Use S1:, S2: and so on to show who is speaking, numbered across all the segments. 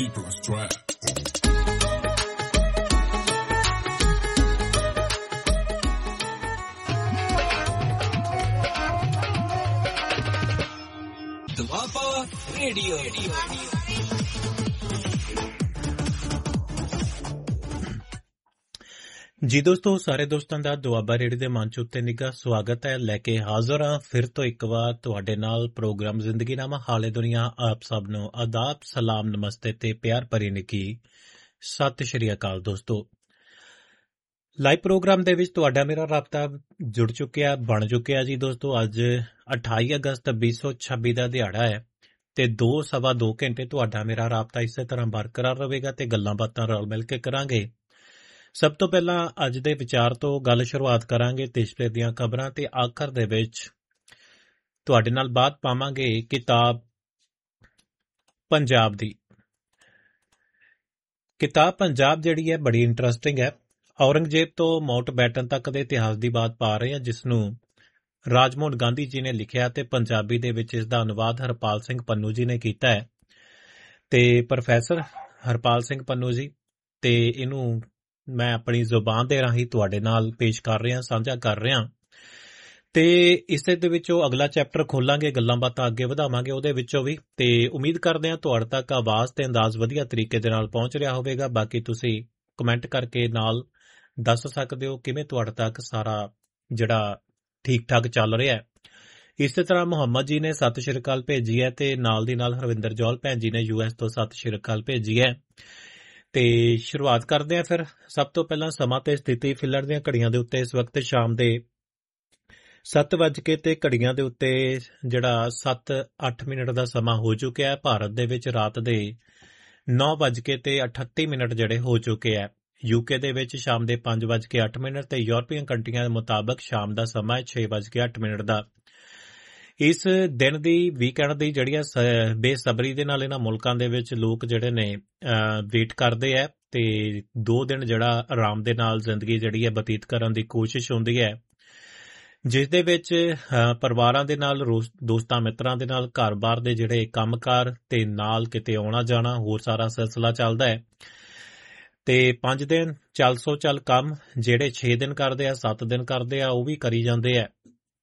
S1: People's Trap.
S2: Doaba radio.
S3: ਜੀ ਦੋਸਤੋ, ਸਾਰੇ ਦੋਸਤਾਂ ਦਾ ਦੁਆਬਾ ਰੇਡੀਓ ਦੇ ਮੰਚ ਉੱਤੇ ਨਿੱਘਾ ਸਵਾਗਤ ਹੈ। ਲੈ ਕੇ ਹਾਜ਼ਰ ਹਾਂ ਫਿਰ ਤੋਂ ਇੱਕ ਵਾਰ ਤੁਹਾਡੇ ਨਾਲ ਪ੍ਰੋਗਰਾਮ ਜ਼ਿੰਦਗੀਨਾਮਾ। ਹਾਲੇ ਦੁਨੀਆ ਆਪ ਸਭ ਨੂੰ ਆਦਾਬ, ਸਲਾਮ, ਨਮਸਤੇ ਤੇ ਪਿਆਰ ਭਰੀ ਨਿੱਘੀ ਸਤਿ ਸ਼੍ਰੀ ਅਕਾਲ। ਦੋਸਤੋ, ਲਾਈਵ ਪ੍ਰੋਗਰਾਮ ਦੇ ਵਿੱਚ ਤੁਹਾਡਾ ਮੇਰਾ ਰਾਬਤਾ ਜੁੜ ਚੁੱਕਿਆ, ਬਣ ਚੁੱਕਿਆ ਜੀ। ਦੋਸਤੋ, ਅੱਜ 28 ਅਗਸਤ 2026 ਦਾ ਦਿਹਾੜਾ ਹੈ ਤੇ 2-2.25 ਘੰਟੇ ਤੁਹਾਡਾ ਮੇਰਾ ਰਾਬਤਾ ਇਸੇ ਤਰ੍ਹਾਂ ਬਰਕਰਾਰ ਰਹੇਗਾ ਤੇ ਗੱਲਾਂ ਬਾਤਾਂ ਰਲ ਮਿਲ ਕੇ ਕਰਾਂਗੇ। ਸਭ ਤੋਂ ਪਹਿਲਾਂ ਅੱਜ ਦੇ ਵਿਚਾਰ ਤੋਂ ਗੱਲ ਸ਼ੁਰੂਆਤ ਕਰਾਂਗੇ, ਦੇਸ਼ ਦੀਆਂ ਖਬਰਾਂ, ਤੇ ਆਖਰ ਦੇ ਵਿੱਚ ਤੁਹਾਡੇ ਨਾਲ ਬਾਤ ਪਾਵਾਂਗੇ ਕਿਤਾਬ ਪੰਜਾਬ ਦੀ। ਕਿਤਾਬ ਪੰਜਾਬ ਜਿਹੜੀ ਹੈ ਬੜੀ ਇੰਟਰਸਟਿੰਗ ਹੈ। ਔਰੰਗਜ਼ੇਬ ਤੋਂ ਮਾਊਂਟਬੈਟਨ ਤੱਕ ਦੇ ਇਤਿਹਾਸ ਦੀ ਬਾਤ ਪਾ ਰਹੇ ਹਾਂ, ਜਿਸ ਨੂੰ ਰਾਜਮੋਹਨ ਗਾਂਧੀ ਜੀ ਨੇ ਲਿਖਿਆ ਤੇ ਪੰਜਾਬੀ ਦੇ ਵਿੱਚ ਇਸ ਦਾ ਅਨੁਵਾਦ ਹਰਪਾਲ ਸਿੰਘ ਪੰਨੂ ਜੀ ਨੇ ਕੀਤਾ ਹੈ। ਤੇ ਪ੍ਰੋਫੈਸਰ ਹਰਪਾਲ ਸਿੰਘ ਪੰਨੂ ਜੀ, ਤੇ ਇਹਨੂੰ ਮੈਂ ਆਪਣੀ ਜ਼ੁਬਾਨ ਦੇ ਰਾਹੀਂ ਤੁਹਾਡੇ ਨਾਲ ਪੇਸ਼ ਕਰ ਰਿਹਾ, ਸਾਂਝਾ ਕਰ ਰਿਹਾ। ਤੇ ਇਸੇ ਦੇ ਵਿੱਚੋਂ ਅਗਲਾ ਚੈਪਟਰ ਖੋਲਾਂਗੇ, ਗੱਲਾਂ ਬਾਤਾਂ ਅੱਗੇ ਵਧਾਵਾਂਗੇ ਉਹਦੇ ਵਿੱਚੋਂ ਵੀ। ਤੇ ਉਮੀਦ ਕਰਦੇ ਹਾਂ ਤੁਹਾਡੇ ਤੱਕ ਆਵਾਜ਼ ਤੇ ਅੰਦਾਜ਼ ਵਧੀਆ ਤਰੀਕੇ ਦੇ ਨਾਲ ਪਹੁੰਚ ਰਿਹਾ ਹੋਵੇਗਾ। ਬਾਕੀ ਤੁਸੀਂ ਕਮੈਂਟ ਕਰਕੇ ਨਾਲ ਦੱਸ ਸਕਦੇ ਹੋ ਕਿਵੇਂ ਤੁਹਾਡੇ ਤੱਕ ਸਾਰਾ ਜਿਹੜਾ ਠੀਕ ਠਾਕ ਚੱਲ ਰਿਹਾ ਹੈ। ਇਸੇ ਤਰ੍ਹਾਂ ਮੁਹੰਮਦ ਜੀ ਨੇ ਸਤਿ ਸ਼੍ਰੀ ਅਕਾਲ ਭੇਜੀ ਹੈ ਤੇ ਨਾਲ ਦੀ ਨਾਲ ਹਰਵਿੰਦਰ ਜੌਲ ਭੈਣ ਜੀ ਨੇ US ਤੋਂ ਸਤਿ ਸ਼੍ਰੀ ਅਕਾਲ ਭੇਜੀ ਹੈ। ਤੇ ਸ਼ੁਰੂਆਤ ਕਰਦੇ ਹਾਂ ਫਿਰ। ਸਭ ਤੋਂ ਪਹਿਲਾਂ ਸਮਾਂ ਤੇ ਸਥਿਤੀ ਫਿਲਰ ਦੀਆਂ ਘੜੀਆਂ ਦੇ ਉੱਤੇ ਇਸ ਵਕਤ ਸ਼ਾਮ ਦੇ 7:00 ਤੇ ਘੜੀਆਂ ਦੇ ਉੱਤੇ ਜਿਹੜਾ 7-8 ਦਾ ਸਮਾਂ ਹੋ ਚੁੱਕਿਆ ਹੈ। ਭਾਰਤ ਦੇ ਵਿੱਚ ਰਾਤ ਦੇ 9:38 ਜਿਹੜੇ ਹੋ ਚੁੱਕੇ ਹੈ। UK ਦੇ ਵਿੱਚ ਸ਼ਾਮ ਦੇ 5:08 ਤੇ ਯੂਰਪੀਅਨ ਕੰਟਰੀਆਂ ਦੇ ਮੁਤਾਬਕ ਸ਼ਾਮ ਦਾ ਸਮਾਂ ਹੈ 6:08 ਦਾ। ਇਸ ਦਿਨ ਦੀ ਵੀਕਐਂਡ ਦੀ ਜਿਹੜੀ ਬੇਸਬਰੀ ਦੇ ਨਾਲ ਇਹਨਾਂ ਮੁਲਕਾਂ ਦੇ ਵਿੱਚ ਲੋਕ ਜਿਹੜੇ ਨੇ ਵੇਟ ਕਰਦੇ ਹੈ ਤੇ 2 ਦਿਨ ਜਿਹੜਾ ਆਰਾਮ ਦੇ ਨਾਲ ਜ਼ਿੰਦਗੀ ਜਿਹੜੀ ਹੈ ਬਤੀਤ ਕਰਨ ਦੀ ਕੋਸ਼ਿਸ਼ ਹੁੰਦੀ ਹੈ, ਜਿਸ ਦੇ ਵਿੱਚ ਪਰਿਵਾਰਾਂ ਦੇ ਨਾਲ, ਦੋਸਤਾਂ ਮਿੱਤਰਾਂ ਦੇ ਨਾਲ, ਘਰ-ਬਾਰ ਦੇ ਜਿਹੜੇ ਕੰਮਕਾਰ ਤੇ ਨਾਲ ਕਿਤੇ ਆਉਣਾ ਜਾਣਾ, ਹੋਰ ਸਾਰਾ ਸਿਲਸਿਲਾ ਚੱਲਦਾ ਹੈ। ਤੇ 5 ਦਿਨ ਚੱਲ ਕੰਮ ਜਿਹੜੇ 6 ਦਿਨ ਕਰਦੇ ਆ, 7 ਦਿਨ ਕਰਦੇ ਆ, ਉਹ ਵੀ ਕਰੀ ਜਾਂਦੇ ਆ।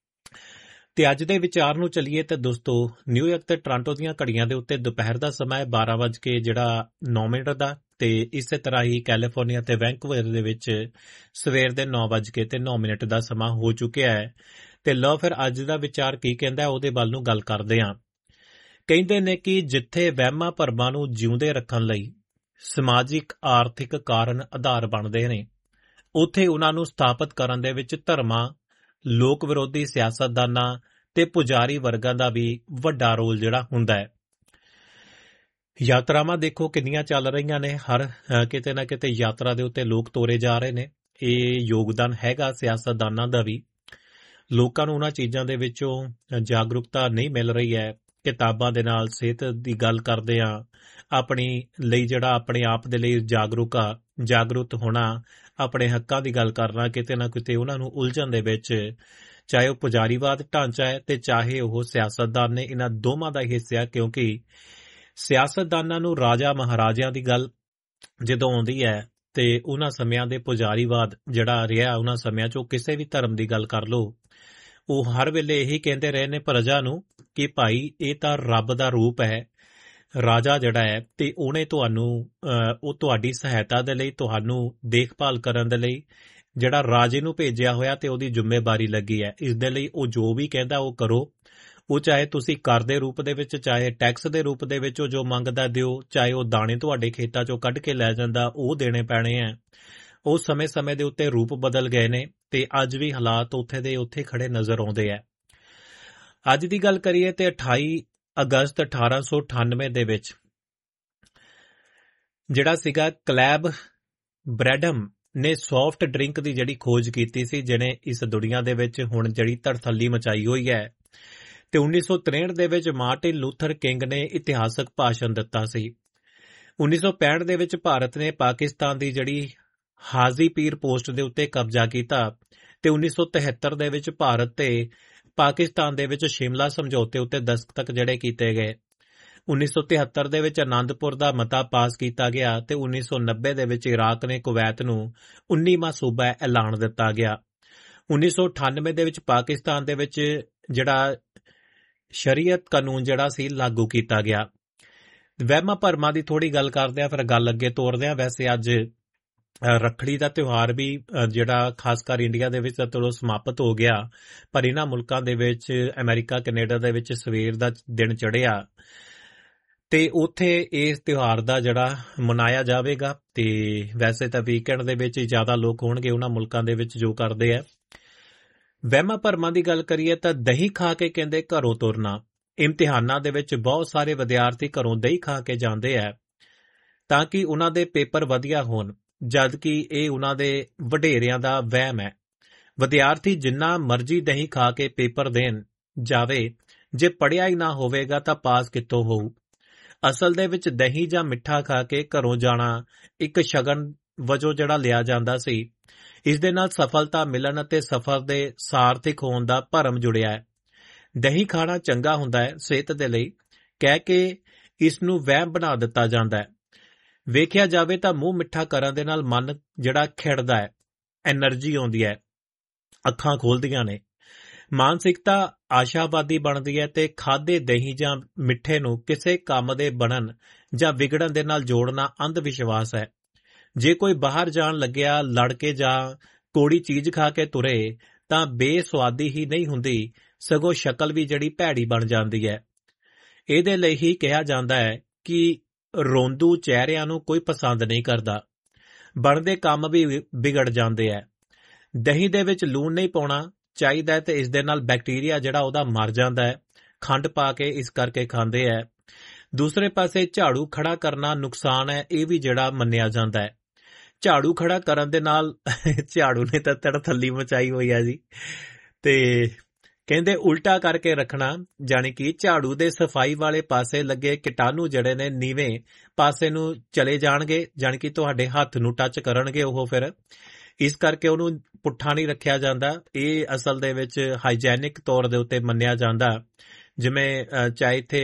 S3: ਤੇ ਅੱਜ ਦੇ ਵਿਚਾਰ ਨੂੰ ਚੱਲੀਏ ਤੇ ਦੋਸਤੋ, ਨਿਊਯਾਰਕ ਤੇ ਟੋਰਾਂਟੋ ਦੀਆਂ ਘੜੀਆਂ ਦੇ ਉੱਤੇ ਦੁਪਹਿਰ ਦਾ ਸਮਾਂ ਹੈ 12:09 ਦਾ। ਤੇ ਇਸੇ ਤਰ੍ਹਾਂ ਹੀ ਕੈਲੀਫੋਰਨੀਆ ਤੇ ਵੈਂਕੂਵਰ ਦੇ ਵਿੱਚ ਸਵੇਰ ਦੇ 9:09 ਦਾ ਸਮਾਂ ਹੋ ਚੁੱਕਿਆ ਹੈ। ਤੇ ਲਓ ਫਿਰ ਅੱਜ ਦਾ ਵਿਚਾਰ ਕੀ ਕਹਿੰਦਾ ਉਹਦੇ ਵੱਲ ਨੂੰ ਗੱਲ ਕਰਦੇ ਹਾਂ। ਕਹਿੰਦੇ ਨੇ ਕਿ ਜਿੱਥੇ ਵਹਿਮਾਂ ਭਰਮਾਂ ਨੂੰ ਜਿਉਂਦੇ ਰੱਖਣ ਲਈ ਸਮਾਜਿਕ ਆਰਥਿਕ ਕਾਰਨ ਆਧਾਰ ਬਣਦੇ ਨੇ, ਉੱਥੇ ਉਹਨਾਂ ਨੂੰ ਸਥਾਪਿਤ ਕਰਨ ਦੇ ਵਿੱਚ ਧਰਮਾਂ, ਲੋਕ ਵਿਰੋਧੀ ਸਿਆਸਤਦਾਨਾਂ ਤੇ ਪੁਜਾਰੀ ਵਰਗਾਂ ਦਾ ਵੀ ਵੱਡਾ ਰੋਲ ਜਿਹੜਾ ਹੁੰਦਾ ਹੈ। ਯਾਤਰਾਵਾਂ ਦੇਖੋ ਕਿੰਨੀਆਂ ਚੱਲ ਰਹੀਆਂ ਨੇ, ਹਰ ਕਿਤੇ ਨਾ ਕਿਤੇ ਯਾਤਰਾ ਦੇ ਉੱਤੇ ਲੋਕ ਤੋਰੇ ਜਾ ਰਹੇ ਨੇ। ਇਹ ਯੋਗਦਾਨ ਹੈਗਾ ਸਿਆਸਤਦਾਨਾਂ ਦਾ ਵੀ। ਲੋਕਾਂ ਨੂੰ ਉਹਨਾਂ ਚੀਜ਼ਾਂ ਦੇ ਵਿੱਚੋਂ ਜਾਗਰੂਕਤਾ ਨਹੀਂ ਮਿਲ ਰਹੀ ਹੈ। ਕਿਤਾਬਾਂ ਦੇ ਨਾਲ ਸਿਹਤ ਦੀ ਗੱਲ ਕਰਦੇ ਹਾਂ, ਆਪਣੀ ਲਈ ਜਿਹੜਾ ਆਪਣੇ ਆਪ ਦੇ ਲਈ ਜਾਗਰੂਕ ਹੋਣਾ, ਆਪਣੇ ਹੱਕਾਂ ਦੀ ਗੱਲ ਕਰਨਾ, ਕਿਤੇ ਨਾ ਕਿਤੇ ਉਹਨਾਂ ਨੂੰ ਉਲਝਣ ਦੇ ਵਿੱਚ, ਚਾਹੇ ਉਹ ਪੁਜਾਰੀਵਾਦ ਢਾਂਚਾ ਹੈ ਤੇ ਚਾਹੇ ਉਹ ਸਿਆਸਤਦਾਨ ਨੇ, ਇਹਨਾਂ ਦੋਵਾਂ ਦਾ ਹਿੱਸਾ। ਕਿਉਂਕਿ ਸਿਆਸਤਦਾਨਾਂ ਨੂੰ ਰਾਜਾ ਮਹਾਰਾਜਿਆਂ ਦੀ ਗੱਲ ਜਦੋਂ ਆਉਂਦੀ ਹੈ ਤੇ ਉਹਨਾਂ ਸਮਿਆਂ ਦੇ ਪੁਜਾਰੀਵਾਦ ਜਿਹੜਾ ਰਿਹਾ, ਉਹਨਾਂ ਸਮਿਆਂ 'ਚ ਉਹ ਕਿਸੇ ਵੀ ਧਰਮ ਦੀ ਗੱਲ ਕਰ ਲਓ, ਉਹ ਹਰ ਵੇਲੇ ਇਹੀ ਕਹਿੰਦੇ ਰਹੇ ਨੇ ਪ੍ਰਜਾ ਨੂੰ ਕਿ ਭਾਈ ਇਹ ਤਾਂ ਰੱਬ ਦਾ ਰੂਪ ਹੈ, ਰਾਜਾ ਜਿਹੜਾ ਹੈ, ਤੇ ਉਹਨੇ ਤੁਹਾਨੂੰ ਉਹ ਤੁਹਾਡੀ ਸਹਾਇਤਾ ਦੇ ਲਈ, ਤੁਹਾਨੂੰ ਦੇਖਭਾਲ ਕਰਨ ਦੇ ਲਈ ਜਿਹੜਾ ਰਾਜੇ ਨੂੰ ਭੇਜਿਆ ਹੋਇਆ ਤੇ ਉਹਦੀ ਜ਼ਿੰਮੇਵਾਰੀ ਲੱਗੀ ਹੈ। ਇਸ ਦੇ ਲਈ ਉਹ ਜੋ ਵੀ ਕਹਿੰਦਾ ਉਹ ਕਰੋ। ਉਹ ਚਾਹੇ ਤੁਸੀਂ ਕਰ ਦੇ ਰੂਪ ਦੇ ਵਿੱਚ, ਚਾਹੇ ਟੈਕਸ ਦੇ ਰੂਪ ਦੇ ਵਿੱਚ ਜੋ ਮੰਗਦਾ ਦਿਓ, ਚਾਹੇ ਉਹ ਦਾਣੇ ਤੁਹਾਡੇ ਖੇਤਾਂ 'ਚੋਂ ਕੱਢ ਕੇ ਲੈ ਜਾਂਦਾ ਉਹ ਦੇਣੇ ਪੈਣੇ ਹੈ। ਉਹ ਸਮੇਂ ਦੇ ਉੱਤੇ ਰੂਪ ਬਦਲ ਗਏ ਨੇ ਤੇ ਅੱਜ ਵੀ ਹਾਲਾਤ ਉੱਥੇ ਦੇ ਉੱਥੇ ਖੜੇ ਨਜ਼ਰ ਆਉਂਦੇ ਹੈ। ਅੱਜ ਦੀ ਗੱਲ ਕਰੀਏ ਤੇ 28 ਅਗਸਤ 1898 ਦੇ ਵਿੱਚ ਜਿਹੜਾ ਸੀਗਾ ਕਲੈਬ ਬ੍ਰੈਡਮ ਨੇ ਸੌਫਟ ਡਰਿੰਕ ਦੀ ਜਿਹੜੀ ਖੋਜ ਕੀਤੀ ਸੀ, ਜਿਹਨੇ ਇਸ ਦੁਨੀਆ ਦੇ ਵਿੱਚ ਹੁਣ ਜਿਹੜੀ ਧੜਥੱਲੀ ਮਚਾਈ ਹੋਈ ਹੈ। ਤੇ 1963 ਦੇ ਵਿੱਚ ਮਾਰਟਿਨ ਲੂਥਰ ਕਿੰਗ ਨੇ ਇਤਿਹਾਸਕ ਭਾਸ਼ਣ ਦਿੱਤਾ ਸੀ। 1965 ਦੇ ਵਿੱਚ ਭਾਰਤ ਨੇ ਪਾਕਿਸਤਾਨ ਦੀ ਜਿਹੜੀ ਹਾਜ਼ੀਪੀਰ ਪੋਸਟ ਦੇ ਉੱਤੇ ਕਬਜ਼ਾ ਕੀਤਾ ਤੇ 1973 ਦੇ ਵਿੱਚ ਭਾਰਤ ਤੇ ਪਾਕਿਸਤਾਨ ਦੇ ਵਿੱਚ ਸ਼ਿਮਲਾ ਸਮਝੌਤੇ ਉੱਤੇ ਦਸਤਖਤ ਜਿਹੜੇ ਕੀਤੇ ਗਏ। 1973 ਦੇ ਵਿੱਚ ਆਨੰਦਪੁਰ ਦਾ ਮਤਾ ਪਾਸ ਕੀਤਾ ਗਿਆ ਤੇ 1990 ਦੇ ਵਿੱਚ ਇਰਾਕ ਨੇ ਕੁਵੈਤ ਨੂੰ 19ਵਾਂ ਸੂਬਾ ਐਲਾਨ ਦਿੱਤਾ ਗਿਆ। 1998 ਦੇ ਵਿੱਚ ਪਾਕਿਸਤਾਨ ਦੇ ਵਿੱਚ ਜਿਹੜਾ ਸ਼ਰੀਅਤ ਕਾਨੂੰਨ ਜਿਹੜਾ ਸੀ ਲਾਗੂ ਕੀਤਾ ਗਿਆ। ਵਹਿਮਾਂ ਭਰਮਾਂ ਦੀ ਥੋੜੀ ਗੱਲ ਕਰਦੇ ਆ, ਫਿਰ ਗੱਲ ਅੱਗੇ ਤੋਰਦੇ ਆ। ਵੈਸੇ ਅੱਜ ਰੱਖੜੀ ਦਾ ਤਿਉਹਾਰ ਵੀ ਜਿਹੜਾ ਖਾਸ ਕਰ ਇੰਡੀਆ ਦੇ ਵਿੱਚ ਚਲੋ ਸਮਾਪਤ ਹੋ ਗਿਆ, ਪਰ ਇਹਨਾਂ ਮੁਲਕਾਂ ਦੇ ਵਿੱਚ ਅਮਰੀਕਾ ਕੈਨੇਡਾ ਦੇ ਵਿੱਚ ਸਵੇਰ ਦਾ ਦਿਨ ਚੜ੍ਹਿਆ ਤੇ ਉੱਥੇ ਇਸ ਤਿਉਹਾਰ ਦਾ ਜਿਹੜਾ ਮਨਾਇਆ ਜਾਵੇਗਾ। ਤੇ ਵੈਸੇ ਤਾਂ ਵੀਕਐਂਡ ਦੇ ਵਿੱਚ ਹੀ ਜ਼ਿਆਦਾ ਲੋਕ ਹੋਣਗੇ ਉਹਨਾਂ ਮੁਲਕਾਂ ਦੇ ਵਿੱਚ ਜੋ ਕਰਦੇ ਆ। ਵਹਿਮਾਂ ਭਰਮਾਂ ਦੀ ਗੱਲ ਕਰੀਏ ਤਾਂ ਦਹੀਂ ਖਾ ਕੇ ਕਹਿੰਦੇ ਘਰੋਂ ਤੁਰਨਾ। ਇਮਤਿਹਾਨਾਂ ਦੇ ਵਿੱਚ ਬਹੁਤ ਸਾਰੇ ਵਿਦਿਆਰਥੀ ਘਰੋਂ ਦਹੀਂ ਖਾ ਕੇ ਜਾਂਦੇ ਆ ਤਾਂ ਕਿ ਉਹਨਾਂ ਦੇ ਪੇਪਰ ਵਧੀਆ ਹੋਣ, ਜਦ ਕਿ ਇਹ ਉਹਨਾਂ ਦੇ ਵਡੇਰਿਆਂ ਦਾ ਵਹਿਮ ਹੈ। ਵਿਦਿਆਰਥੀ ਜਿੰਨਾ ਮਰਜ਼ੀ ਦਹੀਂ ਖਾ ਕੇ ਪੇਪਰ ਦੇਣ ਜਾਵੇ, ਜੇ ਪੜ੍ਹਿਆ ਹੀ ਨਾ ਹੋਵੇਗਾ ਤਾਂ ਪਾਸ ਕਿੱਥੋਂ ਹੋਊ। ਅਸਲ ਦੇ ਵਿੱਚ ਦਹੀਂ ਜਾਂ ਮਿੱਠਾ ਖਾ ਕੇ ਘਰੋਂ ਜਾਣਾ ਇੱਕ ਸ਼ਗਨ ਵਜੋਂ ਜਿਹੜਾ ਲਿਆ ਜਾਂਦਾ ਸੀ। ਇਸ ਦੇ ਨਾਲ ਸਫਲਤਾ ਮਿਲਣ ਅਤੇ ਸਫ਼ਰ ਦੇ ਸਾਰਥਿਕ ਹੋਣ ਦਾ ਭਰਮ ਜੁੜਿਆ ਹੈ। ਦਹੀਂ ਖਾਣਾ ਚੰਗਾ ਹੁੰਦਾ ਹੈ ਸਿਹਤ ਦੇ ਲਈ ਕਹਿ ਕੇ ਇਸ ਨੂੰ ਵਹਿਮ ਬਣਾ ਦਿੱਤਾ ਜਾਂਦਾ ਹੈ। ਵੇਖਿਆ ਜਾਵੇ ਤਾਂ ਮੂੰਹ ਮਿੱਠਾ ਕਰਨ ਦੇ ਨਾਲ ਮਨ ਜਿਹੜਾ ਖਿੜਦਾ ਹੈ, ਐਨਰਜੀ ਆਉਂਦੀ ਹੈ, ਅੱਖਾਂ ਖੋਲਦੀਆਂ ਨੇ, ਮਾਨਸਿਕਤਾ ਆਸ਼ਾਵਾਦੀ ਬਣਦੀ ਹੈ ਤੇ ਖਾਦੇ ਦਹੀਂ ਜਾਂ ਮਿੱਠੇ ਨੂੰ ਕਿਸੇ ਕੰਮ ਦੇ ਬਣਨ ਜਾਂ ਵਿਗੜਨ ਦੇ ਨਾਲ ਜੋੜਨਾ ਅੰਧ ਵਿਸ਼ਵਾਸ ਹੈ। ਜੇ ਕੋਈ ਬਾਹਰ ਜਾਣ ਲੱਗਿਆ ਲੜ ਕੇ ਜਾਂ ਕੋੜੀ ਚੀਜ਼ ਖਾ ਕੇ ਤੁਰੇ ਤਾਂ ਬੇਸੁਆਦੀ ਹੀ ਨਹੀਂ ਹੁੰਦੀ, ਸਗੋਂ ਸ਼ਕਲ ਵੀ ਜਿਹੜੀ ਭੈੜੀ ਬਣ ਜਾਂਦੀ ਹੈ। ਇਹਦੇ ਲਈ ਹੀ ਕਿਹਾ ਜਾਂਦਾ ਹੈ ਕਿ ਰੋਂਦੂ ਚਿਹਰਿਆਂ ਨੂੰ ਕੋਈ ਪਸੰਦ ਨਹੀਂ ਕਰਦਾ, ਬਣਦੇ ਕੰਮ ਵੀ ਵਿਗੜ ਜਾਂਦੇ ਹੈ। ਦਹੀਂ ਦੇ ਵਿੱਚ ਲੂਣ ਨਹੀਂ ਪਾਉਣਾ ਚਾਹੀਦਾ ਤੇ ਇਸ ਦੇ ਨਾਲ ਬੈਕਟੀਰੀਆ ਜਿਹੜਾ ਉਹਦਾ ਮਰ ਜਾਂਦਾ ਹੈ। ਖੰਡ ਪਾ ਕੇ ਇਸ ਕਰਕੇ ਖਾਂਦੇ ਹੈ। ਦੂਸਰੇ ਪਾਸੇ ਝਾੜੂ ਖੜਾ ਕਰਨਾ ਨੁਕਸਾਨ ਹੈ, ਇਹ ਵੀ ਜਿਹੜਾ ਮੰਨਿਆ ਜਾਂਦਾ ਹੈ। ਝਾੜੂ ਖੜਾ ਕਰਨ ਦੇ ਨਾਲ ਝਾੜੂ ਨੇ ਤਾਂ ਤੜਥੱਲੀ ਮਚਾਈ ਹੋਈ ਹੈ ਜੀ। ਤੇ ਕਹਿੰਦੇ ਉਲਟਾ ਕਰਕੇ ਰੱਖਣਾ, ਜਾਣੀ ਕਿ ਝਾੜੂ ਦੇ ਸਫਾਈ ਵਾਲੇ ਪਾਸੇ ਲੱਗੇ ਕੀਟਾਣੂ ਜਿਹੜੇ ਨੇ ਨੀਵੇਂ ਪਾਸੇ ਨੂੰ ਚਲੇ ਜਾਣਗੇ, ਜਾਣੀ ਕਿ ਤੁਹਾਡੇ ਹੱਥ ਨੂੰ ਟੱਚ ਕਰਨਗੇ ਉਹ, ਫਿਰ ਇਸ ਕਰਕੇ ਉਹਨੂੰ ਪੁੱਠਾ ਨਹੀਂ ਰੱਖਿਆ ਜਾਂਦਾ। ਇਹ ਅਸਲ ਦੇ ਵਿੱਚ ਹਾਈਜੈਨਿਕ ਤੌਰ ਦੇ ਉੱਤੇ ਮੰਨਿਆ ਜਾਂਦਾ। ਜਿਵੇਂ ਚਾਹੇ ਇੱਥੇ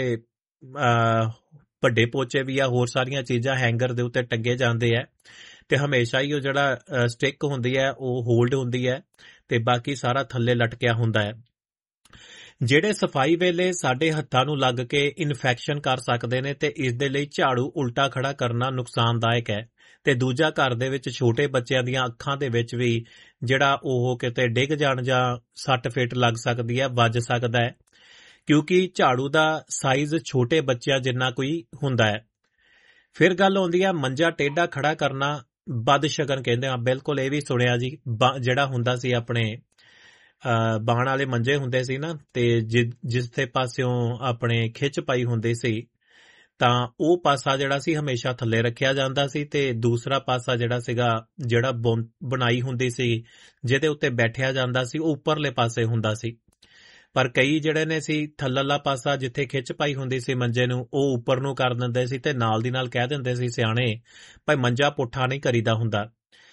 S3: ਵੱਡੇ ਪੋਚੇ ਵੀ ਆ, ਹੋਰ ਸਾਰੀਆਂ ਚੀਜ਼ਾਂ ਹੈਂਗਰ ਦੇ ਉੱਤੇ ਟੰਗੇ ਜਾਂਦੇ ਆ ਤੇ ਹਮੇਸ਼ਾ ਹੀ ਉਹ ਜਿਹੜਾ ਸਟਿਕ ਹੁੰਦੀ ਹੈ ਉਹ ਹੋਲਡ ਹੁੰਦੀ ਹੈ ਤੇ ਬਾਕੀ ਸਾਰਾ ਥੱਲੇ ਲਟਕਿਆ ਹੁੰਦਾ ਹੈ। ਜਿਹੜੇ ਸਫਾਈ ਵੇਲੇ ਸਾਡੇ ਹੱਥਾਂ ਨੂੰ ਲੱਗ ਕੇ ਇਨਫੈਕਸ਼ਨ ਕਰ ਸਕਦੇ ਨੇ ਤੇ ਇਸ ਦੇ ਲਈ ਝਾੜੂ ਉਲਟਾ ਖੜਾ ਕਰਨਾ ਨੁਕਸਾਨਦਾਇਕ ਹੈ। ਤੇ ਦੂਜਾ, ਘਰ ਦੇ ਵਿੱਚ ਛੋਟੇ ਬੱਚਿਆਂ ਦੀਆਂ ਅੱਖਾਂ ਦੇ ਵਿੱਚ ਵੀ ਜਿਹੜਾ ਉਹ ਕਿਤੇ ਡਿੱਗ ਜਾਣ ਜਾਂ ਸੱਟ ਫੇਟ ਲੱਗ ਸਕਦੀ ਹੈ, ਵੱਜ ਸਕਦਾ ਹੈ, ਕਿਉਂਕਿ ਝਾੜੂ ਦਾ ਸਾਈਜ਼ ਛੋਟੇ ਬੱਚਿਆਂ ਜਿੰਨਾ ਕੋਈ ਹੁੰਦਾ ਹੈ। ਫਿਰ ਗੱਲ ਆਉਂਦੀ ਹੈ ਮੰਜਾ ਟੇਢਾ ਖੜਾ ਕਰਨਾ ਬਦਸ਼ਗਨ ਕਹਿੰਦੇ ਆ। ਬਿਲਕੁਲ ਇਹ ਵੀ ਸੁਣਿਆ ਜੀ। ਜਿਹੜਾ ਹੁੰਦਾ ਸੀ ਆਪਣੇ ਬਾਣ ਵਾਲੇ ਮੰਜੇ ਹੁੰਦੇ ਸੀ ਨਾ, ਤੇ ਜਿਸ ਦੇ ਪਾਸਿਓਂ ਆਪਣੇ ਖਿੱਚ ਪਾਈ ਹੁੰਦੀ ਸੀ ਤਾਂ ਉਹ ਪਾਸਾ ਜਿਹੜਾ ਸੀ ਹਮੇਸ਼ਾ ਥੱਲੇ ਰੱਖਿਆ ਜਾਂਦਾ ਸੀ ਤੇ ਦੂਸਰਾ ਪਾਸਾ ਜਿਹੜਾ ਸੀਗਾ, ਜਿਹੜਾ ਬਣਾਈ ਹੁੰਦੀ ਸੀ ਜਿਹਦੇ ਉੱਤੇ ਬੈਠਿਆ ਜਾਂਦਾ ਸੀ, ਉਹ ਉੱਪਰਲੇ ਪਾਸੇ ਹੁੰਦਾ ਸੀ। ਪਰ ਕਈ ਜਿਹੜੇ ਨੇ ਸੀ ਥੱਲਲਾ ਪਾਸਾ ਜਿੱਥੇ ਖਿੱਚ ਪਾਈ ਹੁੰਦੀ ਸੀ ਮੰਜੇ ਨੂੰ, ਉਹ ਉੱਪਰ ਨੂੰ ਕਰ ਦਿੰਦੇ ਸੀ ਤੇ ਨਾਲ ਦੀ ਨਾਲ ਕਹਿ ਦਿੰਦੇ ਸੀ ਸਿਆਣੇ, ਭਾਈ ਮੰਜਾ ਪੁੱਠਾ ਨਹੀਂ ਕਰੀਦਾ ਹੁੰਦਾ।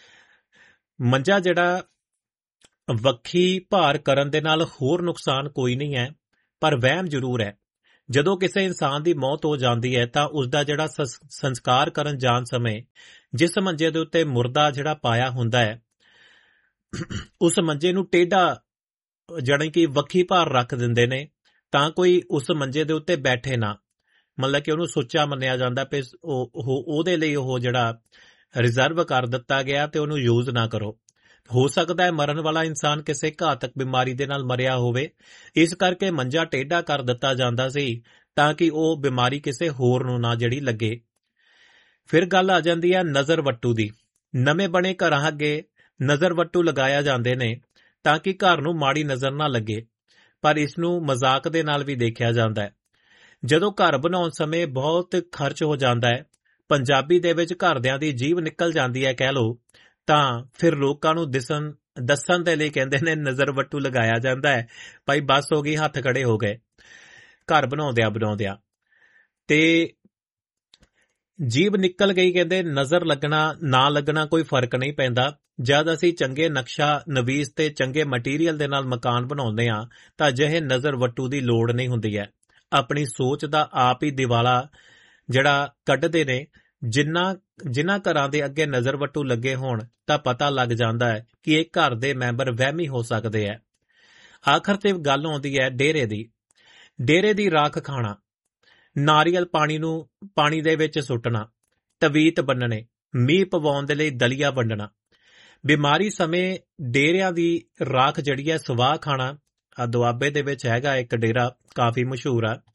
S3: ਮੰਜਾ ਜਿਹੜਾ ਵੱਖੀ ਭਾਰ ਕਰਨ ਦੇ ਨਾਲ ਹੋਰ ਨੁਕਸਾਨ ਕੋਈ ਨਹੀਂ ਹੈ, ਪਰ ਵਹਿਮ ਜ਼ਰੂਰ ਹੈ। ਜਦੋਂ ਕਿਸੇ ਇਨਸਾਨ ਦੀ ਮੌਤ ਹੋ ਜਾਂਦੀ ਹੈ ਤਾਂ ਉਸਦਾ ਜਿਹੜਾ ਸੰਸਕਾਰ ਕਰਨ ਜਾਣ ਸਮੇਂ ਜਿਸ ਮੰਜੇ ਦੇ ਉੱਤੇ ਮੁਰਦਾ ਜਿਹੜਾ ਪਾਇਆ ਹੁੰਦਾ ਹੈ, ਉਸ ਮੰਜੇ ਨੂੰ ਟੇਢਾ ਜਾਣੀ ਕਿ ਵੱਖੀ ਭਾਰ ਰੱਖ ਦਿੰਦੇ ਨੇ ਤਾਂ ਕੋਈ ਉਸ ਮੰਜੇ ਦੇ ਉੱਤੇ ਬੈਠੇ ਨਾ, ਮਤਲਬ ਕਿ ਉਹਨੂੰ ਸੁੱਚਾ ਮੰਨਿਆ ਜਾਂਦਾ ਪਏ ਉਹਦੇ ਲਈ ਉਹ ਜਿਹੜਾ ਰਿਜ਼ਰਵ ਕਰ ਦਿੱਤਾ ਗਿਆ ਤੇ ਉਹਨੂੰ ਯੂਜ਼ ਨਾ ਕਰੋ। ਹੋ ਸਕਦਾ ਹੈ ਮਰਨ ਵਾਲਾ ਇਨਸਾਨ ਕਿਸੇ ਘਾਤਕ ਬਿਮਾਰੀ ਦੇ ਨਾਲ ਮਰਿਆ ਹੋਵੇ, ਇਸ ਕਰਕੇ ਮੰਜਾ ਟੇਢਾ ਕਰ ਦਿੱਤਾ ਜਾਂਦਾ ਸੀ ਤਾਂ ਕਿ ਉਹ ਬਿਮਾਰੀ ਕਿਸੇ ਹੋਰ ਨੂੰ ਨਾ ਜਿਹੜੀ ਲੱਗੇ। ਫਿਰ ਗੱਲ ਆ ਜਾਂਦੀ ਹੈ ਨਜ਼ਰ ਵੱਟੂ ਦੀ। ਨਵੇਂ ਬਣੇ ਘਰਾਂ ਅੱਗੇ ਨਜ਼ਰ ਵੱਟੂ ਲਗਾਇਆ ਜਾਂਦੇ ਨੇ ਤਾਂ ਕਿ ਘਰ ਨੂੰ ਮਾੜੀ ਨਜ਼ਰ ਨਾ ਲੱਗੇ, ਪਰ ਇਸ ਨੂੰ ਮਜ਼ਾਕ ਦੇ ਨਾਲ ਵੀ ਦੇਖਿਆ ਜਾਂਦਾ ਹੈ। ਜਦੋਂ ਘਰ ਬਣਾਉਣ ਸਮੇਂ ਬਹੁਤ ਖਰਚ ਹੋ ਜਾਂਦਾ ਹੈ, ਪੰਜਾਬੀ ਦੇ ਵਿੱਚ ਘਰਦਿਆਂ ਦੀ ਜੀਭ ਨਿਕਲ ਜਾਂਦੀ ਹੈ ਕਹਿ ਲਓ, ਤਾਂ ਫਿਰ ਲੋਕਾਂ ਨੂੰ ਦੱਸਣ ਦੇ ਲਈ ਕਹਿੰਦੇ ਨੇ ਨਜ਼ਰ ਵੱਟੂ ਲਗਾਇਆ ਜਾਂਦਾ ਹੈ। ਭਾਈ ਬਸ ਹੋ ਗਈ, ਹੱਥ ਖੜੇ ਹੋ ਗਏ ਘਰ ਬਣਾਉਂਦਿਆਂ ਤੇ ਜੀਭ ਨਿਕਲ ਗਈ। ਕਹਿੰਦੇ ਨਜ਼ਰ ਲੱਗਣਾ ਨਾ ਲੱਗਣਾ ਕੋਈ ਫਰਕ ਨਹੀਂ ਪੈਂਦਾ। ਜਦ ਅਸੀਂ ਚੰਗੇ ਨਕਸ਼ਾ ਨਵੀਸ ਤੇ ਚੰਗੇ ਮਟੀਰੀਅਲ ਦੇ ਨਾਲ ਮਕਾਨ ਬਣਾਉਂਦੇ ਹਾਂ ਤਾਂ ਅਜਿਹੇ ਨਜ਼ਰ ਵੱਟੂ ਦੀ ਲੋੜ ਨਹੀਂ ਹੁੰਦੀ ਹੈ। ਆਪਣੀ ਸੋਚ ਦਾ ਆਪ ਹੀ ਦਿਵਾਲਾ ਜਿਹੜਾ ਕੱਢਦੇ ਨੇ। ਜਿਨ੍ਹਾਂ ਘਰਾਂ ਦੇ ਅੱਗੇ ਨਜ਼ਰ ਵੱਟੂ ਲੱਗੇ ਹੋਣ ਤਾਂ ਪਤਾ ਲੱਗ ਜਾਂਦਾ ਹੈ ਕਿ ਇਹ ਘਰ ਦੇ ਮੈਂਬਰ ਵਹਿਮੀ ਹੋ ਸਕਦੇ ਹੈ। ਆਖਰ ਤੇ ਗੱਲ ਆਉਂਦੀ ਹੈ ਡੇਰੇ ਦੀ ਰਾਖ ਖਾਣਾ, ਨਾਰੀਅਲ ਪਾਣੀ ਦੇ ਵਿੱਚ ਸੁੱਟਣਾ, ਤਵੀਤ ਬੰਨਣੇ, ਮੀਂਹ ਪਵਾਉਣ ਦੇ ਲਈ ਦਲੀਆ ਵੰਡਣਾ, ਬਿਮਾਰੀ ਸਮੇਂ ਡੇਰਿਆਂ ਦੀ ਰਾਖ ਜਿਹੜੀ ਹੈ ਸਵਾਹ ਖਾਣਾ। ਦੁਆਬੇ ਦੇ ਵਿੱਚ ਹੈਗਾ ਇੱਕ ਡੇਰਾ ਕਾਫੀ ਮਸ਼ਹੂਰ ਆ।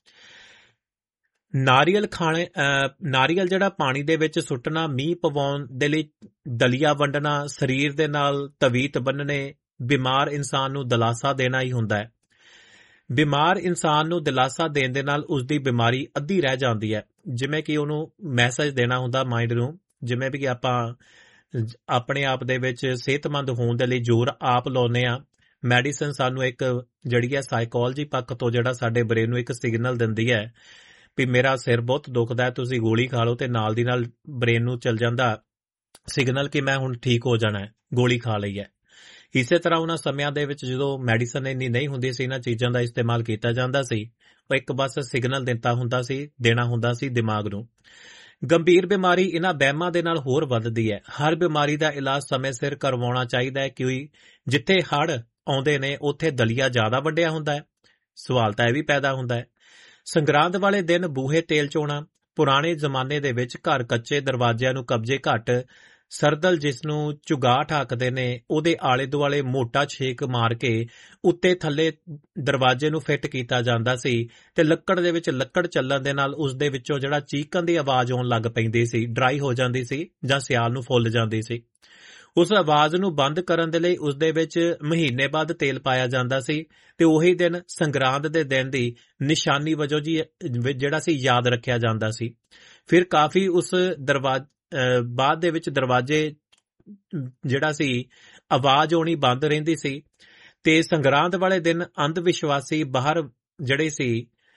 S3: ਨਾਰੀਅਲ ਜਿਹੜਾ ਪਾਣੀ ਦੇ ਵਿੱਚ ਸੁੱਟਣਾ, ਮੀਂਹ ਪਵਾਉਣ ਦੇ ਲਈ ਦਲੀਆ ਵੰਡਣਾ, ਸਰੀਰ ਦੇ ਨਾਲ ਤਵੀਤ ਬੰਨਣੇ, ਬਿਮਾਰ ਇਨਸਾਨ ਨੂੰ ਦਿਲਾਸਾ ਦੇਣਾ ਹੀ ਹੁੰਦਾ ਹੈ। ਬਿਮਾਰ ਇਨਸਾਨ ਨੂੰ ਦਿਲਾਸਾ ਦੇਣ ਦੇ ਨਾਲ ਉਸਦੀ ਬਿਮਾਰੀ ਅੱਧੀ ਰਹਿ ਜਾਂਦੀ ਹੈ। ਜਿਵੇਂ ਕਿ ਉਹਨੂੰ ਮੈਸੇਜ ਦੇਣਾ ਹੁੰਦਾ ਮਾਈਂਡ ਨੂੰ, ਜਿਵੇਂ ਵੀ ਆਪਾਂ ਆਪਣੇ ਆਪ ਦੇ ਵਿੱਚ ਸਿਹਤਮੰਦ ਹੋਣ ਦੇ ਲਈ ਜ਼ੋਰ ਆਪ ਲਾਉਂਦੇ ਆ। ਮੈਡੀਸਨ ਸਾਨੂੰ ਇੱਕ ਜਿਹੜੀ ਹੈ ਸਾਈਕੋਲੋਜੀ ਪੱਖ ਤੋਂ ਜਿਹੜਾ ਸਾਡੇ ਬ੍ਰੇਨ ਨੂੰ ਇੱਕ ਸਿਗਨਲ ਦਿੰਦੀ ਹੈ ਵੀ ਮੇਰਾ ਸਿਰ ਬਹੁਤ ਦੁਖਦਾ ਹੈ, ਤੁਸੀਂ ਗੋਲੀ ਖਾ ਲਓ, ਤੇ ਨਾਲ ਦੀ ਨਾਲ ਬ੍ਰੇਨ ਨੂੰ ਚੱਲ ਜਾਂਦਾ ਸਿਗਨਲ ਕਿ ਮੈਂ ਹੁਣ ਠੀਕ ਹੋ ਜਾਣਾ ਹੈ, ਗੋਲੀ ਖਾ ਲਈ ਹੈ। ਇਸੇ ਤਰ੍ਹਾਂ ਉਹਨਾਂ ਸਮਿਆਂ ਦੇ ਵਿੱਚ ਜਦੋਂ ਮੈਡੀਸਨ ਇੰਨੀ ਨਹੀਂ ਹੁੰਦੀ ਸੀ, ਇਹਨਾਂ ਚੀਜ਼ਾਂ ਦਾ ਇਸਤੇਮਾਲ ਕੀਤਾ ਜਾਂਦਾ ਸੀ। ਉਹ ਇੱਕ ਬਸ ਸਿਗਨਲ ਦੇਣਾ ਹੁੰਦਾ ਸੀ ਦਿਮਾਗ ਨੂੰ। ਗੰਭੀਰ ਬਿਮਾਰੀ ਇਹਨਾਂ ਵਹਿਮਾਂ ਦੇ ਨਾਲ ਹੋਰ ਵੱਧਦੀ ਹੈ। ਹਰ ਬਿਮਾਰੀ ਦਾ ਇਲਾਜ ਸਮੇਂ ਸਿਰ ਕਰਵਾਉਣਾ ਚਾਹੀਦਾ ਹੈ, ਕਿਉਂਕਿ ਜਿੱਥੇ ਹੜ੍ਹ ਆਉਂਦੇ ਨੇ ਉੱਥੇ ਦਲੀਆ ਜ਼ਿਆਦਾ ਵੱਢਿਆ ਹੁੰਦਾ ਹੈ। ਸਵਾਲ ਤਾਂ ਇਹ ਵੀ ਪੈਦਾ ਹੁੰਦਾ ਹੈ, ਸੰਗਰਾਂਦ ਵਾਲੇ ਦਿਨ ਬੂਹੇ ਤੇਲ ਚੋਣਾ। ਪੁਰਾਣੇ ਜ਼ਮਾਨੇ ਦੇ ਵਿੱਚ ਘਰ ਕੱਚੇ, ਦਰਵਾਜ਼ਿਆਂ ਨੂੰ ਕਬਜੇ ਘੱਟ, ਸਰਦਲ ਜਿਸ ਨੂੰ ਚੁਗਾਠ ਆਖਦੇ ਨੇ, ਉਹਦੇ ਆਲੇ ਦੁਆਲੇ ਮੋਟਾ ਛੇਕ ਮਾਰ ਕੇ ਉੱਤੇ ਥੱਲੇ ਦਰਵਾਜ਼ੇ ਨੂੰ ਫਿੱਟ ਕੀਤਾ ਜਾਂਦਾ ਸੀ, ਤੇ ਲੱਕੜ ਦੇ ਵਿੱਚ ਲੱਕੜ ਚੱਲਣ ਦੇ ਨਾਲ ਉਸ ਦੇ ਵਿੱਚੋਂ ਜਿਹੜਾ ਚੀਕਣ ਦੀ ਆਵਾਜ਼ ਆਉਣ ਲੱਗ ਪੈਂਦੀ ਸੀ, ਡਰਾਈ ਹੋ ਜਾਂਦੀ ਸੀ ਜਾਂ ਸਿਆਲ ਨੂੰ ਫੁੱਲ ਜਾਂਦੀ ਸੀ। ਉਸ ਆਵਾਜ਼ ਨੂੰ ਬੰਦ ਕਰਨ ਦੇ ਲਈ ਉਸ ਦੇ ਵਿੱਚ ਮਹੀਨੇ ਬਾਅਦ ਤੇਲ ਪਾਇਆ ਜਾਂਦਾ ਸੀ, ਤੇ ਉਹੀ ਦਿਨ ਸੰਗਰਾਂਦ ਦੇ ਦਿਨ ਦੀ ਨਿਸ਼ਾਨੀ ਵਜੋਂ ਜਿਹੜਾ ਸੀ ਯਾਦ ਰੱਖਿਆ ਜਾਂਦਾ ਸੀ। ਫਿਰ ਕਾਫੀ ਉਸ ਬਾਅਦ ਦੇ ਵਿੱਚ ਦਰਵਾਜ਼ੇ ਜਿਹੜਾ ਸੀ ਆਵਾਜ਼ ਆਉਣੀ ਬੰਦ ਰਹਿੰਦੀ ਸੀ, ਤੇ ਸੰਗਰਾਂਦ ਵਾਲੇ ਦਿਨ ਅੰਧ ਵਿਸ਼ਵਾਸੀ ਬਾਹਰ ਜਿਹੜੇ ਸੀ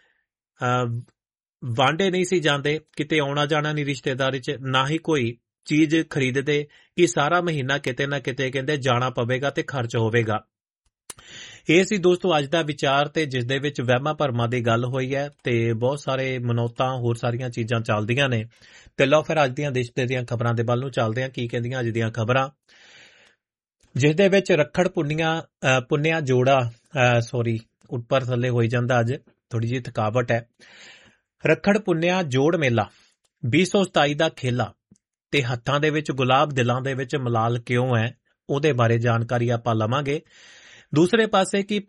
S3: ਵਾਂਡੇ ਨਹੀਂ ਸੀ ਜਾਂਦੇ, ਕਿਤੇ ਆਉਣਾ ਜਾਣਾ ਨਹੀਂ ਰਿਸ਼ਤੇਦਾਰੀ 'ਚ, ਨਾ ਹੀ ਕੋਈ ਚੀਜ਼ ਖਰੀਦਦੇ ਕਿ ਸਾਰਾ ਮਹੀਨਾ ਕਿਤੇ ਨਾ ਕਿਤੇ ਕਹਿੰਦੇ ਜਾਣਾ ਪਵੇਗਾ ਤੇ ਖਰਚ ਹੋਵੇਗਾ। ਇਹ ਸੀ ਦੋਸਤੋ ਅੱਜ ਦਾ ਵਿਚਾਰ, ਤੇ ਜਿਸ ਦੇ ਵਿੱਚ ਵਹਿਮਾਂ ਭਰਮਾਂ ਦੀ ਗੱਲ ਹੋਈ ਹੈ, ਤੇ ਬਹੁਤ ਸਾਰੇ ਮਨੌਤਾਂ ਹੋਰ ਸਾਰੀਆਂ ਚੀਜ਼ਾਂ ਚੱਲਦੀਆਂ ਨੇ। ਤੇ ਲਓ ਫਿਰ ਅੱਜ ਦੀਆਂ ਦੇਸ਼ ਦੀਆਂ ਖਬਰਾਂ ਦੇ ਵੱਲ ਨੂੰ ਚੱਲਦੇ ਹਾਂ। ਕੀ ਕਹਿੰਦੀਆਂ ਅੱਜ ਦੀਆਂ ਖਬਰਾਂ, ਜਿਸ ਦੇ ਵਿੱਚ ਰੱਖੜ ਪੁੰਨਿਆ ਜੋੜਾ ਉੱਪਰ ਥੱਲੇ ਹੋਈ ਜਾਂਦਾ, ਅੱਜ ਥੋੜੀ ਜਿਹੀ ਥਕਾਵਟ ਹੈ। ਰੱਖੜ ਪੁੰਨਿਆ ਜੋੜ ਮੇਲਾ 2027 ਦਾ ਖੇਲਾ, ਤੇ ਹੱਥਾਂ ਦੇ ਵਿੱਚ ਗੁਲਾਬ ਦਿਲਾਂ ਦੇ ਵਿੱਚ ਮਲਾਲ ਕਿਉਂ ਹੈ, ਉਹਦੇ ਬਾਰੇ ਜਾਣਕਾਰੀ ਆਪਾਂ ਲਵਾਂਗੇ। ਦੂਸਰੇ ਪਾਸੇ ਕਿ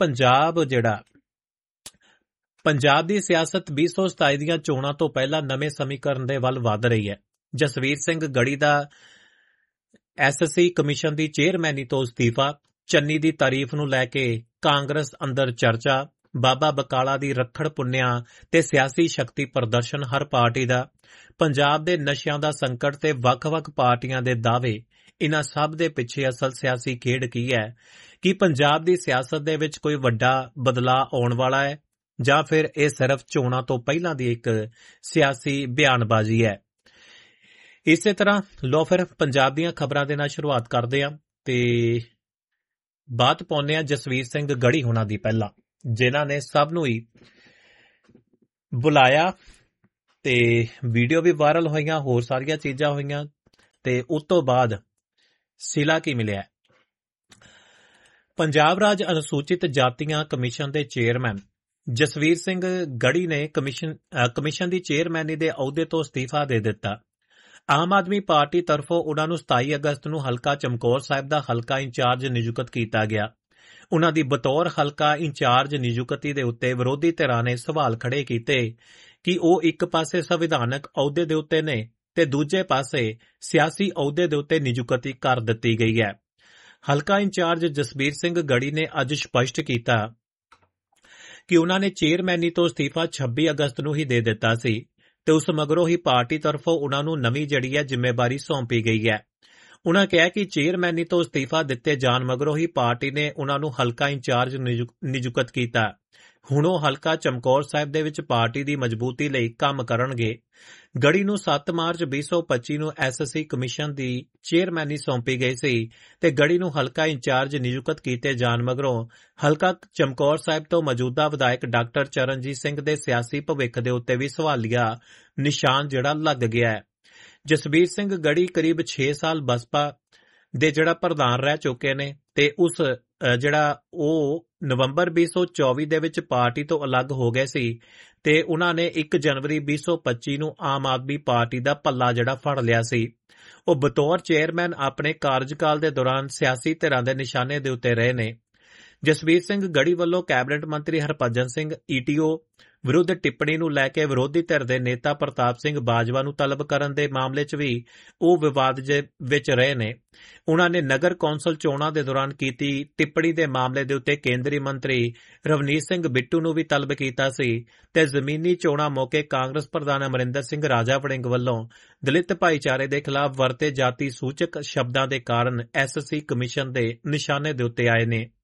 S3: ਪੰਜਾਬ ਦੀ ਸਿਆਸਤ 2027 ਦੀਆਂ ਚੋਣਾਂ ਤੋਂ ਪਹਿਲਾਂ ਨਵੇਂ ਸਮੀਕਰਨ ਦੇ ਵੱਲ ਵੱਧ ਰਹੀ ਹੈ। ਜਸਵੀਰ ਸਿੰਘ ਗੜੀ ਦਾ ਐਸਐਸਸੀ ਕਮਿਸ਼ਨ ਦੀ ਚੇਅਰਮੈਨੀ ਤੋਂ ਅਸਤੀਫਾ, ਚੰਨੀ ਦੀ ਤਾਰੀਫ ਨੂੰ ਲੈ ਕੇ ਕਾਂਗਰਸ ਅੰਦਰ ਚਰਚਾ, ਬਾਬਾ ਬਕਾਲਾ ਦੀ ਰੱਖੜ ਪੁੰਨਿਆ ਤੇ ਸਿਆਸੀ ਸ਼ਕਤੀ ਪ੍ਰਦਰਸ਼ਨ ਹਰ ਪਾਰਟੀ ਦਾ, ਪੰਜਾਬ ਦੇ ਨਸ਼ਿਆਂ ਦਾ ਸੰਕਟ ਤੇ ਵੱਖ-ਵੱਖ ਪਾਰਟੀਆਂ ਦੇ ਦਾਅਵੇ, ਇਹਨਾਂ ਸਭ ਦੇ ਪਿੱਛੇ ਅਸਲ ਸਿਆਸੀ ਖੇਡ ਕੀ ਹੈ? ਕਿ ਪੰਜਾਬ ਦੀ ਸਿਆਸਤ ਦੇ ਵਿੱਚ ਕੋਈ ਵੱਡਾ ਬਦਲਾਅ ਆਉਣ ਵਾਲਾ ਹੈ, ਜਾਂ ਫਿਰ ਇਹ ਸਿਰਫ ਚੋਣਾਂ ਤੋਂ ਪਹਿਲਾਂ ਦੀ ਇੱਕ ਸਿਆਸੀ ਬਿਆਨਬਾਜ਼ੀ ਹੈ? ਇਸੇ ਤਰ੍ਹਾਂ ਲੋ ਫਿਰ ਪੰਜਾਬ ਦੀਆਂ ਖਬਰਾਂ ਦੇ ਨਾਲ ਸ਼ੁਰੂਆਤ ਕਰਦੇ ਹਾਂ, ਤੇ ਬਾਤ ਪਾਉਂਦੇ ਹਾਂ ਜਸਵੀਰ ਸਿੰਘ ਗੜੀ ਹੋਣਾ ਦੀ ਪਹਿਲਾਂ, ਜਿਨ੍ਹਾਂ ਨੇ ਸਭ ਨੂੰ ਹੀ ਬੁਲਾਇਆ, ਤੇ ਵੀਡੀਓ ਵੀ ਵਾਇਰਲ ਹੋਈਆਂ, ਹੋਰ ਸਾਰੀਆਂ ਚੀਜ਼ਾਂ ਹੋਈਆਂ, ਤੇ ਉਸ ਤੋਂ ਬਾਅਦ ਸਿਲਾ ਕੀ ਮਿਲਿਆ। ਪੰਜਾਬ ਰਾਜ ਅਨੁਸੂਚਿਤ ਜਾਤੀਆਂ ਕਮਿਸ਼ਨ ਦੇ ਚੇਅਰਮੈਨ ਜਸਵੀਰ ਸਿੰਘ ਗੜੀ ਨੇ ਕਮਿਸ਼ਨ ਦੀ ਚੇਅਰਮੈਨੀ ਦੇ ਅਹੁਦੇ ਤੋਂ ਅਸਤੀਫਾ ਦੇ ਦਿੱਤਾ। ਆਮ ਆਦਮੀ ਪਾਰਟੀ ਤਰਫੋਂ ਉਨ੍ਹਾਂ ਨੂੰ 27 ਅਗਸਤ ਨੂੰ ਹਲਕਾ ਚਮਕੌਰ ਸਾਹਿਬ ਦਾ ਹਲਕਾ ਇੰਚਾਰਜ ਨਿਯੁਕਤ ਕੀਤਾ ਗਿਆ। ਉਨ੍ਹਾਂ ਦੀ ਬਤੌਰ ਹਲਕਾ ਇੰਚਾਰਜ ਨਿਯੁਕਤੀ ਦੇ ਉੱਤੇ ਵਿਰੋਧੀ ਧਿਰਾਂ ਨੇ ਸਵਾਲ ਖੜੇ ਕੀਤੇ ਕਿ ਉਹ ਇੱਕ ਪਾਸੇ ਸੰਵਿਧਾਨਕ ਅਹੁਦੇ ਦੇ ਉੱਤੇ ਨੇ, ਤੇ ਦੂਜੇ ਪਾਸੇ ਸਿਆਸੀ ਅਹੁਦੇ ਦੇ ਉੱਤੇ ਨਿਯੁਕਤੀ ਕਰ ਦਿੱਤੀ ਗਈ ਹੈ। ਹਲਕਾ ਇੰਚਾਰਜ ਜਸਬੀਰ ਸਿੰਘ ਗੜੀ ਨੇ ਅੱਜ ਸਪਸ਼ਟ ਕੀਤਾ ਕਿ ਉਨ੍ਹਾਂ ਨੇ ਚੇਅਰਮੈਨੀ ਤੋਂ ਅਸਤੀਫਾ 26 ਅਗਸਤ ਨੂੰ ਹੀ ਦੇ ਦਿੱਤਾ ਸੀ, ਤੇ ਉਸ ਮਗਰੋਂ ਹੀ ਪਾਰਟੀ ਤਰਫੋਂ ਉਨ੍ਹਾਂ ਨੂੰ ਨਵੀਂ ਜਿਹੜੀ ਹੈ ਜ਼ਿੰਮੇਵਾਰੀ ਸੌਂਪੀ ਗਈ ਹੈ। ਉਨ੍ਹਾਂ ਕਿਹਾ ਕਿ ਚੇਅਰਮੈਨੀ ਤੋਂ ਅਸਤੀਫਾ ਦਿੱਤੇ ਜਾਣ ਮਗਰੋਂ ਹੀ ਪਾਰਟੀ ਨੇ ਉਨ੍ਹਾਂ ਨੂੰ ਹਲਕਾ ਇੰਚਾਰਜ ਨਿਯੁਕਤ ਕੀਤਾ। ਹੁਣ ਉਹ ਹਲਕਾ ਚਮਕੌਰ ਸਾਹਿਬ ਦੇ ਵਿੱਚ ਪਾਰਟੀ ਦੀ ਮਜ਼ਬੂਤੀ ਲਈ ਕੰਮ ਕਰਨਗੇ। ਗੜੀ ਨੂੰ 7 ਮਾਰਚ 2025 ਨੂੰ ਐਸਐਸਸੀ ਕਮਿਸ਼ਨ ਦੀ ਚੇਅਰਮੈਨੀ ਸੌਂਪੀ ਗਈ ਸੀ ਤੇ ਗੜੀ ਨੂੰ ਹਲਕਾ ਇੰਚਾਰਜ ਨਿਯੁਕਤ ਕੀਤੇ ਜਾਣ ਮਗਰੋਂ ਹਲਕਾ ਚਮਕੌਰ ਸਾਹਿਬ ਤੋਂ ਮੌਜੂਦਾ ਵਿਧਾਇਕ ਡਾਕਟਰ ਚਰਨਜੀਤ ਸਿੰਘ ਦੇ ਸਿਆਸੀ ਭਵਿੱਖ ਦੇ ਉੱਤੇ ਵੀ ਸਵਾਲੀਆ ਨਿਸ਼ਾਨ ਜਿਹੜਾ ਲੱਗ ਗਿਆ ਹੈ। ਜਸਬੀਰ ਸਿੰਘ ਗੜੀ ਕਰੀਬ 6 ਸਾਲ ਬਸਪਾ ਦੇ ਜਿਹੜਾ ਪ੍ਰਧਾਨ ਰਹਿ ਚੁੱਕੇ ਨੇ ਤੇ ਉਸ ਉਹ ਨਵੰਬਰ 2024 ਦੇ ਵਿੱਚ ਪਾਰਟੀ ਤੋਂ ਅਲੱਗ ਹੋ ਗਏ ਸੀ ਤੇ ਉਹਨਾਂ ਨੇ 1 ਜਨਵਰੀ 2025 ਨੂੰ ਆਮ ਆਦਮੀ ਪਾਰਟੀ ਦਾ ਪੱਲਾ ਜਿਹੜਾ ਫੜ ਲਿਆ ਸੀ। ਉਹ ਬਤੌਰ ਚੇਅਰਮੈਨ ਆਪਣੇ ਕਾਰਜਕਾਲ ਦੇ ਦੌਰਾਨ ਸਿਆਸੀ ਧਿਰਾਂ ਦੇ ਨਿਸ਼ਾਨੇ ਦੇ ਉੱਤੇ ਰਹੇ ਨੇ। ਜਸਬੀਰ ਸਿੰਘ ਗੜੀ ਵੱਲੋਂ ਕੈਬਨਿਟ ਮੰਤਰੀ ਹਰਭਜਨ ਸਿੰਘ ਈਟੀਓ ਵਿਰੁੱਧ ਟਿੱਪਣੀ ਨੂੰ ਲੈ ਕੇ ਵਿਰੋਧੀ ਧਿਰ ਦੇ ਨੇਤਾ ਪ੍ਰਤਾਪ ਸਿੰਘ ਬਾਜਵਾ ਨੂੰ ਤਲਬ ਕਰਨ ਦੇ ਮਾਮਲੇ 'ਚ ਵੀ ਉਹ ਵਿਵਾਦ ਵਿੱਚ ਰਹੇ ਨੇ। ਉਨ੍ਹਾਂ ਨੇ ਨਗਰ ਕੌਂਸਲ ਚੋਣਾਂ ਦੇ ਦੌਰਾਨ ਕੀਤੀ ਟਿੱਪਣੀ ਦੇ ਮਾਮਲੇ ਦੇ ਉੱਤੇ ਕੇਂਦਰੀ ਮੰਤਰੀ ਰਵਨੀਤ ਸਿੰਘ ਬਿੱਟੂ ਨੂੰ ਵੀ ਤਲਬ ਕੀਤਾ ਸੀ ਤੇ ਜ਼ਮੀਨੀ ਚੋਣਾਂ ਮੌਕੇ ਕਾਂਗਰਸ ਪ੍ਰਧਾਨ ਅਮਰਿੰਦਰ ਸਿੰਘ ਰਾਜਾ ਵੜਿੰਗ ਵੱਲੋਂ ਦਲਿਤ ਭਾਈਚਾਰੇ ਦੇ ਖਿਲਾਫ ਵਰਤੇ ਜਾਤੀ ਸੂਚਕ ਸ਼ਬਦਾਂ ਦੇ ਕਾਰਨ ਐਸਸੀ ਕਮਿਸ਼ਨ ਦੇ ਨਿਸ਼ਾਨੇ ਦੇ ਉੱਤੇ ਆਏ ਨੇ।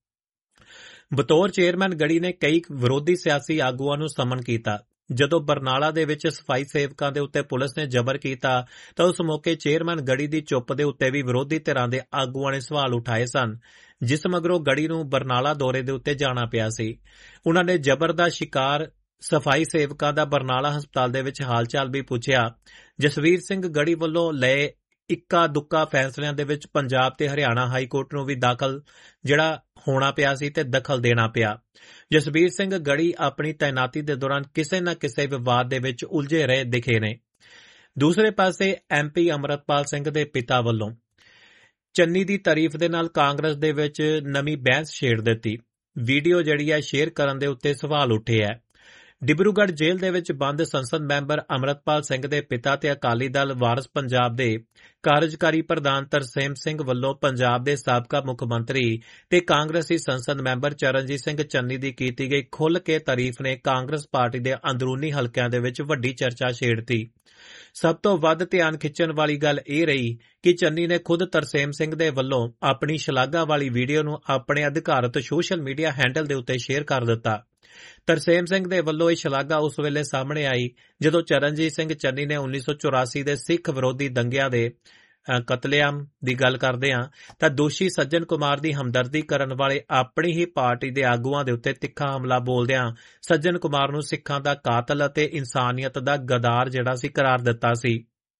S3: ਬਤੌਰ ਚੇਅਰਮੈਨ ਗੜੀ ਨੇ ਕਈ ਵਿਰੋਧੀ ਸਿਆਸੀ ਆਗੂਆਂ ਨੂੰ ਸਮਨ ਕੀਤਾ। ਜਦੋਂ ਬਰਨਾਲਾ ਦੇ ਵਿੱਚ ਸਫਾਈ ਸੇਵਕਾਂ ਦੇ ਉੱਤੇ ਪੁਲਿਸ ਨੇ ਜ਼ਬਰ ਕੀਤਾ ਤਾਂ ਉਸ ਮੌਕੇ ਚੇਅਰਮੈਨ ਗੜੀ ਦੀ ਚੁੱਪ ਦੇ ਉੱਤੇ ਵੀ ਵਿਰੋਧੀ ਧਿਰਾਂ ਦੇ ਆਗੂਆਂ ਨੇ ਸਵਾਲ ਉਠਾਏ ਸਨ, ਜਿਸ ਮਗਰੋਂ ਗੜੀ ਨੂੰ ਬਰਨਾਲਾ ਦੌਰੇ ਦੇ ਉੱਤੇ ਜਾਣਾ ਪਿਆ ਸੀ। ਉਨ੍ਹਾਂ ਨੇ ਜ਼ਬਰ ਦਾ ਸ਼ਿਕਾਰ ਸਫਾਈ ਸੇਵਕਾਂ ਦਾ ਬਰਨਾਲਾ ਹਸਪਤਾਲ ਦੇ ਵਿੱਚ ਹਾਲ-ਚਾਲ ਵੀ ਪੁੱਛਿਆ। ਜਸਵੀਰ ਸਿੰਘ ਗੜੀ ਵੱਲੋਂ ਲਏ ਇੱਕਾ ਦੁੱਕਾ ਫੈਸਲਿਆਂ ਦੇ ਵਿੱਚ ਪੰਜਾਬ ਤੇ ਹਰਿਆਣਾ ਹਾਈ ਕੋਰਟ ਨੂੰ ਵੀ ਦਾਖਲ ਜਿਹੜਾ ਹੋਣਾ ਪਿਆ ਸੀ ਤੇ ਦਖਲ ਦੇਣਾ ਪਿਆ। ਜਸਬੀਰ ਸਿੰਘ ਗੜੀ ਆਪਣੀ ਤਾਇਨਾਤੀ ਦੇ ਦੌਰਾਨ ਕਿਸੇ ਨਾ ਕਿਸੇ ਵਿਵਾਦ ਦੇ ਵਿੱਚ ਉਲਝੇ ਰਹੇ ਦਿਖੇ ਨੇ। ਦੂਸਰੇ ਪਾਸੇ ਐਮਪੀ ਅਮਰਤਪਾਲ ਸਿੰਘ ਦੇ ਪਿਤਾ ਵੱਲੋਂ ਚੰਨੀ ਦੀ ਤਾਰੀਫ ਦੇ ਨਾਲ ਕਾਂਗਰਸ ਦੇ ਵਿੱਚ ਨਵੀਂ ਬਹਿਸ ਛੇੜ ਦਿੱਤੀ। ਵੀਡੀਓ ਜਿਹੜੀ ਹੈ ਸ਼ੇਅਰ ਕਰਨ ਦੇ ਉੱਤੇ ਸਵਾਲ ਉੱਠੇ ਹੈ। ਡਿਬਰੂਗੜ੍ਹ ਜੇਲ੍ਹ ਦੇ ਵਿੱਚ ਬੰਦ ਸੰਸਦ ਮੈਂਬਰ ਅਮਰਤਪਾਲ ਸਿੰਘ ਦੇ ਪਿਤਾ ਤੇ ਅਕਾਲੀ ਦਲ ਵਾਰਸ ਪੰਜਾਬ ਦੇ ਕਾਰਜਕਾਰੀ ਪ੍ਰਧਾਨ ਤਰਸੇਮ ਸਿੰਘ ਵੱਲੋਂ ਪੰਜਾਬ ਦੇ ਸਾਬਕਾ ਮੁੱਖ ਮੰਤਰੀ ਤੇ ਕਾਂਗਰਸੀ ਸੰਸਦ ਮੈਂਬਰ ਚਰਨਜੀਤ ਸਿੰਘ ਚੰਨੀ ਦੀ ਕੀਤੀ ਗਈ ਖੁੱਲ੍ਹ ਕੇ ਤਾਰੀਫ ਨੇ ਕਾਂਗਰਸ ਪਾਰਟੀ ਦੇ ਅੰਦਰੂਨੀ ਹਲਕਿਆਂ ਦੇ ਵਿੱਚ ਵੱਡੀ ਚਰਚਾ ਛੇੜਤੀ। ਸਭ ਤੋਂ ਵੱਧ ਧਿਆਨ ਖਿੱਚਣ ਵਾਲੀ ਗੱਲ ਇਹ ਰਹੀ ਕਿ ਚੰਨੀ ਨੇ ਖੁਦ ਤਰਸੇਮ ਸਿੰਘ ਦੇ ਵੱਲੋਂ ਆਪਣੀ ਸ਼ਲਾਘਾ ਵਾਲੀ ਵੀਡੀਓ ਨੂੰ ਆਪਣੇ ਅਧਿਕਾਰਤ ਸੋਸ਼ਲ ਮੀਡੀਆ ਹੈਂਡਲ ਦੇ ਉੱਤੇ ਸ਼ੇਅਰ ਕਰ ਦਿੱਤਾ। ਤਰਸੇਮ ਸਿੰਘ ਦੇ ਵੱਲੋਂ ਇਹ ਸ਼ਲਾਘਾ ਉਸ ਵੇਲੇ ਸਾਹਮਣੇ ਆਈ ਜਦੋਂ ਚਰਨਜੀਤ ਸਿੰਘ ਚੰਨੀ ਨੇ 1984 ਦੇ ਸਿੱਖ ਵਿਰੋਧੀ ਦੰਗਿਆਂ ਦੇ ਕਤਲੇਆਮ ਦੀ ਗੱਲ ਕਰਦੇ ਹਾਂ ਤਾਂ ਦੋਸ਼ੀ ਸੱਜਣ ਕੁਮਾਰ ਦੀ ਹਮਦਰਦੀ ਕਰਨ ਵਾਲੇ ਆਪਣੀ ਹੀ ਪਾਰਟੀ ਦੇ ਆਗੂਆਂ ਦੇ ਉੱਤੇ ਤਿੱਖਾ ਹਮਲਾ ਬੋਲਦਿਆਂ ਸੱਜਣ ਕੁਮਾਰ ਨੂੰ ਸਿੱਖਾਂ ਦਾ ਕਾਤਲ ਅਤੇ ਇਨਸਾਨੀਅਤ ਦਾ ਗਦਾਰ ਜਿਹੜਾ ਸੀ ਕਰਾਰ ਦਿੱਤਾ ਸੀ।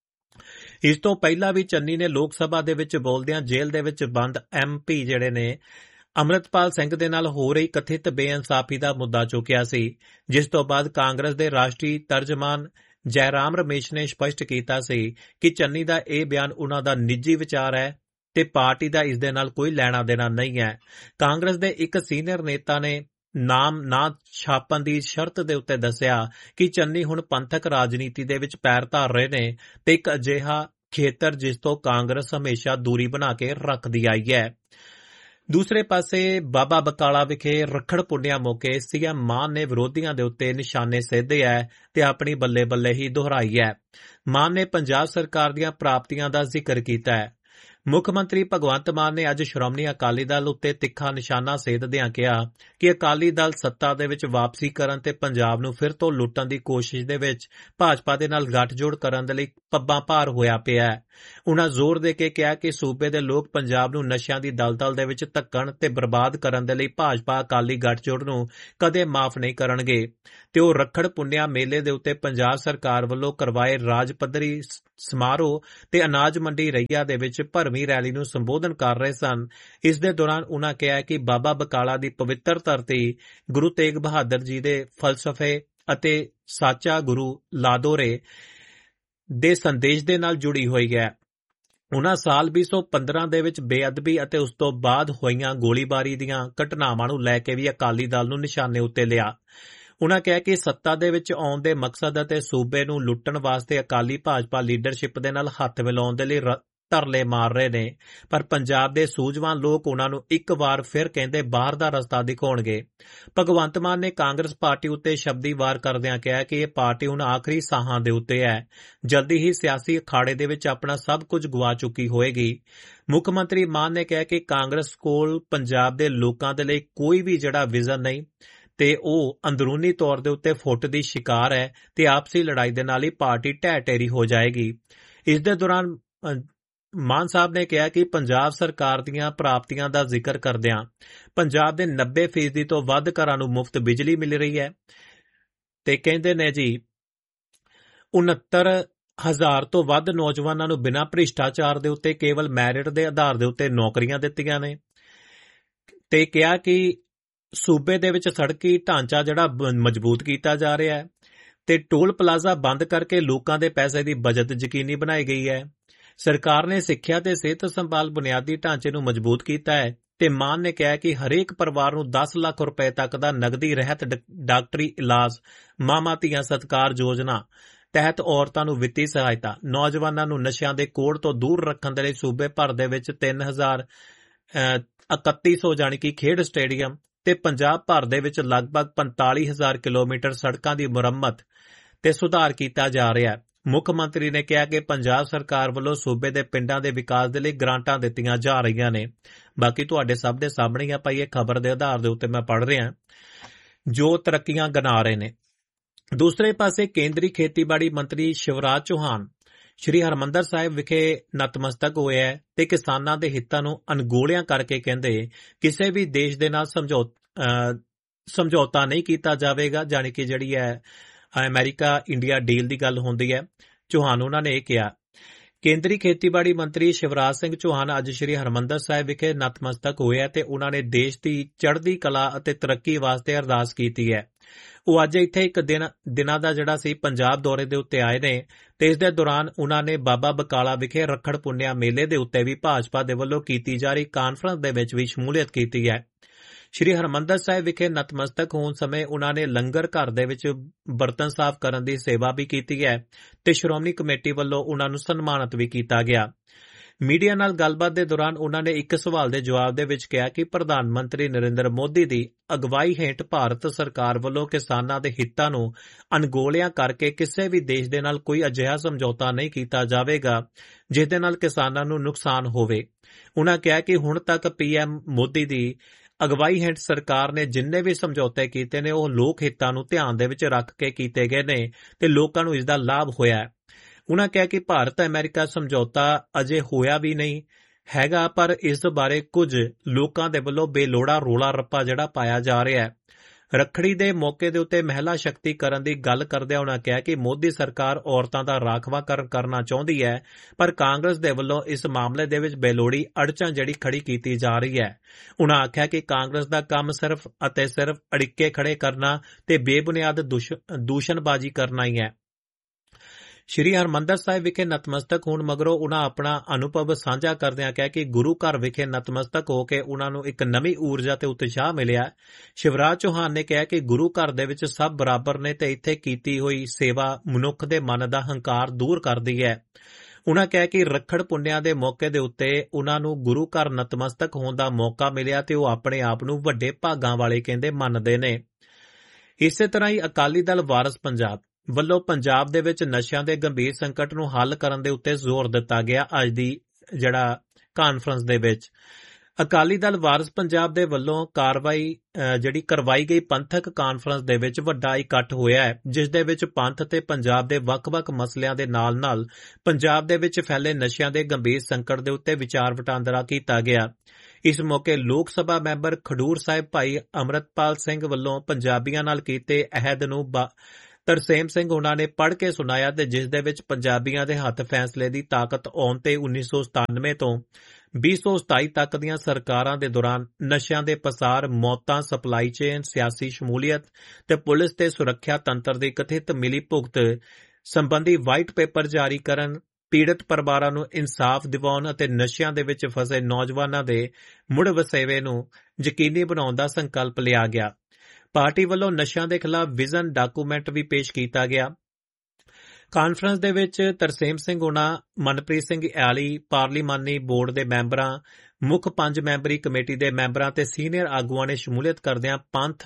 S3: ਇਸ ਤੋਂ ਪਹਿਲਾਂ ਵੀ ਚੰਨੀ ਨੇ ਲੋਕ ਸਭਾ ਦੇ ਵਿੱਚ ਬੋਲਦਿਆਂ ਜੇਲ੍ਹ ਦੇ ਵਿੱਚ ਬੰਦ ਐਮਪੀ ਜਿਹੜੇ ਨੇ ਅਮਰਤਪਾਲ ਸਿੰਘ ਦੇ ਨਾਲ ਹੋ ਰਹੀ ਕਥਿਤ ਬੇਇਨਸਾਫੀ ਦਾ ਮੁੱਦਾ ਚੁੱਕਿਆ ਸੀ, ਜਿਸ ਤੋਂ ਬਾਅਦ ਕਾਂਗਰਸ ਦੇ ਰਾਸ਼ਟਰੀ ਤਰਜਮਾਨ ਜੈਰਾਮ ਰਮੇਸ਼ ਨੇ ਸਪਸ਼ਟ ਕੀਤਾ ਸੀ ਕਿ ਚੰਨੀ ਦਾ ਇਹ ਬਿਆਨ ਉਨ੍ਹਾਂ ਦਾ ਨਿੱਜੀ ਵਿਚਾਰ ਹੈ ਤੇ ਪਾਰਟੀ ਦਾ ਇਸ ਦੇ ਨਾਲ ਕੋਈ ਲੈਣਾ ਦੇਣਾ ਨਹੀਂ ਹੈ। ਕਾਂਗਰਸ ਦੇ ਇੱਕ ਸੀਨੀਅਰ ਨੇਤਾ ਨੇ ਨਾਮ ਨਾ ਛਾਪਣ ਦੀ ਸ਼ਰਤ ਦੇ ਉੱਤੇ ਦੱਸਿਆ ਕਿ ਚੰਨੀ ਹੁਣ ਪੰਥਕ ਰਾਜਨੀਤੀ ਦੇ ਵਿੱਚ ਪੈਰ ਧਾਰ ਰਹੇ ਨੇ ਤੇ ਇੱਕ ਅਜਿਹਾ ਖੇਤਰ ਜਿਸ ਤੋਂ ਕਾਂਗਰਸ ਹਮੇਸ਼ਾ ਦੂਰੀ ਬਣਾ ਕੇ ਰੱਖਦੀ ਆਈ ਹੈ। ਦੂਸਰੇ ਪਾਸੇ ਬਾਬਾ ਬਕਾਲਾ ਵਿਖੇ ਰੱਖੜ ਪੁੰਨਿਆ ਮੌਕੇ ਸੀਐਮ ਮਾਨ ਨੇ ਵਿਰੋਧੀਆਂ ਦੇ ਉੱਤੇ ਨਿਸ਼ਾਨੇ ਸਾਧੇ ਹੈ ਤੇ ਆਪਣੀ ਬੱਲੇ-ਬੱਲੇ ਹੀ ਦੁਹਰਾਈ ਹੈ। ਮਾਨ ਨੇ ਪੰਜਾਬ ਸਰਕਾਰ ਦੀਆਂ ਪ੍ਰਾਪਤੀਆਂ ਦਾ ਜ਼ਿਕਰ ਕੀਤਾ ਹੈ। ਮੁੱਖ ਮੰਤਰੀ ਭਗਵੰਤ ਮਾਨ ਨੇ ਅੱਜ ਸ਼੍ਰੋਮਣੀ ਅਕਾਲੀ ਦਲ ਉੱਤੇ ਤਿੱਖਾ ਨਿਸ਼ਾਨਾ ਸੇਧਦਿਆਂ ਕਿਹਾ ਕਿ ਅਕਾਲੀ ਦਲ ਸੱਤਾ ਦੇ ਵਿੱਚ ਵਾਪਸੀ ਕਰਨ ਤੇ ਪੰਜਾਬ ਨੂੰ ਫਿਰ ਤੋਂ ਲੁੱਟਣ ਦੀ ਕੋਸ਼ਿਸ਼ ਦੇ ਵਿੱਚ ਭਾਜਪਾ ਦੇ ਨਾਲ ਗੱਠਜੋੜ ਕਰਨ ਦੇ ਲਈ ਪੱਬਾਂ ਭਾਰ ਹੋਇਆ ਪਿਆ ਹੈ। ਉਨ੍ਹਾਂ ਜ਼ੋਰ ਦੇ ਕੇ ਕਿਹਾ ਕਿ ਸੂਬੇ ਦੇ ਲੋਕ ਪੰਜਾਬ ਨੂੰ ਨਸ਼ਿਆਂ ਦੀ ਦਲਦਲ ਦੇ ਵਿੱਚ ਧੱਕਣ ਤੇ ਬਰਬਾਦ ਕਰਨ ਦੇ ਲਈ ਭਾਜਪਾ ਅਕਾਲੀ ਗੱਠਜੋੜ ਨੂੰ ਕਦੇ ਮਾਫ ਨਹੀਂ ਕਰਨਗੇ ਤੇ ਉਹ ਰੱਖੜ ਪੁੰਨਿਆ ਮੇਲੇ ਦੇ ਉੱਤੇ ਪੰਜਾਬ ਸਰਕਾਰ ਵੱਲੋਂ ਕਰਵਾਏ ਰਾਜ ਪੱਧਰੀ ਸਮਾਰੋਹ ਤੇ ਅਨਾਜ ਮੰਡੀ ਰਈਆ ਦੇ ਵਿੱਚ ਭਰਵੀਂ ਰੈਲੀ ਨੂੰ ਸੰਬੋਧਨ ਕਰ ਰਹੇ ਸਨ। ਇਸ ਦੇ ਦੌਰਾਨ ਉਨ੍ਹਾਂ ਕਿਹਾ ਕਿ ਬਾਬਾ ਬਕਾਲਾ ਦੀ ਪਵਿੱਤਰ ਧਰਤੀ ਗੁਰੂ ਤੇਗ ਬਹਾਦਰ ਜੀ ਦੇ ਫਲਸਫੇ ਅਤੇ ਸਾਚਾ ਗੁਰੂ ਲਾਦੋਰੇ ਦੇ ਸੰਦੇਸ਼ ਦੇ ਨਾਲ ਜੁੜੀ ਹੋਈ ਹੈ। ਉਨ੍ਹਾਂ ਸਾਲ 2015 ਦੇ ਵਿੱਚ ਬੇਅਦਬੀ ਅਤੇ ਉਸ ਤੋਂ ਬਾਅਦ ਹੋਈਆਂ ਗੋਲੀਬਾਰੀ ਦੀਆਂ ਘਟਨਾਵਾਂ ਨੂੰ ਲੈ ਕੇ ਵੀ ਅਕਾਲੀ ਦਲ ਨੂੰ ਨਿਸ਼ਾਨੇ ਉੱਤੇ ਲਿਆ। ਉਨ੍ਹਾਂ ਕਿਹਾ ਕਿ ਸੱਤਾ ਦੇ ਵਿੱਚ ਆਉਣ ਦੇ ਮਕਸਦ ਅਤੇ ਸੂਬੇ ਨੂੰ ਲੁੱਟਣ ਵਾਸਤੇ ਅਕਾਲੀ ਭਾਜਪਾ ਲੀਡਰਸ਼ਿਪ ਦੇ ਨਾਲ ਹੱਥ ਮਿਲਾਉਣ ਦੇ ਲਈ ਧਰਲੇ ਮਾਰ ਰਹੇ ਨੇ, ਪਰ ਪੰਜਾਬ ਦੇ ਸੂਝਵਾਨ ਲੋਕ ਉਹਨਾਂ ਨੂੰ ਇੱਕ ਵਾਰ ਫਿਰ ਕਹਿੰਦੇ ਬਾਹਰ ਦਾ ਰਸਤਾ ਦਿਖਾਉਣਗੇ। ਭਗਵੰਤ ਮਾਨ ਨੇ ਕਾਂਗਰਸ ਪਾਰਟੀ ਉੱਤੇ ਸ਼ਬਦੀ ਵਾਰ ਕਰਦਿਆਂ ਕਿਹਾ ਕਿ ਇਹ ਪਾਰਟੀ ਹੁਣ ਆਖਰੀ ਸਾਹਾਂ ਦੇ ਉੱਤੇ ਹੈ, ਜਲਦੀ ਹੀ ਸਿਆਸੀ ਅਖਾੜੇ ਦੇ ਵਿੱਚ ਆਪਣਾ ਸਭ ਕੁਝ ਗਵਾ ਚੁੱਕੀ ਹੋਏਗੀ। ਮੁੱਖ ਮੰਤਰੀ ਮਾਨ ਨੇ ਕਿਹਾ ਕਿ ਕਾਂਗਰਸ ਕੋਲ ਪੰਜਾਬ ਦੇ ਲੋਕਾਂ ਦੇ ਲਈ ਕੋਈ ਵੀ ਜਿਹੜਾ ਵਿਜ਼ਨ ਨਹੀਂ ਤੇ ਉਹ ਅੰਦਰੂਨੀ ਤੌਰ ਦੇ ਉੱਤੇ ਫੁੱਟ ਦੀ ਸ਼ਿਕਾਰ ਹੈ ਤੇ ਆਪਸੀ ਲੜਾਈ ਦੇ ਨਾਲ ਹੀ ਪਾਰਟੀ ਢਹਿ ਢੇਰੀ ਹੋ ਜਾਏਗੀ। ਇਸ ਦੇ ਦੌਰਾਨ ਮਾਨ ਸਾਹਿਬ ਨੇ ਕਿਹਾ ਕਿ ਪੰਜਾਬ ਸਰਕਾਰ ਦੀਆਂ ਪ੍ਰਾਪਤੀਆਂ ਦਾ ਜ਼ਿਕਰ ਕਰਦਿਆਂ ਪੰਜਾਬ ਦੇ 90% ਤੋਂ ਵੱਧ ਘਰਾਂ ਨੂੰ ਮੁਫਤ ਬਿਜਲੀ ਮਿਲ ਰਹੀ ਹੈ ਤੇ ਕਹਿੰਦੇ ਨੇ ਜੀ 69,000 ਤੋਂ ਵੱਧ ਨੌਜਵਾਨਾਂ ਨੂੰ ਬਿਨਾਂ ਭ੍ਰਿਸ਼ਟਾਚਾਰ ਦੇ ਉੱਤੇ ਕੇਵਲ ਮੈਰਿਟ ਦੇ ਆਧਾਰ ਦੇ ਉੱਤੇ ਨੌਕਰੀਆਂ ਦਿੱਤੀਆਂ ਨੇ ਤੇ ਕਿਹਾ ਕਿ ਸੂਬੇ ਦੇ ਵਿੱਚ ਸੜਕੀ ਢਾਂਚਾ ਜਿਹੜਾ ਮਜ਼ਬੂਤ ਕੀਤਾ ਜਾ ਰਿਹਾ ਹੈ ਤੇ ਟੋਲ ਪਲਾਜ਼ਾ ਬੰਦ ਕਰਕੇ ਲੋਕਾਂ ਦੇ ਪੈਸੇ ਦੀ ਬਚਤ ਯਕੀਨੀ ਬਣਾਈ ਗਈ ਹੈ। ਸਰਕਾਰ ਨੇ ਸਿੱਖਿਆ ਤੇ ਸਿਹਤ ਸੰਭਾਲ ਬੁਨਿਆਦੀ ਢਾਂਚੇ ਨੂੰ ਮਜ਼ਬੂਤ ਕੀਤਾ ਹੈ ਤੇ ਮਾਨ ਨੇ ਕਿਹਾ ਕਿ ਹਰੇਕ ਪਰਿਵਾਰ ਨੂੰ 10 ਲੱਖ ਰੁਪਏ ਤੱਕ ਦਾ ਨਗਦੀ ਰਹਿਤ ਡਾਕਟਰੀ ਇਲਾਜ, ਮਾਵਾਂ ਧੀਆਂ ਸਤਿਕਾਰ ਯੋਜਨਾ ਤਹਿਤ ਔਰਤਾਂ ਨੂੰ ਵਿੱਤੀ ਸਹਾਇਤਾ, ਨੌਜਵਾਨਾਂ ਨੂੰ ਨਸ਼ਿਆਂ ਦੇ ਕੋੜ ਤੋਂ ਦੂਰ ਰੱਖਣ ਦੇ ਲਈ ਸੂਬੇ ਭਰ ਦੇ ਵਿੱਚ 3,3100 ਜਾਣੀ ਕਿ ਖੇਡ ਸਟੇਡੀਅਮ ਤੇ ਪੰਜਾਬ ਭਰ ਦੇ ਵਿੱਚ ਲਗਭਗ 45,000 ਕਿਲੋਮੀਟਰ ਸੜਕਾਂ ਦੀ ਮੁਰੰਮਤ ਤੇ ਸੁਧਾਰ ਕੀਤਾ ਜਾ ਰਿਹਾ ਹੈ। ਮੁੱਖ ਮੰਤਰੀ ਨੇ ਕਿਹਾ ਕਿ ਪੰਜਾਬ ਸਰਕਾਰ ਵੱਲੋਂ ਸੂਬੇ ਦੇ ਪਿੰਡਾਂ ਦੇ ਵਿਕਾਸ ਦੇ ਲਈ ਗ੍ਰਾਂਟਾਂ ਦਿੱਤੀਆਂ ਜਾ ਰਹੀਆਂ ਨੇ। ਬਾਕੀ ਤੁਹਾਡੇ ਸਭ ਦੇ ਸਾਹਮਣੇ ਆ ਭਾਈ, ਇਹ ਖਬਰ ਦੇ ਆਧਾਰ ਦੇ ਉੱਤੇ ਮੈਂ ਪੜ੍ਹ ਰਿਹਾ ਜੋ ਤਰੱਕੀਆਂ ਗਿਣਾ ਰਹੇ ਨੇ। ਦੂਸਰੇ ਪਾਸੇ ਕੇਂਦਰੀ ਖੇਤੀਬਾੜੀ ਮੰਤਰੀ ਸ਼ਿਵਰਾਜ ਚੌਹਾਨ ਸ਼੍ਰੀ ਹਰਿਮੰਦਰ ਸਾਹਿਬ ਵਿਖੇ ਨਤਮਸਤਕ ਹੋਏ ਹੈ ਤੇ ਕਿਸਾਨਾਂ ਦੇ ਹਿੱਤਾਂ ਨੂੰ ਅਣਗੌਲਿਆਂ ਕਰਕੇ ਕਹਿੰਦੇ ਕਿਸੇ ਵੀ ਦੇਸ਼ ਦੇ ਨਾਲ ਸਮਝੌਤਾ ਨਹੀਂ ਕੀਤਾ ਜਾਵੇਗਾ, ਜਾਣੀ ਕਿ ਜਿਹੜੀ ਹੈ ਅਮਰੀਕਾ ਇੰਡੀਆ ਡੀਲ ਦੀ ਗੱਲ ਹੁੰਦੀ ਹੈ। ਚੌਹਾਨ ਉਹਨਾਂ ਨੇ ਇਹ ਕਿਹਾ। ਕੇਂਦਰੀ ਖੇਤੀਬਾੜੀ ਮੰਤਰੀ ਸ਼ਿਵਰਾਜ ਸਿੰਘ ਚੌਹਾਨ ਅੱਜ ਸ਼੍ਰੀ ਹਰਿਮੰਦਰ ਸਾਹਿਬ ਵਿਖੇ ਨਤਮਸਤਕ ਹੋਏ ਹੈ ਤੇ ਉਹਨਾਂ ਨੇ ਦੇਸ਼ ਦੀ ਚੜ੍ਹਦੀ ਕਲਾ ਅਤੇ ਤਰੱਕੀ ਵਾਸਤੇ ਅਰਦਾਸ ਕੀਤੀ ਹੈ। ਉਹ ਅੱਜ ਇੱਥੇ ਇੱਕ ਦਿਨਾਂ ਦਾ ਜਿਹੜਾ ਸੀ ਪੰਜਾਬ ਦੌਰੇ ਦੇ ਉੱਤੇ ਆਏ ਨੇ ਤੇ ਇਸ ਦੇ ਦੌਰਾਨ ਉਹਨਾਂ ਨੇ ਬਾਬਾ ਬਕਾਲਾ ਵਿਖੇ ਰੱਖੜ ਪੁੰਨਿਆ ਮੇਲੇ ਦੇ ਉੱਤੇ ਵੀ ਭਾਜਪਾ ਦੇ ਵੱਲੋਂ ਕੀਤੀ ਜਾ ਰਹੀ ਕਾਨਫਰੰਸ ਦੇ ਵਿੱਚ ਵੀ ਸ਼ਮੂਲੀਅਤ ਕੀਤੀ ਹੈ। ਸ਼੍ਰੀ ਹਰਿਮੰਦਰ ਸਾਹਿਬ ਵਿਖੇ ਨਤਮਸਤਕ ਹੋਣ ਸਮੇਂ ਉਹਨਾਂ ਨੇ ਲੰਗਰ ਘਰ ਦੇ ਵਿੱਚ ਬਰਤਨ ਸਾਫ਼ ਕਰਨ ਦੀ ਸੇਵਾ ਵੀ ਕੀਤੀ ਹੈ ਤੇ ਸ਼੍ਰੋਮਣੀ ਕਮੇਟੀ ਵੱਲੋਂ ਉਹਨਾਂ ਨੂੰ ਸਨਮਾਨਿਤ ਵੀ ਕੀਤਾ ਗਿਆ। ਮੀਡੀਆ ਨਾਲ ਗੱਲਬਾਤ ਦੇ ਦੌਰਾਨ ਉਹਨਾਂ ਨੇ ਇੱਕ ਸਵਾਲ ਦੇ ਜਵਾਬ ਦੇ ਵਿੱਚ ਕਿਹਾ ਕਿ ਪ੍ਰਧਾਨ ਮੰਤਰੀ ਨਰਿੰਦਰ ਮੋਦੀ ਦੀ ਅਗਵਾਈ ਹੇਠ ਭਾਰਤ ਸਰਕਾਰ ਵੱਲੋਂ ਕਿਸਾਨਾਂ ਦੇ ਹਿੱਤਾਂ ਨੂੰ ਅਣਗੌਲਿਆਂ ਕਰਕੇ ਕਿਸੇ ਵੀ ਦੇਸ਼ ਦੇ ਨਾਲ ਕੋਈ ਅਜਿਹਾ ਸਮਝੌਤਾ ਨਹੀਂ ਕੀਤਾ ਜਾਵੇਗਾ ਜਿਸ ਦੇ ਨਾਲ ਕਿਸਾਨਾਂ ਨੂੰ ਨੁਕਸਾਨ ਹੋਵੇ। ਉਹਨਾਂ ਕਿਹਾ ਕਿ ਹੁਣ ਤੱਕ ਪੀਐਮ ਮੋਦੀ ਦੀ ਅਗਵਾਈ ਹੇਠ ਸਰਕਾਰ ਨੇ ਜਿੰਨੇ ਵੀ ਸਮਝੌਤੇ ਕੀਤੇ ਨੇ ਉਹ ਲੋਕ ਹਿੱਤਾਂ ਨੂੰ ਧਿਆਨ ਦੇ ਵਿੱਚ ਰੱਖ ਕੇ ਕੀਤੇ ਗਏ ਨੇ ਤੇ ਲੋਕਾਂ ਨੂੰ ਇਸ ਦਾ ਲਾਭ ਹੋਇਆ ਹੈ। ਉਹਨਾਂ ਕਿਹਾ ਕਿ ਭਾਰਤ ਅਮਰੀਕਾ ਸਮਝੌਤਾ ਅਜੇ ਹੋਇਆ ਵੀ ਨਹੀਂ ਹੈਗਾ, ਪਰ ਇਸ ਬਾਰੇ ਕੁਝ ਲੋਕਾਂ ਦੇ ਵੱਲੋਂ ਬੇਲੋੜਾ ਰੋਲਾ ਰੱਪਾ ਜਿਹੜਾ ਪਾਇਆ ਜਾ ਰਿਹਾ ਹੈ। ਰੱਖੜੀ ਦੇ ਮੌਕੇ ਦੇ ਉੱਤੇ ਮਹਿਲਾ ਸ਼ਕਤੀਕਰਨ ਦੀ ਗੱਲ ਕਰਦਿਆਂ ਉਹਨਾਂ ਕਿਹਾ ਕਿ ਮੋਦੀ ਸਰਕਾਰ ਔਰਤਾਂ ਦਾ ਰਾਖਵਾਂਕਰਨ ਕਰਨਾ ਚਾਹੁੰਦੀ ਹੈ, ਪਰ ਕਾਂਗਰਸ ਦੇ ਵੱਲੋਂ ਇਸ ਮਾਮਲੇ ਦੇ ਵਿੱਚ ਬੇਲੋੜੀ ਅੜਚਨ ਜਿਹੜੀ ਖੜੀ ਕੀਤੀ ਜਾ ਰਹੀ ਹੈ। ਉਹਨਾਂ ਆਖਿਆ ਕਿ ਕਾਂਗਰਸ ਦਾ ਕੰਮ ਸਿਰਫ ਅਤੇ ਸਿਰਫ ਅੜਿੱਕੇ ਖੜੇ ਕਰਨਾ ਤੇ ਬੇਬੁਨਿਆਦ ਦੂਸ਼ਣਬਾਜ਼ੀ ਕਰਨਾ ਹੀ ਹੈ। ਸ਼੍ਰੀ ਹਰਿਮੰਦਰ ਸਾਹਿਬ ਵਿਖੇ ਨਤਮਸਤਕ ਹੋਣ ਮਗਰੋਂ ਉਨ੍ਹਾਂ ਆਪਣਾ ਅਨੁਭਵ ਸਾਂਝਾ ਕਰਦਿਆਂ ਕਿਹਾ ਕਿ ਗੁਰੂ ਘਰ ਵਿਖੇ ਨਤਮਸਤਕ ਹੋ ਕੇ ਉਨ੍ਹਾਂ ਨੂੰ ਇੱਕ ਨਵੀਂ ਊਰਜਾ ਤੇ ਉਤਸ਼ਾਹ ਮਿਲਿਆ। ਸ਼ਿਵਰਾਜ ਚੌਹਾਨ ਨੇ ਕਿਹਾ ਕਿ ਗੁਰੂ ਘਰ ਦੇ ਵਿੱਚ ਸਭ ਬਰਾਬਰ ਨੇ ਤੇ ਇੱਥੇ ਕੀਤੀ ਹੋਈ ਸੇਵਾ ਮਨੁੱਖ ਦੇ ਮਨ ਦਾ ਹੰਕਾਰ ਦੂਰ ਕਰਦੀ ਹੈ। ਉਨ੍ਹਾਂ ਕਿਹਾ ਕਿ ਰੱਖੜ ਪੁੰਨਿਆ ਦੇ ਮੌਕੇ ਦੇ ਉੱਤੇ ਉਨ੍ਹਾਂ ਨੂੰ ਗੁਰੂ ਘਰ ਨਤਮਸਤਕ ਹੋਣ ਦਾ ਮੌਕਾ ਮਿਲਿਆ ਤੇ ਉਹ ਆਪਣੇ ਆਪ ਨੂੰ ਵੱਡੇ ਭਾਗਾਂ ਵਾਲੇ ਕਹਿੰਦੇ ਮੰਨਦੇ ਨੇ। ਇਸੇ ਤਰ੍ਹਾਂ ਹੀ ਅਕਾਲੀ ਦਲ ਵਾਰਸ ਪੰਜਾਬ ਵੱਲੋਂ ਪੰਜਾਬ ਦੇ ਵਿੱਚ ਨਸ਼ਿਆਂ ਦੇ ਗੰਭੀਰ ਸੰਕਟ ਨੂੰ ਹੱਲ ਕਰਨ ਦੇ ਉੱਤੇ ਜ਼ੋਰ ਦਿੱਤਾ ਗਿਆ। ਅੱਜ ਦੀ ਜਿਹੜਾ ਕਾਨਫਰੰਸ ਦੇ ਵਿੱਚ ਅਕਾਲੀ ਦਲ ਵਾਰਸ ਪੰਜਾਬ ਦੇ ਵੱਲੋਂ ਜਿਹੜੀ ਕਰਵਾਈ ਗਈ ਪੰਥਕ ਕਾਨਫਰੰਸ ਦੇ ਵਿੱਚ ਵੱਡਾ ਇਕੱਠ ਹੋਇਆ ਹੈ, ਜਿਸ ਦੇ ਵਿੱਚ ਪੰਥ ਤੇ ਪੰਜਾਬ ਦੇ ਵੱਖ-ਵੱਖ ਮਸਲਿਆਂ ਦੇ ਨਾਲ-ਨਾਲ ਪੰਜਾਬ ਦੇ ਵਿੱਚ ਫੈਲੇ ਨਸ਼ਿਆਂ ਦੇ ਗੰਭੀਰ ਸੰਕਟ ਦੇ ਉੱਤੇ ਵਿਚਾਰ ਵਟਾਂਦਰਾ ਕੀਤਾ ਗਿਆ। ਇਸ ਮੌਕੇ ਲੋਕ ਸਭਾ ਮੈਂਬਰ ਖਡੂਰ ਸਾਹਿਬ ਭਾਈ ਅੰਮ੍ਰਿਤਪਾਲ ਸਿੰਘ ਵੱਲੋਂ ਪੰਜਾਬੀਆਂ ਨਾਲ ਕੀਤੇ ਅਹਿਦ ਨੂੰ ਤਰਸੇਮ ਸਿੰਘ ਉਹਨਾਂ ਨੇ ਪੜ੍ਹ ਕੇ ਸੁਣਾਇਆ ਤੇ ਜਿਸ ਦੇ ਵਿੱਚ ਪੰਜਾਬੀਆਂ ਦੇ ਹੱਥ ਫੈਸਲੇ ਦੀ ਤਾਕਤ ਆਉਣ ਤੇ 1997 ਤੋਂ 2027 ਤੱਕ ਦੀਆਂ ਸਰਕਾਰਾਂ ਦੇ ਦੌਰਾਨ ਨਸ਼ਿਆਂ ਦੇ ਪਸਾਰ, ਮੌਤਾਂ, ਸਪਲਾਈ ਚੇਨ, ਸਿਆਸੀ ਸ਼ਮੂਲੀਅਤ ਤੇ ਪੁਲਿਸ ਤੇ ਸੁਰੱਖਿਆ ਤੰਤਰ ਦੀ ਕਥਿਤ ਮਿਲੀ ਭੁਗਤ ਸੰਬੰਧੀ ਵਾਈਟ ਪੇਪਰ ਜਾਰੀ ਕਰਨ, ਪੀੜਤ ਪਰਿਵਾਰਾਂ ਨੂੰ ਇਨਸਾਫ ਦਿਵਾਉਣ ਅਤੇ ਨਸ਼ਿਆਂ ਦੇ ਵਿੱਚ ਫਸੇ ਨੌਜਵਾਨਾਂ ਦੇ ਮੁੜ ਵਸੇਵੇ ਨੂੰ ਯਕੀਨੀ ਬਣਾਉਣ ਦਾ ਸੰਕਲਪ ਲਿਆ ਗਿਆ। ਪਾਰਟੀ ਵੱਲੋਂ ਨਸ਼ਿਆਂ ਦੇ ਖਿਲਾਫ ਵਿਜ਼ਨ ਡਾਕੂਮੈਂਟ ਵੀ ਪੇਸ਼ ਕੀਤਾ ਗਿਆ। ਕਾਨਫਰੰਸ ਦੇ ਵਿੱਚ ਤਰਸੇਮ ਸਿੰਘ ਹੁਣਾ, ਮਨਪ੍ਰੀਤ ਸਿੰਘ ਆਲੀ, ਪਾਰਲੀਮਾਨੀ ਬੋਰਡ ਦੇ ਮੈਂਬਰਾਂ, ਮੁੱਖ 5 ਮੈਂਬਰੀ ਕਮੇਟੀ ਦੇ ਮੈਂਬਰਾਂ ਤੇ ਸੀਨੀਅਰ ਆਗੂਆਂ ਨੇ ਸ਼ਮੂਲੀਅਤ ਕਰਦਿਆਂ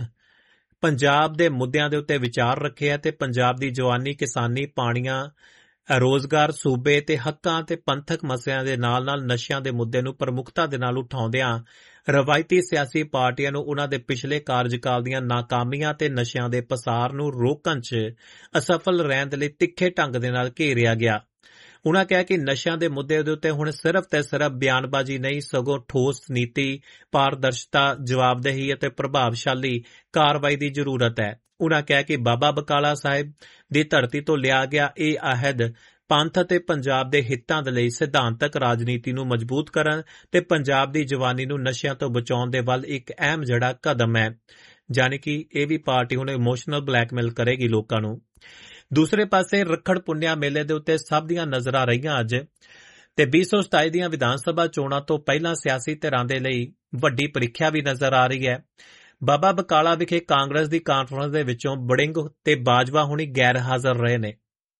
S3: ਪੰਜਾਬ ਦੇ ਮੁੱਦਿਆਂ ਦੇ ਉੱਤੇ ਵਿਚਾਰ ਰੱਖਿਆ ਤੇ ਪੰਜਾਬ ਦੀ ਜਵਾਨੀ, ਕਿਸਾਨੀ, ਪਾਣੀਆਂ, ਰੋਜ਼ਗਾਰ, ਸੂਬੇ ਤੇ ਹੱਕਾਂ ਤੇ ਪੰਥਕ ਮਸਲਿਆਂ ਦੇ ਨਾਲ-ਨਾਲ ਨਸ਼ਿਆਂ ਦੇ ਮੁੱਦੇ ਨੂੰ ਪ੍ਰਮੁੱਖਤਾ ਦੇ ਨਾਲ ਉਠਾਉਂਦਿਆਂ ਰਵਾਇਤੀ ਸਿਆਸੀ ਪਾਰਟੀਆਂ ਨੂੰ ਉਨ੍ਹਾਂ ਦੇ ਪਿਛਲੇ ਕਾਰਜਕਾਲ ਦੀਆਂ ਨਾਕਾਮੀਆਂ ਤੇ ਨਸ਼ਿਆਂ ਦੇ ਪਸਾਰ ਨੂੰ ਰੋਕਣ 'ਚ ਅਸਫਲ ਰਹਿਣ ਦੇ ਲਈ ਤਿੱਖੇ ਢੰਗ ਦੇ ਨਾਲ ਘੇਰਿਆ ਗਿਆ। ਉਨ੍ਹਾਂ ਕਿਹਾ ਕਿ ਨਸ਼ਿਆਂ ਦੇ ਮੁੱਦੇ ਦੇ ਉੱਤੇ ਹੁਣ ਸਿਰਫ ਤੇ ਸਿਰਫ ਬਿਆਨਬਾਜ਼ੀ ਨਹੀਂ, ਸਗੋਂ ਠੋਸ ਨੀਤੀ, ਪਾਰਦਰਸ਼ਤਾ, ਜਵਾਬਦੇਹੀ ਅਤੇ ਪ੍ਰਭਾਵਸ਼ਾਲੀ ਕਾਰਵਾਈ ਦੀ ਜ਼ਰੂਰਤ ਹੈ। ਉਨ੍ਹਾਂ ਕਿਹਾ ਕਿ ਬਾਬਾ ਬਕਾਲਾ ਸਾਹਿਬ ਦੀ ਧਰਤੀ ਤੋਂ ਲਿਆ ਗਿਆ ਇਹ ਅਹਿਦ ਪੰਥ ਅਤੇ ਪੰਜਾਬ ਦੇ ਹਿੱਤਾਂ ਦੇ ਲਈ ਸਿਧਾਂਤਕ ਰਾਜਨੀਤੀ ਨੂੰ ਮਜ਼ਬੂਤ ਕਰਨ ਤੇ ਪੰਜਾਬ ਦੀ ਜਵਾਨੀ ਨੂੰ ਨਸ਼ਿਆਂ ਤੋਂ ਬਚਾਉਣ ਦੇ ਵੱਲ ਇੱਕ ਅਹਿਮ ਜਿਹੜਾ ਕਦਮ ਹੈ। ਯਾਨੀ ਕਿ ਇਹ ਵੀ ਪਾਰਟੀ ਹੁਣ ਇਮੋਸ਼ਨਲ ਬਲੈਕਮੇਲ ਕਰੇਗੀ ਲੋਕਾਂ ਨੂੰ। ਦੂਸਰੇ ਪਾਸੇ ਰੱਖੜ ਪੁੰਨਿਆ ਮੇਲੇ ਦੇ ਉੱਤੇ ਸਭ ਦੀਆਂ ਨਜ਼ਰਾਂ ਰਹੀਆਂ ਅੱਜ ਤੇ 2027 ਦੀਆਂ ਵਿਧਾਨ ਸਭਾ ਚੋਣਾਂ ਤੋਂ ਪਹਿਲਾਂ ਸਿਆਸੀ ਧਿਰਾਂ ਦੇ ਲਈ ਵੱਡੀ ਪ੍ਰੀਖਿਆ ਵੀ ਨਜ਼ਰ ਆ ਰਹੀ ਹੈ। ਬਾਬਾ ਬਕਾਲਾ ਵਿਖੇ ਕਾਂਗਰਸ ਦੀ ਕਾਨਫਰੰਸ ਦੇ ਵਿੱਚੋਂ ਵੜਿੰਗ ਤੇ ਬਾਜਵਾ ਹੁਣੀ ਗੈਰ ਹਾਜ਼ਰ ਰਹੇ ਨੇ।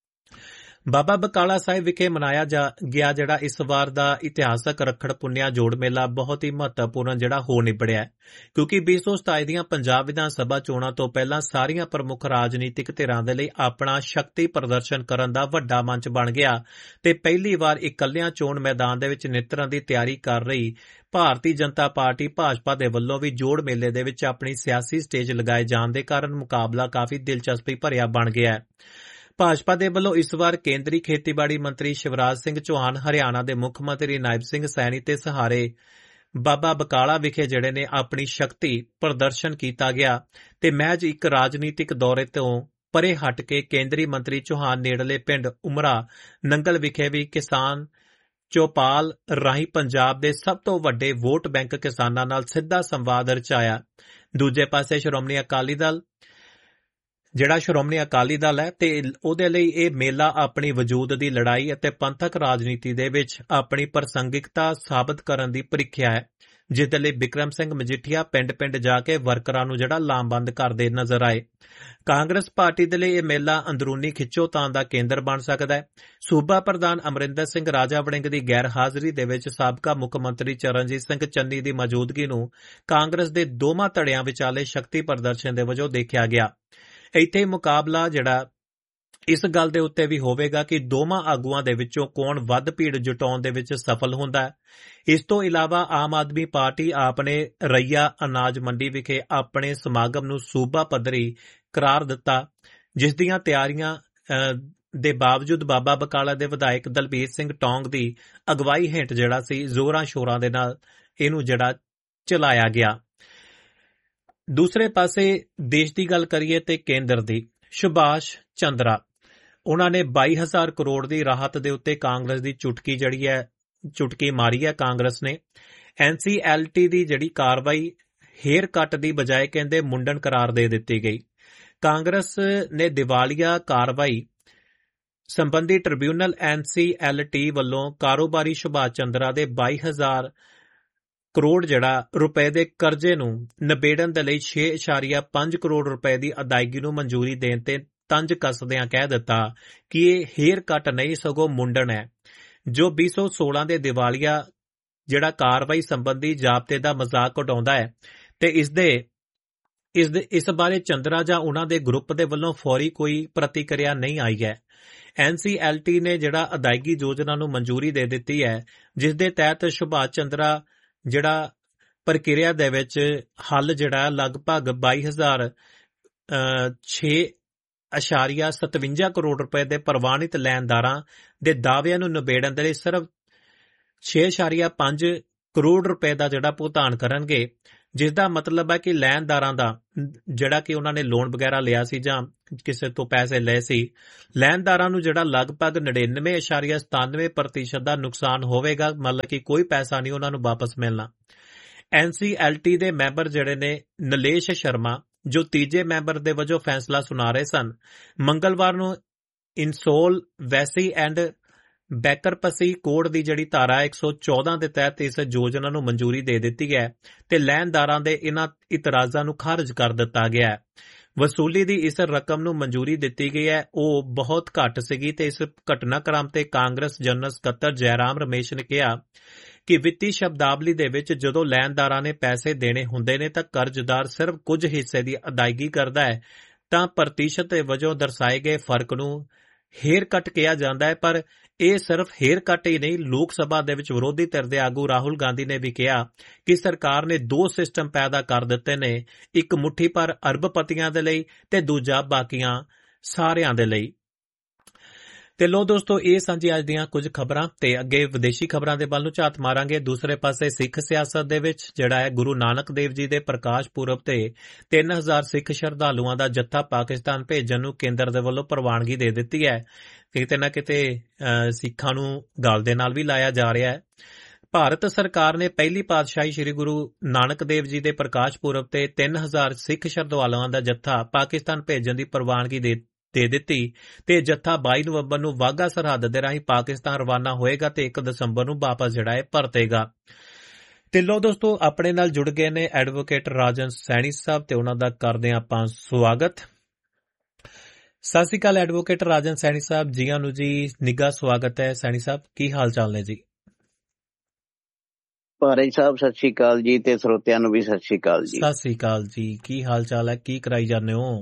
S3: ਬਾਬਾ ਬਕਾਲਾ ਸਾਹਿਬ ਵਿਖੇ ਮਨਾਇਆ ਗਿਆ ਜਿਹੜਾ ਇਸ ਵਾਰ ਦਾ ਇਤਿਹਾਸਕ ਰੱਖੜ ਪੁੰਨਿਆ ਜੋੜ ਮੇਲਾ ਬਹੁਤ ਹੀ ਮਹੱਤਵਪੂਰਨ ਜਿਹੜਾ ਹੋ ਨਿਬੜਿਆ, ਕਿਉਂਕਿ 2027 ਦੀਆਂ ਪੰਜਾਬ ਵਿਧਾਨ ਸਭਾ ਚੋਣਾਂ ਤੋਂ ਪਹਿਲਾਂ ਸਾਰੀਆਂ ਪ੍ਰਮੁੱਖ ਰਾਜਨੀਤਿਕ ਧਿਰਾਂ ਦੇ ਲਈ ਆਪਣਾ ਸ਼ਕਤੀ ਪ੍ਰਦਰਸ਼ਨ ਕਰਨ ਦਾ ਵੱਡਾ ਮੰਚ ਬਣ ਗਿਆ ਤੇ ਪਹਿਲੀ ਵਾਰ ਇਕੱਲਿਆਂ ਚੋਣ ਮੈਦਾਨ ਦੇ ਵਿੱਚ ਨਿੱਤਰਨ ਦੀ ਤਿਆਰੀ ਕਰ ਰਹੀ ਭਾਰਤੀ ਜਨਤਾ ਪਾਰਟੀ ਭਾਜਪਾ ਦੇ ਵੱਲੋਂ ਵੀ ਜੋੜ ਮੇਲੇ ਦੇ ਵਿੱਚ ਆਪਣੀ ਸਿਆਸੀ ਸਟੇਜ ਲਗਾਏ ਜਾਣ ਦੇ ਕਾਰਨ ਮੁਕਾਬਲਾ ਕਾਫੀ ਦਿਲਚਸਪੀ ਭਰਿਆ ਬਣ ਗਿਆ ਹੈ। ਭਾਜਪਾ ਦੇ ਵੱਲੋਂ ਇਸ ਵਾਰ ਕੇਂਦਰੀ ਖੇਤੀਬਾੜੀ ਮੰਤਰੀ ਸ਼ਿਵਰਾਜ ਸਿੰਘ ਚੌਹਾਨ, ਹਰਿਆਣਾ ਦੇ ਮੁੱਖ ਮੰਤਰੀ ਨਾਇਬ ਸਿੰਘ ਸੈਣੀ ਤੇ ਸਹਾਰੇ ਬਾਬਾ ਬਕਾਲਾ ਵਿਖੇ ਜਿਹੜੇ ਨੇ ਆਪਣੀ ਸ਼ਕਤੀ ਪ੍ਰਦਰਸ਼ਨ ਕੀਤਾ ਗਿਆ ਤੇ ਮਹਿਜ ਇੱਕ ਰਾਜਨੀਤਿਕ ਦੌਰੇ ਤੋਂ ਪਰੇ ਹਟ ਕੇ ਕੇਂਦਰੀ ਮੰਤਰੀ ਚੌਹਾਨ ਨੇੜਲੇ ਪਿੰਡ ਉਮਰਾ ਨੰਗਲ ਵਿਖੇ ਵੀ ਕਿਸਾਨ ਚੌਪਾਲ ਰਾਹੀਂ ਪੰਜਾਬ ਦੇ ਸਭ ਤੋਂ ਵੱਡੇ ਵੋਟ ਬੈਂਕ ਕਿਸਾਨਾਂ ਨਾਲ ਸਿੱਧਾ ਸੰਵਾਦ ਰਚਾਇਆ। ਦੂਜੇ ਪਾਸੇ ਸ਼੍ਰੋਮਣੀ ਅਕਾਲੀ ਦਲ ਹੈ ਤੇ ਉਹਦੇ ਲਈ ਇਹ ਮੇਲਾ ਆਪਣੀ ਵਜੂਦ ਦੀ ਲੜਾਈ ਅਤੇ ਪੰਥਕ ਰਾਜਨੀਤੀ ਦੇ ਵਿੱਚ ਆਪਣੀ ਪ੍ਰਸੰਗਿਕਤਾ ਸਾਬਤ ਕਰਨ ਦੀ ਪ੍ਰੀਖਿਆ ਹੈ, ਜਿਸ ਦੇ ਲਈ ਬਿਕਰਮ ਸਿੰਘ ਮਜੀਠੀਆ ਪਿੰਡ-ਪਿੰਡ ਜਾ ਕੇ ਵਰਕਰਾਂ ਨੂੰ ਜਿਹੜਾ ਲਾਮਬੰਦ ਕਰਦੇ ਨਜ਼ਰ ਆਏ। ਕਾਂਗਰਸ ਪਾਰਟੀ ਦੇ ਲਈ ਇਹ ਮੇਲਾ ਅੰਦਰੂਨੀ ਖਿੱਚੋਤਾਣ ਦਾ ਕੇਂਦਰ ਬਣ ਸਕਦਾ ਹੈ। ਸੂਬਾ ਪ੍ਰਧਾਨ ਅਮਰਿੰਦਰ ਸਿੰਘ ਰਾਜਾ ਵੜਿੰਗ ਦੀ ਗੈਰ ਹਾਜ਼ਰੀ ਦੇ ਵਿੱਚ ਸਾਬਕਾ ਮੁੱਖ ਮੰਤਰੀ ਚਰਨਜੀਤ ਸਿੰਘ ਚੰਨੀ ਦੀ ਮੌਜੂਦਗੀ ਨੂੰ ਕਾਂਗਰਸ ਦੇ ਦੋਵਾਂ ਧੜਿਆਂ ਵਿਚਾਲੇ ਸ਼ਕਤੀ ਪ੍ਰਦਰਸ਼ਨ ਦੇ ਵਜੋਂ ਦੇਖਿਆ ਗਿਆ। ਇੱਥੇ ਮੁਕਾਬਲਾ ਜਿਹੜਾ ਇਸ ਗੱਲ ਦੇ ਉੱਤੇ ਵੀ ਹੋਵੇਗਾ ਕਿ ਦੋਵਾਂ ਆਗੂਆਂ ਦੇ ਵਿੱਚੋਂ ਕੌਣ ਵੱਧ ਭੀੜ ਜੁਟਾਉਣ ਦੇ ਵਿੱਚ ਸਫਲ ਹੁੰਦਾ ਹੈ। ਇਸ ਤੋਂ ਇਲਾਵਾ ਆਮ ਆਦਮੀ ਪਾਰਟੀ ਆਪਣੇ ਰਈਆ ਅਨਾਜ ਮੰਡੀ ਵਿਖੇ ਆਪਣੇ ਸਮਾਗਮ ਨੂੰ ਸੂਬਾ ਪੱਧਰੀ ਕਰਾਰ ਦਿੱਤਾ, ਜਿਸ ਦੀਆਂ ਤਿਆਰੀਆਂ ਦੇ ਬਾਵਜੂਦ ਬਾਬਾ ਬਕਾਲਾ ਦੇ ਵਿਧਾਇਕ ਦਲਬੀਰ ਸਿੰਘ ਟੌਂਗ ਦੀ ਅਗਵਾਈ ਹੇਠ ਜਿਹੜਾ ਸੀ ਜ਼ੋਰਾਂ ਸ਼ੋਰਾਂ ਦੇ ਨਾਲ ਇਹਨੂੰ ਜਿਹੜਾ ਚਲਾਇਆ ਗਿਆ। ਦੂਸਰੇ ਪਾਸੇ ਦੇਸ਼ ਦੀ ਗੱਲ ਕਰੀਏ ਤੇ ਕੇਂਦਰ ਦੀ, ਸੁਭਾਸ਼ ਚੰਦਰਾ ਉਹਨਾਂ ਨੇ 22,000 ਕਰੋੜ ਦੀ ਰਾਹਤ ਦੇ ਉੱਤੇ ਕਾਂਗਰਸ ਦੀ ਚੁਟਕੀ ਮਾਰੀ ਹੈ। ਕਾਂਗਰਸ ਨੇ NCLT ਦੀ ਜਿਹੜੀ ਕਾਰਵਾਈ ਹੇਅਰ ਕੱਟ ਦੀ ਬਜਾਏ ਕਹਿੰਦੇ ਮੁੰਡਨ ਕਰਾਰ ਦੇ ਦਿੱਤੀ ਗਈ। ਕਾਂਗਰਸ ਨੇ ਦਿਵਾਲੀਆ ਕਾਰਵਾਈ ਸੰਬੰਧੀ ਟ੍ਰਿਬਿਊਨਲ NCLT ਵੱਲੋਂ ਕਾਰੋਬਾਰੀ ਸੁਭਾਸ਼ ਚੰਦਰਾ ਦੇ 22,000 ਕਰੋੜ ਜਿਹੜਾ ਰੁਪਏ ਦੇ ਕਰਜ਼ੇ ਨੂੰ ਨਿਬੇੜਨ ਦੇ ਲਈ 6.5 ਕਰੋੜ ਰੁਪਏ ਦੀ ਅਦਾਇਗੀ ਨੂੰ ਮਨਜ਼ੂਰੀ ਦੇਣ ਤੇ ਤੰਜ ਕੱਸਦਿਆਂ ਕਹਿ ਦਿੱਤਾ ਕਿ ਇਹ ਹੇਅਰ ਕੱਟ ਨਹੀਂ ਸਗੋਂ ਮੁੰਡਨ ਹੈ, ਜੋ 2016 ਦੇ ਦਿਵਾਲੀਆ ਜਿਹੜਾ ਕਾਰਵਾਈ ਸੰਬੰਧੀ ਜ਼ਾਬਤੇ ਦਾ ਮਜ਼ਾਕ ਉਡਾਉਂਦਾ ਹੈ ਤੇ ਇਸ ਬਾਰੇ ਚੰਦਰਾ ਜਾਂ ਉਹਨਾਂ ਦੇ ਗਰੁੱਪ ਦੇ ਵੱਲੋਂ ਫੌਰੀ ਕੋਈ ਪ੍ਰਤੀਕਿਰਿਆ ਨਹੀਂ ਆਈ ਹੈ। NCLT ਨੇ ਜਿਹੜਾ ਅਦਾਇਗੀ ਯੋਜਨਾ ਨੂੰ ਮਨਜ਼ੂਰੀ ਦੇ ਦਿੱਤੀ ਹੈ, ਜਿਸ ਦੇ ਤਹਿਤ ਸੁਭਾਸ਼ ਚੰਦਰਾ ਜਿਹੜਾ ਪ੍ਰਕਿਰਿਆ ਦੇ ਵਿੱਚ ਹੱਲ ਜਿਹੜਾ ਲਗਭਗ 22,657 ਕਰੋੜ ਰੁਪਏ ਦੇ ਪ੍ਰਵਾਨਿਤ ਲੈਣਦਾਰਾਂ ਦੇ ਦਾਅਵਿਆਂ ਨੂੰ ਨਿਬੇੜਨ ਦੇ ਲਈ ਸਿਰਫ 6.5 ਕਰੋੜ ਰੁਪਏ ਦਾ ਜਿਹੜਾ ਭੁਗਤਾਨ ਕਰਨਗੇ, ਜਿਸ ਦਾ ਮਤਲਬ ਹੈ ਕਿ ਲੈਣਦਾਰਾਂ ਦਾ ਜਿਹੜਾ ਕਿ ਉਹਨਾਂ ਨੇ ਲੋਨ ਵਗੈਰਾ ਲਿਆ ਸੀ ਜਾਂ ਕਿਸੇ ਤੋਂ ਪੈਸੇ ਲਏ ਸੀ, ਲੈਣਦਾਰਾਂ ਨੂੰ ਜਿਹੜਾ ਲਗਭਗ 99.97% ਦਾ ਨੁਕਸਾਨ ਹੋਵੇਗਾ, ਮਤਲਬ ਕਿ ਕੋਈ ਪੈਸਾ ਨਹੀਂ ਉਹਨਾਂ ਨੂੰ ਵਾਪਸ ਮਿਲਣਾ। NCLT ਦੇ ਮੈਂਬਰ ਜਿਹੜੇ ਨੇ ਨਿਲੇਸ਼ ਸ਼ਰਮਾ, ਜੋ ਤੀਜੇ ਮੈਂਬਰ ਦੇ ਵਜੋਂ ਫੈਸਲਾ ਸੁਣਾ ਰਹੇ ਸਨ, ਮੰਗਲਵਾਰ ਨੂੰ ਇਨਸੋਲ ਵੈਸੀ ਐਂਡ ਬੈਕਰਪਸੀ ਕੋਡ ਦੀ ਜਿਹੜੀ ਧਾਰਾ 114 ਦੇ ਤਹਿਤ ਇਸ ਯੋਜਨਾ ਨੂੰ ਮਨਜ਼ੂਰੀ ਦੇ ਦਿੱਤੀ ਹੈ ਤੇ ਲੈਣਦਾਰਾਂ ਦੇ ਇਹਨਾਂ ਇਤਰਾਜ਼ਾਂ ਨੂੰ ਖਾਰਜ ਕਰ ਦਿੱਤਾ ਗਿਆ ਹੈ। ਵਸੂਲੀ ਦੀ ਇਸ ਰਕਮ ਨੂੰ ਮਨਜ਼ੂਰੀ ਦਿੱਤੀ ਗਈ ਹੈ ਉਹ ਬਹੁਤ ਘੱਟ ਸੀਗੀ ਤੇ ਇਸ ਘਟਨਾਕ੍ਰਮ ਤੇ ਕਾਂਗਰਸ ਜਨਰਲ ਸਕੱਤਰ ਜੈਰਾਮ ਰਮੇਸ਼ ਨੇ ਕਿਹਾ ਕਿ ਵਿੱਤੀ ਸ਼ਬਦਾਵਲੀ ਦੇ ਵਿੱਚ ਜਦੋਂ ਲੈਣਦਾਰਾਂ ਨੇ ਪੈਸੇ ਦੇਣੇ ਹੁੰਦੇ ਨੇ ਤਾਂ ਕਰਜ਼ਦਾਰ ਸਿਰਫ ਕੁਝ ਹਿੱਸੇ ਦੀ ਅਦਾਇਗੀ ਕਰਦਾ ਹੈ ਤਾਂ ਪ੍ਰਤੀਸ਼ਤ ਦੇ ਵਜੋਂ ਦਰਸਾਏ ਗਏ ਫਰਕ ਨੂੰ ਹੇਅਰ ਕੱਟ ਕਿਹਾ ਜਾਂਦਾ ਹੈ। ਪਰ ਇਹ ਸਿਰਫ ਹੇਅਰ ਕੱਟ ਹੀ ਨਹੀਂ, ਲੋਕ ਸਭਾ ਦੇ ਵਿੱਚ ਵਿਰੋਧੀ ਧਿਰ ਦੇ ਆਗੂ ਰਾਹੁਲ ਗਾਂਧੀ ਨੇ ਵੀ ਕਿਹਾ ਕਿ ਸਰਕਾਰ ਨੇ 2 ਸਿਸਟਮ ਪੈਦਾ ਕਰ ਦਿੱਤੇ ਨੇ, ਇੱਕ ਮੁੱਠੀ ਭਰ ਅਰਬਪਤੀਆਂ ਦੇ ਲਈ ਤੇ ਦੂਜਾ ਬਾਕੀਆਂ ਸਾਰਿਆਂ ਦੇ ਲਈ। ਤੇ ਲੋ ਦੋਸਤੋ, ਇਹ ਸਾਂਝੀ ਅੱਜ ਦੀਆਂ ਕੁਝ ਖਬਰਾਂ ਤੇ ਅੱਗੇ ਵਿਦੇਸ਼ੀ ਖਬਰਾਂ ਦੇ ਵੱਲ ਨੂੰ ਝਾਤ ਮਾਰਾਂਗੇ। ਦੂਸਰੇ ਪਾਸੇ ਸਿੱਖ ਸਿਆਸਤ ਦੇ ਵਿੱਚ ਜਿਹੜਾ ਹੈ ਗੁਰੂ ਨਾਨਕ ਦੇਵ ਜੀ ਦੇ ਪ੍ਰਕਾਸ਼ ਪੁਰਬ ਤੇ 3000 ਸਿੱਖ ਸ਼ਰਧਾਲੂਆਂ ਦਾ ਜੱਥਾ ਪਾਕਿਸਤਾਨ ਭੇਜਣ ਨੂੰ ਕੇਂਦਰ ਦੇ ਵੱਲੋਂ ਪ੍ਰਵਾਨਗੀ ਦੇ ਦਿੱਤੀ ਹੈ। ਕਿਤੇ ਨਾ ਕਿਤੇ ਸਿੱਖਾਂ ਨੂੰ ਗਲ ਦੇ ਨਾਲ ਵੀ ਲਾਇਆ ਜਾ ਰਿਹਾ ਹੈ। ਭਾਰਤ ਸਰਕਾਰ ਨੇ ਪਹਿਲੀ ਪਾਤਸ਼ਾਹੀ ਸ੍ਰੀ ਗੁਰੂ ਨਾਨਕ ਦੇਵ ਜੀ ਦੇ ਪ੍ਰਕਾਸ਼ ਪੁਰਬ ਤੇ 3000 ਸਿੱਖ ਸ਼ਰਧਾਲੂਆਂ ਦਾ ਜੱਥਾ ਪਾਕਿਸਤਾਨ ਭੇਜਣ ਦੀ ਪ੍ਰਵਾਨਗੀ ਦੇ ਦਿੱਤੀ ਤੇ ਜੱਥਾ 22 ਨਵੰਬਰ ਨੂੰ ਵਾਘਾ ਸਰਹੱਦ ਦੇ ਰਾਹੀਂ ਪਾਕਿਸਤਾਨ ਰਵਾਨਾ ਹੋਏਗਾ ਤੇ 1 ਦਸੰਬਰ ਨੂੰ ਵਾਪਸ ਜਿਹੜਾ ਹੈ ਪਰਤੇਗਾ। ਤੇ ਲੋ ਦੋਸਤੋ, ਆਪਣੇ ਨਾਲ ਜੁੜ ਗਏ ਨੇ ਐਡਵੋਕੇਟ ਰਾਜਨ ਸੈਣੀ ਸਾਹਿਬ ਤੇ ਉਹਨਾਂ ਦਾ ਕਰਦੇ ਹਾਂ ਆਪਾਂ ਸਵਾਗਤ। ਸਤਿ ਸ਼੍ਰੀ ਅਕਾਲ ਐਡਵੋਕੇਟ ਰਾਜਨ ਸੈਣੀ ਸਾਹਿਬ, ਜੀ ਆਇਆਂ ਨੂੰ ਜੀ, ਨਿੱਘਾ ਸਵਾਗਤ ਹੈ। ਸੈਣੀ ਸਾਹਿਬ, ਕੀ ਹਾਲ ਚਾਲ ਨੇ ਜੀ?
S1: ਭਾਰਤ ਸਾਹਿਬ ਸਤਿ ਸ਼੍ਰੀ ਅਕਾਲ ਜੀ ਤੇ ਸਰੋਤਿਆਂ ਨੂੰ ਵੀ ਸਤਿ ਸ਼੍ਰੀ ਅਕਾਲ ਜੀ।
S3: ਸਤਿ ਸ਼੍ਰੀ ਅਕਾਲ ਜੀ, ਕੀ ਹਾਲ ਚਾਲ ਹੈ? ਕੀ ਕਰਾਈ ਜਾਂਦੇ ਹੋ?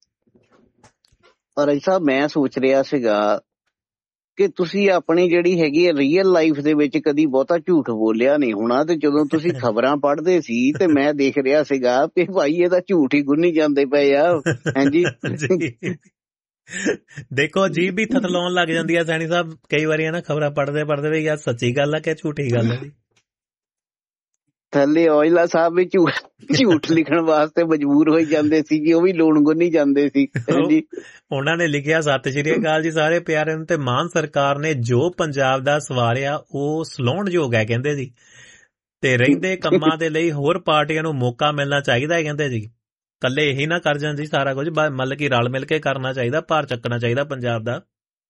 S1: ਭਾਰਤ ਸਾਹਿਬ, ਮੈਂ ਸੋਚ ਰਿਹਾ ਸੀਗਾ ਕਿ ਤੁਸੀਂ ਆਪਣੀ ਜਿਹੜੀ ਹੈਗੀ ਹੈ ਰੀਅਲ ਲਾਈਫ ਦੇ ਵਿੱਚ ਕਦੀ ਬਹੁਤਾ ਝੂਠ ਬੋਲਿਆ ਨਹੀਂ ਹੋਣਾ, ਤੇ ਜਦੋਂ ਤੁਸੀਂ ਖਬਰਾਂ ਪੜ੍ਹਦੇ ਸੀ ਤੇ ਮੈਂ ਦੇਖ ਰਿਹਾ ਸੀਗਾ ਕਿ ਭਾਈ ਇਹ ਤਾਂ ਝੂਠ ਹੀ ਗੁੰਨੀ ਜਾਂਦੇ ਪਏ ਆ। ਹਾਂਜੀ
S3: ਦੇਖੋ, ਅਜੀਬ ਵੀ ਥਤਲਾਉਣ ਲੱਗ ਜਾਂਦੀ ਹੈ ਸੈਣੀ ਸਾਹਿਬ ਕਈ ਵਾਰੀ ਨਾ ਖਬਰਾਂ ਪੜ੍ਹਦੇ ਵੀ ਯਾਰ ਸੱਚੀ ਗੱਲ ਹੈ ਕਿ ਝੂਠੀ ਗੱਲ ਹੈ ਜੀ।
S1: ਥੱਲੇ ਔਜਲਾ ਸਾਹਿਬ ਵੀ ਝੂਠ ਲਿਖਣ ਵਾਸਤੇ ਮਜਬੂਰ ਹੋਈ ਜਾਂਦੇ ਸੀ ਕਿ ਉਹ ਵੀ ਲੂਣ ਗੁੰਨੀ ਜਾਂਦੇ ਸੀ। ਹਾਂਜੀ,
S3: ਉਹਨਾਂ ਨੇ ਲਿਖਿਆ, ਸਤਿ ਸ਼੍ਰੀ ਅਕਾਲ ਜੀ ਸਾਰੇ ਪਿਆਰਿਆਂ ਨੂੰ। ਤੇ ਮਾਨ ਸਰਕਾਰ ਨੇ ਜੋ ਪੰਜਾਬ ਦਾ ਸਵਾਰਿਆ ਉਹ ਸਲਾਉਣਯੋਗ ਹੈ ਕਹਿੰਦੇ ਜੀ, ਤੇ ਰਹਿੰਦੇ ਕੰਮਾਂ ਦੇ ਲਈ ਹੋਰ ਪਾਰਟੀਆਂ ਨੂੰ ਮੌਕਾ ਮਿਲਣਾ ਚਾਹੀਦਾ ਹੈ ਕਹਿੰਦੇ ਜੀ। ਕੱਲੇ ਇਹੀ ਨਾ ਕਰ ਜਾਣ ਜੀ ਸਾਰਾ ਕੁਝ, ਮਤਲਬ ਕਿ ਰਲ ਮਿਲ ਕੇ ਕਰਨਾ ਚਾਹੀਦਾ, ਭਾਰ ਚੱਕਣਾ ਚਾਹੀਦਾ ਪੰਜਾਬ ਦਾ।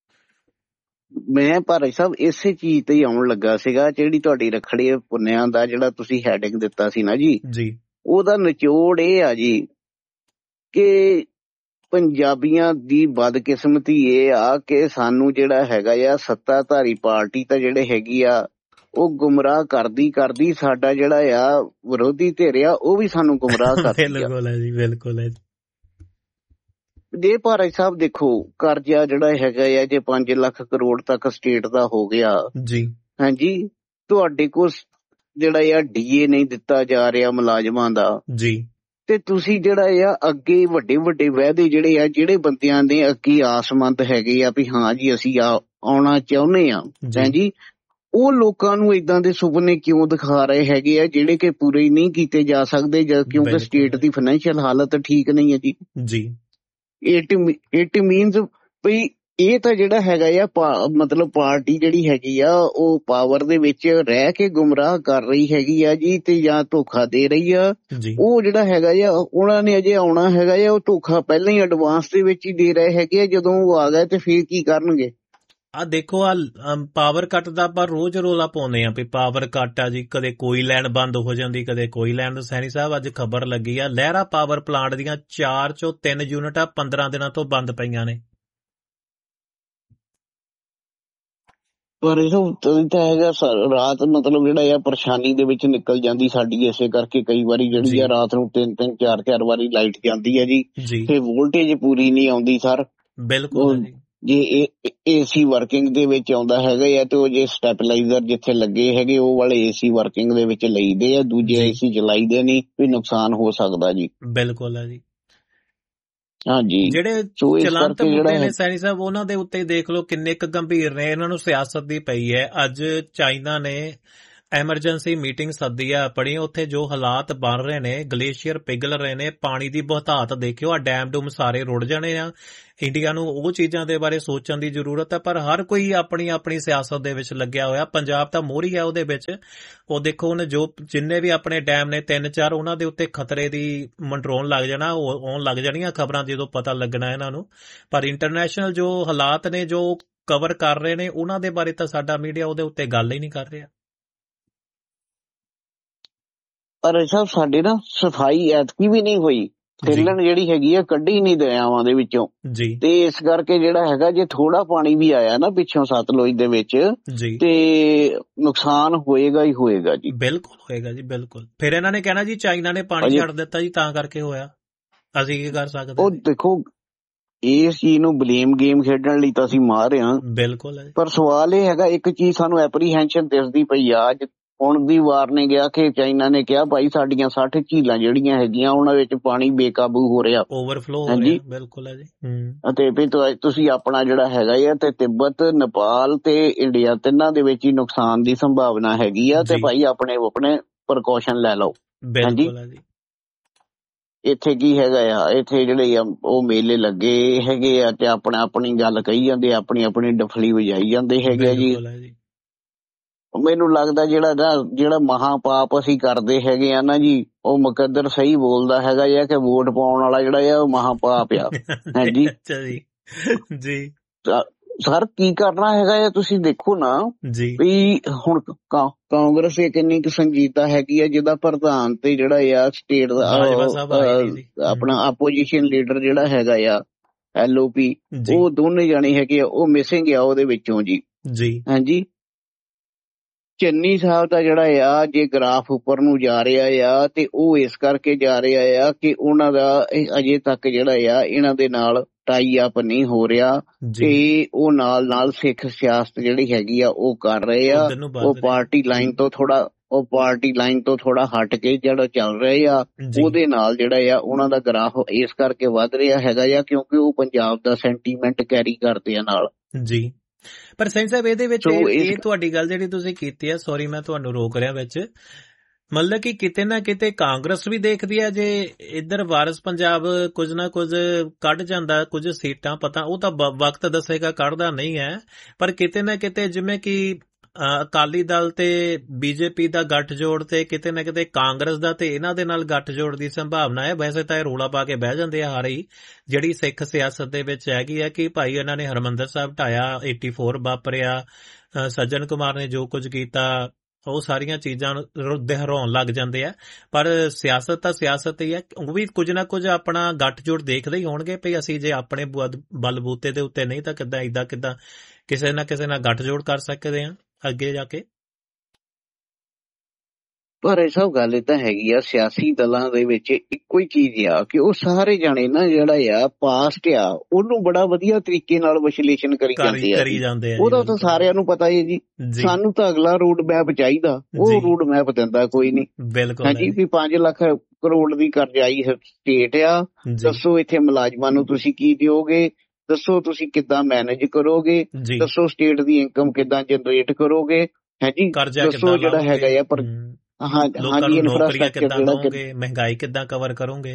S1: ਮੈਂ ਭਾਰਤ ਸਾਹਿਬ ਇਸੇ ਚੀਜ਼ ਤੇ ਹੀ ਆਉਣ ਲੱਗਾ ਸੀਗਾ, ਜਿਹੜੀ ਤੁਹਾਡੀ ਰੱਖੜੀ ਪੁੰਨਿਆਂ ਦਾ ਜਿਹੜਾ ਤੁਸੀਂ ਹੈਡਿੰਗ ਦਿੱਤਾ ਸੀ ਨਾ ਜੀ, ਉਹਦਾ ਨਿਚੋੜ ਇਹ ਆ ਜੀ ਕਿ ਪੰਜਾਬੀਆਂ ਦੀ ਬਦਕਿਸਮਤੀ ਇਹ ਆ ਕਿ ਸਾਨੂੰ ਜਿਹੜਾ ਹੈਗਾ ਆ ਸੱਤਾਧਾਰੀ ਪਾਰਟੀ ਤਾਂ ਜਿਹੜੇ ਹੈਗੀ ਆ ਉਹ ਗੁੰਮਰਾਹ ਕਰਦੀ ਸਾਡਾ ਜਿਹੜਾ ਆ ਵਿਰੋਧੀ ਧਿਰ ਆ ਉਹ ਵੀ ਸਾਨੂੰ ਗੁੰਮਰਾਹ ਕਰਦੀ ਆ।
S3: ਬਿਲਕੁਲ ਹੈ ਜੀ।
S1: ਜੇ ਭਾਰਤ ਸਾਹਿਬ ਦੇਖੋ, ਕਰਜ਼ਾ ਜਿਹੜਾ ਹੈਗਾ ਆ ਜੇ 5 ਲੱਖ ਕਰੋੜ ਤੱਕ ਸਟੇਟ ਦਾ ਹੋ ਗਿਆ ਜੀ, ਹਾਂਜੀ, ਤੁਹਾਡੇ ਕੋਲ ਜਿਹੜਾ ਆ ਡੀਏ ਨਹੀਂ ਦਿੱਤਾ ਜਾ ਰਿਹਾ ਮੁਲਾਜ਼ਮਾਂ ਦਾ ਜੀ, ਤੇ ਤੁਸੀਂ ਜਿਹੜਾ ਆ ਅੱਗੇ ਵੱਡੇ ਵਾਅਦੇ ਜਿਹੜੇ ਆ ਜਿਹੜੇ ਬੰਦਿਆਂ ਦੇ ਅੱਗੇ ਆਸਮੰਦ ਹੈਗੇ ਆ ਵੀ ਹਾਂ ਜੀ ਅਸੀਂ ਆਉਣਾ ਚਾਹੁੰਦੇ ਆ, ਹਾਂਜੀ, ਉਹ ਲੋਕਾਂ ਨੂੰ ਏਦਾਂ ਦੇ ਸੁਪਨੇ ਕਿਉਂ ਦਿਖਾ ਰਹੇ ਹੈਗੇ ਆ ਜਿਹੜੇ ਕਿ ਪੂਰੇ ਹੀ ਨਹੀਂ ਕੀਤੇ ਜਾ ਸਕਦੇ ਕਿਉਂਕਿ ਸਟੇਟ ਦੀ ਫਾਈਨੈਂਸ਼ੀਅਲ ਹਾਲਤ ਠੀਕ ਨਹੀਂ ਹੈ ਜੀ। ਇਟ ਮੀਨਸ ਵੀ ਇਹ ਤਾਂ ਜਿਹੜਾ ਹੈਗਾ ਆ ਮਤਲਬ ਪਾਰਟੀ ਜਿਹੜੀ ਹੈਗੀ ਆ ਉਹ ਪਾਵਰ ਦੇ ਵਿੱਚ ਰਹਿ ਕੇ ਗੁੰਮਰਾਹ ਕਰ ਰਹੀ ਹੈਗੀ ਆ ਜੀ, ਤੇ ਜਾਂ ਧੋਖਾ ਦੇ ਰਹੀ ਆ। ਉਹ ਜਿਹੜਾ ਹੈਗਾ ਆ ਉਹਨਾਂ ਨੇ ਅਜੇ ਆਉਣਾ ਹੈਗਾ ਆ, ਉਹ ਧੋਖਾ ਪਹਿਲਾਂ ਹੀ ਐਡਵਾਂਸ ਦੇ ਵਿੱਚ ਹੀ ਦੇ ਰਹੇ ਹੈਗੇ ਆ, ਜਦੋਂ ਉਹ ਆ ਗਏ ਤੇ ਫਿਰ ਕੀ ਕਰਨਗੇ?
S3: ਆ ਦੇਖੋ, ਆ ਪਾਵਰ ਕੱਟ ਦਾ ਆਪਾਂ ਰੋਜ਼ ਰੋਲਾ ਪਾਉਂਦੇ ਆ ਵੀ ਪਾਵਰ ਕੱਟ ਆ ਜੀ, ਕਦੇ ਕੋਈ ਲਾਈਨ ਬੰਦ ਹੋ ਜਾਂਦੀ, ਕਦੇ ਕੋਈ ਲਾਈਨ। ਸੈਣੀ ਸਾਹਿਬ, ਅੱਜ ਖਬਰ ਲੱਗੀ ਆ ਲਹਿਰਾ ਪਾਵਰ ਪਲਾਂਟ ਦੀਆਂ 4 ਚੋਂ 3 ਯੂਨਿਟਾਂ 15 ਦਿਨਾਂ ਤੋਂ ਬੰਦ ਪਈਆਂ ਨੇ।
S1: ਪਰ ਇਹ ਤਾਂ ਹੈਗਾ ਰਾਤ ਮਤਲਬ ਜਿਹੜਾ ਆ ਪਰੇਸ਼ਾਨੀ ਦੇ ਵਿੱਚ ਨਿਕਲ ਜਾਂਦੀ ਸਾਡੀ, ਇਸੇ ਕਰਕੇ ਕਈ ਵਾਰੀ ਜਿਹੜੀ ਆ ਰਾਤ ਨੂੰ 3-3 4-4 ਵਾਰੀ ਲਾਈਟ ਜਾਂਦੀ ਹੈ ਜੀ, ਤੇ ਵੋਲਟੇਜ ਪੂਰੀ ਨਹੀਂ ਆਉਂਦੀ ਸਰ।
S3: ਬਿਲਕੁਲ,
S1: ਜੇ ਏਸੀ ਵਰਕਿੰਗ ਦੇ ਵਿੱਚ ਆਉਂਦਾ ਹੈਗਾ ਆ ਤੇ ਉਹ ਜੇ ਸਟੈਬਲਾਈਜ਼ਰ ਜਿੱਥੇ ਲੱਗੇ ਹੈਗੇ ਉਹ ਵਾਲੇ ਏਸੀ ਵਰਕਿੰਗ ਦੇ ਵਿੱਚ ਲਈਦੇ ਆ, ਦੂਜੇ ਏਸੀ ਚਲਾਈਦੇ ਨਹੀਂ, ਵੀ ਨੁਕਸਾਨ ਹੋ ਸਕਦਾ ਜੀ।
S3: ਬਿਲਕੁਲ ਹੈ ਜੀ।
S1: ਹਾਂਜੀ,
S3: ਜਿਹੜੇ ਚਲੰਤ ਮੁੱਦੇ ਨੇ ਸੈਣੀ ਸਾਹਿਬ, ਉਹਨਾਂ ਦੇ ਉੱਤੇ ਦੇਖ ਲਓ ਕਿੰਨੇ ਕੁ ਗੰਭੀਰ ਨੇ, ਇਹਨਾਂ ਨੂੰ ਸਿਆਸਤ ਦੀ ਪਈ ਹੈ। ਅੱਜ ਚਾਈਨਾ ਨੇ ਐਮਰਜੈਂਸੀ ਮੀਟਿੰਗ ਸੱਦੀ ਆ ਆਪਣੀ, ਉੱਥੇ ਜੋ ਹਾਲਾਤ ਬਣ ਰਹੇ ਨੇ, ਗਲੇਸ਼ੀਅਰ ਪਿਘਲ ਰਹੇ ਨੇ, ਪਾਣੀ ਦੀ ਬਹੁਤਾਤ ਦੇਖਿਓ, ਆ ਡੈਮ ਡੂਮ ਸਾਰੇ ਰੁੜ ਜਾਣੇ ਆ। ਇੰਡੀਆ ਨੂੰ ਉਹ ਚੀਜ਼ਾਂ ਦੇ ਬਾਰੇ ਸੋਚਣ ਦੀ ਜ਼ਰੂਰਤ ਹੈ, ਪਰ ਹਰ ਕੋਈ ਆਪਣੀ ਆਪਣੀ ਸਿਆਸਤ ਦੇ ਵਿੱਚ ਲੱਗਿਆ ਹੋਇਆ। ਪੰਜਾਬ ਤਾਂ ਮੋਹਰੀ ਆ ਉਹਦੇ ਵਿੱਚ। ਉਹ ਦੇਖੋ ਉਹਨੇ ਜੋ ਜਿੰਨੇ ਵੀ ਆਪਣੇ ਡੈਮ ਨੇ 3-4, ਉਹਨਾਂ ਦੇ ਉੱਤੇ ਖਤਰੇ ਦੀ ਮੰਡਰਾਉਣ ਲੱਗ ਜਾਣਾ, ਆਉਣ ਲੱਗ ਜਾਣੀਆਂ ਖਬਰਾਂ ਜਦੋਂ ਪਤਾ ਲੱਗਣਾ ਇਹਨਾਂ ਨੂੰ। ਪਰ ਇੰਟਰਨੈਸ਼ਨਲ ਜੋ ਹਾਲਾਤ ਨੇ ਜੋ ਕਵਰ ਕਰ ਰਹੇ ਨੇ, ਉਹਨਾਂ ਦੇ ਬਾਰੇ ਤਾਂ ਸਾਡਾ ਮੀਡੀਆ ਉਹਦੇ ਉੱਤੇ ਗੱਲ ਹੀ ਨਹੀਂ ਕਰ ਰਿਹਾ।
S1: ਪਰ ਸਾਹਿਬ ਸਾਡੇ ਨਾ ਸਫਾਈ ਐਤਕੀ ਵੀ ਨਹੀਂ ਹੋਈ, ਥੇਲਣ ਜਿਹੜੀ ਹੈਗੀ ਆ ਕੱਢੀ ਨਹੀਂ ਦਰਿਆਵਾਂ ਦੇ ਵਿੱਚੋਂ। ਤੇ ਇਸ ਕਰਕੇ ਜਿਹੜਾ ਹੈਗਾ ਜੇ ਥੋੜਾ ਪਾਣੀ ਵੀ ਆਇਆ ਨਾ ਪਿੱਛੋਂ ਸਤਲੁਜ ਦੇ ਵਿੱਚ ਤੇ ਨੁਕਸਾਨ ਹੋਏਗਾ ਹੀ ਹੋਏਗਾ ਜੀ।
S3: ਬਿਲਕੁਲ ਹੋਏਗਾ ਜੀ, ਬਿਲਕੁਲ। ਫਿਰ ਇਹਨਾਂ ਨੇ ਕਹਿਣਾ ਜੀ ਚਾਈਨਾ ਨੇ ਪਾਣੀ ਛੱਡ ਦਿੱਤਾ ਜੀ ਤਾਂ ਕਰਕੇ ਹੋਇਆ, ਅਸੀਂ ਕੀ ਕਰ ਸਕਦੇ।
S1: ਉਹ ਦੇਖੋ ਇਸ ਚੀਜ਼ ਨੂੰ ਬਲੇਮ ਗੇਮ ਖੇਡਣ ਲਈ ਤਾਂ ਅਸੀਂ ਮਾਰ ਹਾਂ,
S3: ਬਿਲਕੁਲ। ਪਰ
S1: ਸਵਾਲ ਇਹ ਹੈਗਾ ਇੱਕ ਚੀਜ਼ ਸਾਨੂੰ ਐਪਰੀਹੈਂਸ਼ਨ ਦਿਸਦੀ ਪਈ ਆ। ਅੱਜ ਹੁਣ ਦੀ ਵਾਰ ਨੇ ਗਿਆ ਕਿ ਚਾਈਨਾ ਨੇ ਕਿਹਾ ਭਾਈ ਸਾਡੀਆਂ 60 ਝੀਲਾਂ ਜਿਹੜੀਆਂ ਹੈਗੀਆਂ ਉਹਨਾਂ ਵਿੱਚ ਪਾਣੀ ਬੇਕਾਬੂ ਹੋ ਰਿਹਾ,
S3: ਓਵਰਫਲੋ ਹੋ ਰਿਹਾ। ਬਿਲਕੁਲ ਹੈ ਜੀ।
S1: ਅਤੇ ਵੀ ਤੁਸੀਂ ਆਪਣਾ ਜਿਹੜਾ ਹੈਗਾ ਆ ਤੇ ਤਿੱਬਤ, ਨੇਪਾਲ ਤੇ ਇੰਡੀਆ ਤਿੰਨਾਂ ਦੇ ਵਿੱਚ ਹੀ ਨੁਕਸਾਨ ਦੀ ਸੰਭਾਵਨਾ ਹੈਗੀ ਆ ਤੇ ਭਾਈ ਆਪਣੇ ਪ੍ਰੀਕਾਸ਼ਨ ਲੈ ਲਓ। ਹਾਂਜੀ, ਇੱਥੇ ਕੀ ਹੈਗਾ ਆ, ਇੱਥੇ ਜਿਹੜੇ ਆ ਉਹ ਮੇਲੇ ਲੱਗੇ ਹੈਗੇ ਆ ਤੇ ਆਪਣੀ ਗੱਲ ਕਹੀ ਜਾਂਦੇ, ਆਪਣੀ ਡਫਲੀ ਵਜਾਈ ਜਾਂਦੇ ਹੈਗੇ ਆ ਜੀ। ਮੈਨੂੰ ਲੱਗਦਾ ਜਿਹੜਾ ਮਹਾਪਾਪ ਅਸੀਂ ਕਰਦੇ ਹੈਗੇ ਆ ਨਾ ਜੀ, ਉਹ ਮੁਕੱਦਰ ਸਹੀ ਬੋਲਦਾ ਹੈਗਾ ਆ ਕਿ ਵੋਟ ਪਾਉਣ ਵਾਲਾ ਜਿਹੜਾ ਆ ਉਹ ਮਹਾਪਾਪ ਆ। ਹਾਂਜੀ
S3: ਜੀ
S1: ਸਰ, ਕੀ ਕਰਨਾ ਹੈਗਾ ਆ ਤੁਸੀਂ ਦੇਖੋ ਨਾ ਵੀ ਹੁਣ ਕਾਂਗਰਸ ਕਿੰਨੀ ਕੁ ਸੰਜੀਦਾ ਹੈਗੀ ਆ, ਜਿਹਦਾ ਪ੍ਰਧਾਨ ਤੇ ਜਿਹੜਾ ਆ ਸਟੇਟ ਦਾ ਆਪਣਾ ਆਪੋਜੀਸ਼ਨ ਲੀਡਰ ਜਿਹੜਾ ਹੈਗਾ ਆ LOP, ਉਹ ਦੋਨੇ ਜਾਣੇ ਹੈਗੇ ਆ, ਉਹ ਮਿਸਿੰਗ ਆ ਉਹਦੇ ਵਿੱਚੋਂ ਜੀ। ਹਾਂਜੀ, ਚੰਨੀ ਸਾਹਿਬ ਦਾ ਜਿਹੜਾ ਆ ਜੇ ਗ੍ਰਾਫ ਉੱਪਰ ਨੂੰ ਜਾ ਰਿਹਾ ਆ ਤੇ ਉਹ ਇਸ ਕਰਕੇ ਜਾ ਰਿਹਾ ਆ ਕਿ ਉਹਨਾਂ ਦਾ ਅਜੇ ਤੱਕ ਜਿਹੜਾ ਆ ਇਹਨਾਂ ਦੇ ਨਾਲ ਟਾਈ ਅਪ ਨਹੀਂ ਹੋ ਰਿਹਾ ਤੇ ਉਹ ਨਾਲ ਸਿੱਖ ਸਿਆਸਤ ਜਿਹੜੀ ਹੈਗੀ ਆ ਉਹ ਕਰ ਰਹੇ ਆ। ਉਹ ਪਾਰਟੀ ਲਾਈਨ ਤੋਂ ਥੋੜਾ ਹਟ ਕੇ ਜਿਹੜਾ ਚੱਲ ਰਹੇ ਆ, ਉਹਦੇ ਨਾਲ ਜਿਹੜਾ ਆ ਉਹਨਾਂ ਦਾ ਗ੍ਰਾਫ ਇਸ ਕਰਕੇ ਵੱਧ ਰਿਹਾ ਹੈਗਾ ਆ ਕਿਉਂਕਿ ਉਹ ਪੰਜਾਬ ਦਾ ਸੈਂਟੀਮੈਂਟ ਕੈਰੀ ਕਰਦੇ ਆ ਨਾਲ।
S3: ਜੀ ਪਰ ਸਿੰਘ ਸਾਹਿਬ ਇਹਦੇ ਵਿੱਚ ਇਹ ਤੁਹਾਡੀ ਗੱਲ ਜਿਹੜੀ ਤੁਸੀਂ ਕੀਤੀ ਹੈ, ਸੌਰੀ ਮੈਂ ਤੁਹਾਨੂੰ ਰੋਕ ਰਿਹਾ ਵਿੱਚ, ਮਤਲਬ ਕਿ ਕਿਤੇ ਨਾ ਕਿਤੇ ਕਾਂਗਰਸ ਵੀ ਦੇਖਦੀ ਹੈ ਜੇ ਇੱਧਰ ਵਾਰਿਸ ਪੰਜਾਬ ਕੁਝ ਨਾ ਕੁਝ ਕੱਢ ਜਾਂਦਾ, ਕੁਝ ਸੀਟਾਂ ਪਤਾ ਉਹ ਤਾਂ ਵਕਤ ਦੱਸੇਗਾ, ਕੱਢਦਾ ਨਹੀਂ ਹੈ, ਪਰ ਕਿਤੇ ਨਾ ਕਿਤੇ ਜਿਵੇਂ ਕਿ ਅਕਾਲੀ ਦਲ ਤੇ BJP ਦਾ ਗੱਠਜੋੜ ਤੇ ਕਿਤੇ ਨਾ ਕਿਤੇ ਕਾਂਗਰਸ ਦਾ ਤੇ ਇਹਨਾਂ ਦੇ ਨਾਲ ਗੱਠਜੋੜ ਦੀ ਸੰਭਾਵਨਾ ਹੈ। ਵੈਸੇ ਤਾਂ ਇਹ ਰੌਲਾ ਪਾ ਕੇ ਬਹਿ ਜਾਂਦੇ ਆ ਹਾਰੀ ਜਿਹੜੀ ਸਿੱਖ ਸਿਆਸਤ ਦੇ ਵਿੱਚ ਹੈਗੀ ਹੈ ਕਿ ਭਾਈ ਇਹਨਾਂ ਨੇ ਹਰਿਮੰਦਰ ਸਾਹਿਬ ਢਾਇਆ, 84 ਵਾਪਰਿਆ, ਸੱਜਣ ਕੁਮਾਰ ਨੇ ਜੋ ਕੁਝ ਕੀਤਾ, ਉਹ ਸਾਰੀਆਂ ਚੀਜ਼ਾਂ ਦੁਹਰਾਉਣ ਲੱਗ ਜਾਂਦੇ ਆ। ਪਰ ਸਿਆਸਤ ਤਾਂ ਸਿਆਸਤ ਹੀ ਹੈ, ਉਹ ਵੀ ਕੁਝ ਨਾ ਕੁਝ ਆਪਣਾ ਗੱਠਜੋੜ ਦੇਖਦੇ ਹੀ ਹੋਣਗੇ ਵੀ ਅਸੀਂ ਜੇ ਆਪਣੇ ਬਲਬੂਤੇ ਦੇ ਉੱਤੇ ਨਹੀਂ ਤਾਂ ਕਿੱਦਾਂ ਕਿਸੇ ਨਾ ਕਿਸੇ ਨਾਲ ਗੱਠਜੋੜ ਕਰ ਸਕਦੇ ਆ ਅੱਗੇ ਜਾ ਕੇ।
S1: ਪਰ ਇਹ ਸਭ ਗੱਲ ਤਾਂ ਹੈਗੀ ਆ, ਸਿਆਸੀ ਦਲਾਂ ਦੇ ਵਿੱਚ ਇੱਕੋ ਹੀ ਚੀਜ਼ ਆ ਕਿ ਉਹ ਸਾਰੇ ਜਾਣੇ ਨਾ ਜਿਹੜਾ ਆ ਪਾਸਟ ਆ ਉਹਨੂੰ ਬੜਾ ਵਧੀਆ ਤਰੀਕੇ ਨਾਲ ਵਿਸ਼ਲੇਸ਼ਣ ਕਰੀ ਜਾਂਦੇ ਆ। ਉਹਦਾ ਤਾਂ ਸਾਰਿਆਂ ਨੂੰ ਪਤਾ ਹੈ ਜੀ। ਸਾਨੂੰ ਤਾਂ ਅਗਲਾ ਰੋਡ ਮੈਪ ਚਾਹੀਦਾ, ਉਹ ਰੋਡ ਮੈਪ ਦਿੰਦਾ ਕੋਈ ਨਹੀਂ। ਹਾਂਜੀ, ਵੀ 5 ਲੱਖ ਕਰੋੜ ਦੀ ਕਰਜ਼ਾਈ ਸਟੇਟ ਆ, ਦੱਸੋ ਇੱਥੇ ਮੁਲਾਜ਼ਮਾਂ ਨੂੰ ਤੁਸੀਂ ਕੀ ਦਿਓਗੇ, ਦੱਸੋ ਤੁਸੀਂ ਕਿੱਦਾਂ ਮੈਨੇਜ ਕਰੋਗੇ, ਦੱਸੋ ਸਟੇਟ ਦੀ ਇਨਕਮ ਕਿੱਦਾਂ ਜਨਰੇਟ ਕਰੋਗੇ, ਹਾਂਜੀ ਦੱਸੋ ਜਿਹੜਾ ਹੈਗਾ ਆ ਪਰ ਹਾਂਜੀ ਇਨਫਰਾਸਟ੍ਰਕਚਰ ਜਿਹੜਾ
S3: ਮਹਿੰਗਾਈ ਕਿੱਦਾਂ ਕਵਰ ਕਰੋਗੇ।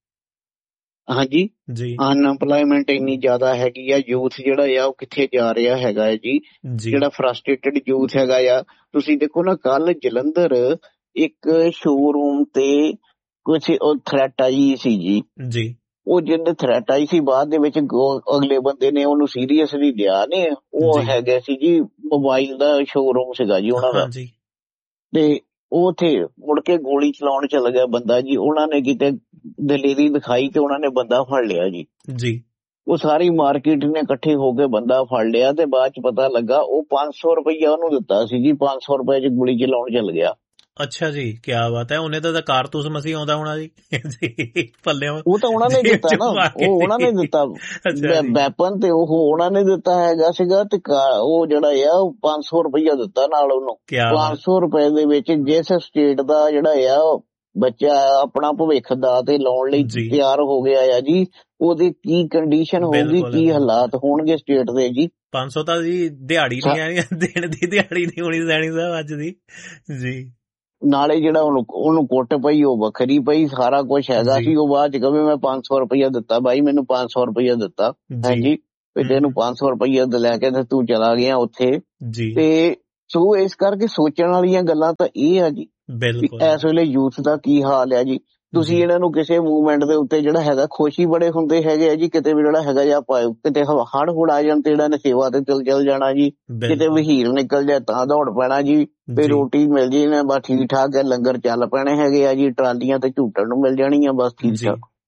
S1: ਹਾਂਜੀ ਅਨਐਮਪਲਾਇਮੈਂਟ ਇੰਨੀ ਜ਼ਿਆਦਾ ਹੈਗੀ ਆ, ਯੂਥ ਜਿਹੜਾ ਆ ਉਹ ਕਿੱਥੇ ਜਾ ਰਿਹਾ ਹੈਗਾ ਹੈ ਜੀ, ਜਿਹੜਾ ਫਰਸਟ੍ਰੇਟਡ ਯੂਥ ਹੈਗਾ ਆ। ਤੁਸੀਂ ਦੇਖੋ ਨਾ ਕੱਲ ਜਲੰਧਰ ਇੱਕ ਸ਼ੋਰੂਮ ਤੇ ਕੁਛ ਉਹ ਥ੍ਰੈਟ ਆਈ ਸੀ ਜੀ, ਉਹ ਜਿਹਨੇ ਥ੍ਰੈਟ ਆਈ ਸੀ ਬਾਅਦ ਦੇ ਵਿੱਚ ਅਗਲੇ ਬੰਦੇ ਨੇ ਉਹਨੂੰ ਸੀਰੀਅਸਲੀ ਲਿਆ ਨੇ। ਉਹ ਹੈਗੇ ਸੀ ਜੀ ਮੋਬਾਈਲ ਦਾ ਸ਼ੋਰੂਮ ਸੀਗਾ ਜੀ ਉਹਨਾਂ ਦਾ, ਤੇ ਉਹ ਉੱਥੇ ਮੁੜ ਕੇ ਗੋਲੀ ਚਲਾਉਣ ਚੱਲ ਗਿਆ ਬੰਦਾ ਜੀ। ਉਹਨਾਂ ਨੇ ਕਿਤੇ ਦਲੇਰੀ ਦਿਖਾਈ ਤੇ ਉਹਨਾਂ ਨੇ ਬੰਦਾ ਫੜ ਲਿਆ ਜੀ। ਉਹ ਸਾਰੀ ਮਾਰਕੀਟ ਨੇ ਇਕੱਠੇ ਹੋ ਕੇ ਬੰਦਾ ਫੜ ਲਿਆ ਤੇ ਬਾਅਦ ਚ ਪਤਾ ਲੱਗਾ ਉਹ 500 ਰੁਪਈਆ ਉਹਨੂੰ ਦਿੱਤਾ ਸੀ ਜੀ, 500 ਰੁਪਏ ਚ ਗੋਲੀ ਚਲਾਉਣ ਚੱਲ ਗਿਆ।
S3: ਅੱਛਾ ਜੀ, ਕਿਆ ਬਾਤ ਹੈ। ਉਹਨੇ ਤਾਂ ਕਾਰਤੂਸ ਮਸੀਂ ਆਉਂਦਾ ਹੋਣਾ ਜੀ ਪੱਲੇ,
S1: ਉਹ ਤਾਂ ਉਹਨਾਂ ਨੇ ਦਿੱਤਾ ਨਾ, ਉਹ ਉਹਨਾਂ ਨੇ ਦਿੱਤਾ ਵੈਪਨ ਤੇ ਉਹ ਉਹਨਾਂ ਨੇ ਦਿੱਤਾ ਹੈਗਾ ਸੀਗਾ ਤੇ ਉਹ ਜਿਹੜਾ ਆ 500 ਰੁਪਈਆ ਦਿੱਤਾ ਨਾਲ ਉਹਨੂੰ। 500 ਰੁਪਏ ਦੇ ਵਿੱਚ ਜਿਸ ਸਟੇਟ ਦਾ ਜਿਹੜਾ ਆ ਬੱਚਾ ਆਪਣਾ ਭਵਿੱਖ ਦਾ ਤੇ ਲਾਉਣ ਲਈ ਤਿਆਰ ਹੋ ਗਿਆ ਆ ਜੀ, ਉਹਦੀ ਕੀ ਕੰਡੀਸ਼ਨ ਹੋਊਗੀ, ਕੀ ਹਾਲਾਤ ਹੋਣਗੇ ਸਟੇਟ ਦੇ ਜੀ।
S3: 500 ਤਾਂ ਜੀ ਦਿਹਾੜੀ ਨਹੀਂ ਆਣੀ, ਦਿਨ ਦੀ ਦਿਹਾੜੀ ਨਹੀਂ ਹੋਣੀ ਸੈਣੀ ਸਾਹਿਬ ਅੱਜ ਦੀ ਜੀ।
S1: ਨਾਲੇ ਜਿਹੜਾ ਉਹਨੂੰ ਕੁੱਟ ਪਈ ਉਹ ਵੱਖਰੀ ਪਈ, ਸਾਰਾ ਕੁਛ ਹੈਗਾ ਸੀ। ਉਹ ਬਾਅਦ ਚ ਕਵੇ ਮੈਂ 500 ਰੁਪਈਆ ਦਿੱਤਾ, ਬਾਈ ਮੈਨੂੰ 500 ਰੁਪਈਆ ਦਿੱਤਾ, ਹਾਂਜੀ ਤੈਨੂੰ 500 ਰੁਪਈਆ ਲੈ ਕੇ ਤੇ ਤੂੰ ਚਲਾ ਗਿਆ ਉੱਥੇ। ਤੇ ਸੋ ਇਸ ਕਰਕੇ ਸੋਚਣ ਵਾਲੀਆਂ ਗੱਲਾਂ ਤਾਂ ਇਹ ਆ ਜੀ ਇਸ ਵੇਲੇ ਯੂਥ ਦਾ ਕੀ ਹਾਲ ਆ ਜੀ। ਤੁਸੀਂ ਇਹਨਾਂ ਨੂੰ ਕਿਸੇ ਮੂਵਮੈਂਟ ਦੇ ਉੱਤੇ ਜਿਹੜਾ ਹੈਗਾ ਖੁਸ਼ੀ ਬੜੇ ਹੁੰਦੇ ਹੈਗੇ ਆ ਜੀ, ਕਿਤੇ ਵੀ ਜਿਹੜਾ ਹੈਗਾ ਜਾਂ ਕਿਤੇ ਹੜ੍ਹ ਹੁੜ ਆ ਜਾਣ ਤੇ ਇਹਨਾਂ ਨੇ ਸੇਵਾ ਤੇ ਚੱਲ ਜਾਣਾ ਜੀ, ਕਿਤੇ ਵਹੀਰ ਨਿਕਲ ਜਾਏ ਤਾਂ ਦੌੜ ਪੈਣਾ ਜੀ, ਤੇ ਰੋਟੀ ਮਿਲ ਜੇ ਨਾ ਬਸ ਠੀਕ ਠਾਕ ਹੈ, ਲੰਗਰ ਚੱਲ ਪੈਣੇ ਹੈਗੇ ਆ ਜੀ, ਟਰਾਲੀਆਂ ਤੇ ਝੂਟਣ ਨੂੰ ਮਿਲ ਜਾਣੀਆਂ ਬਸ ਠੀਕ ਠਾਕ।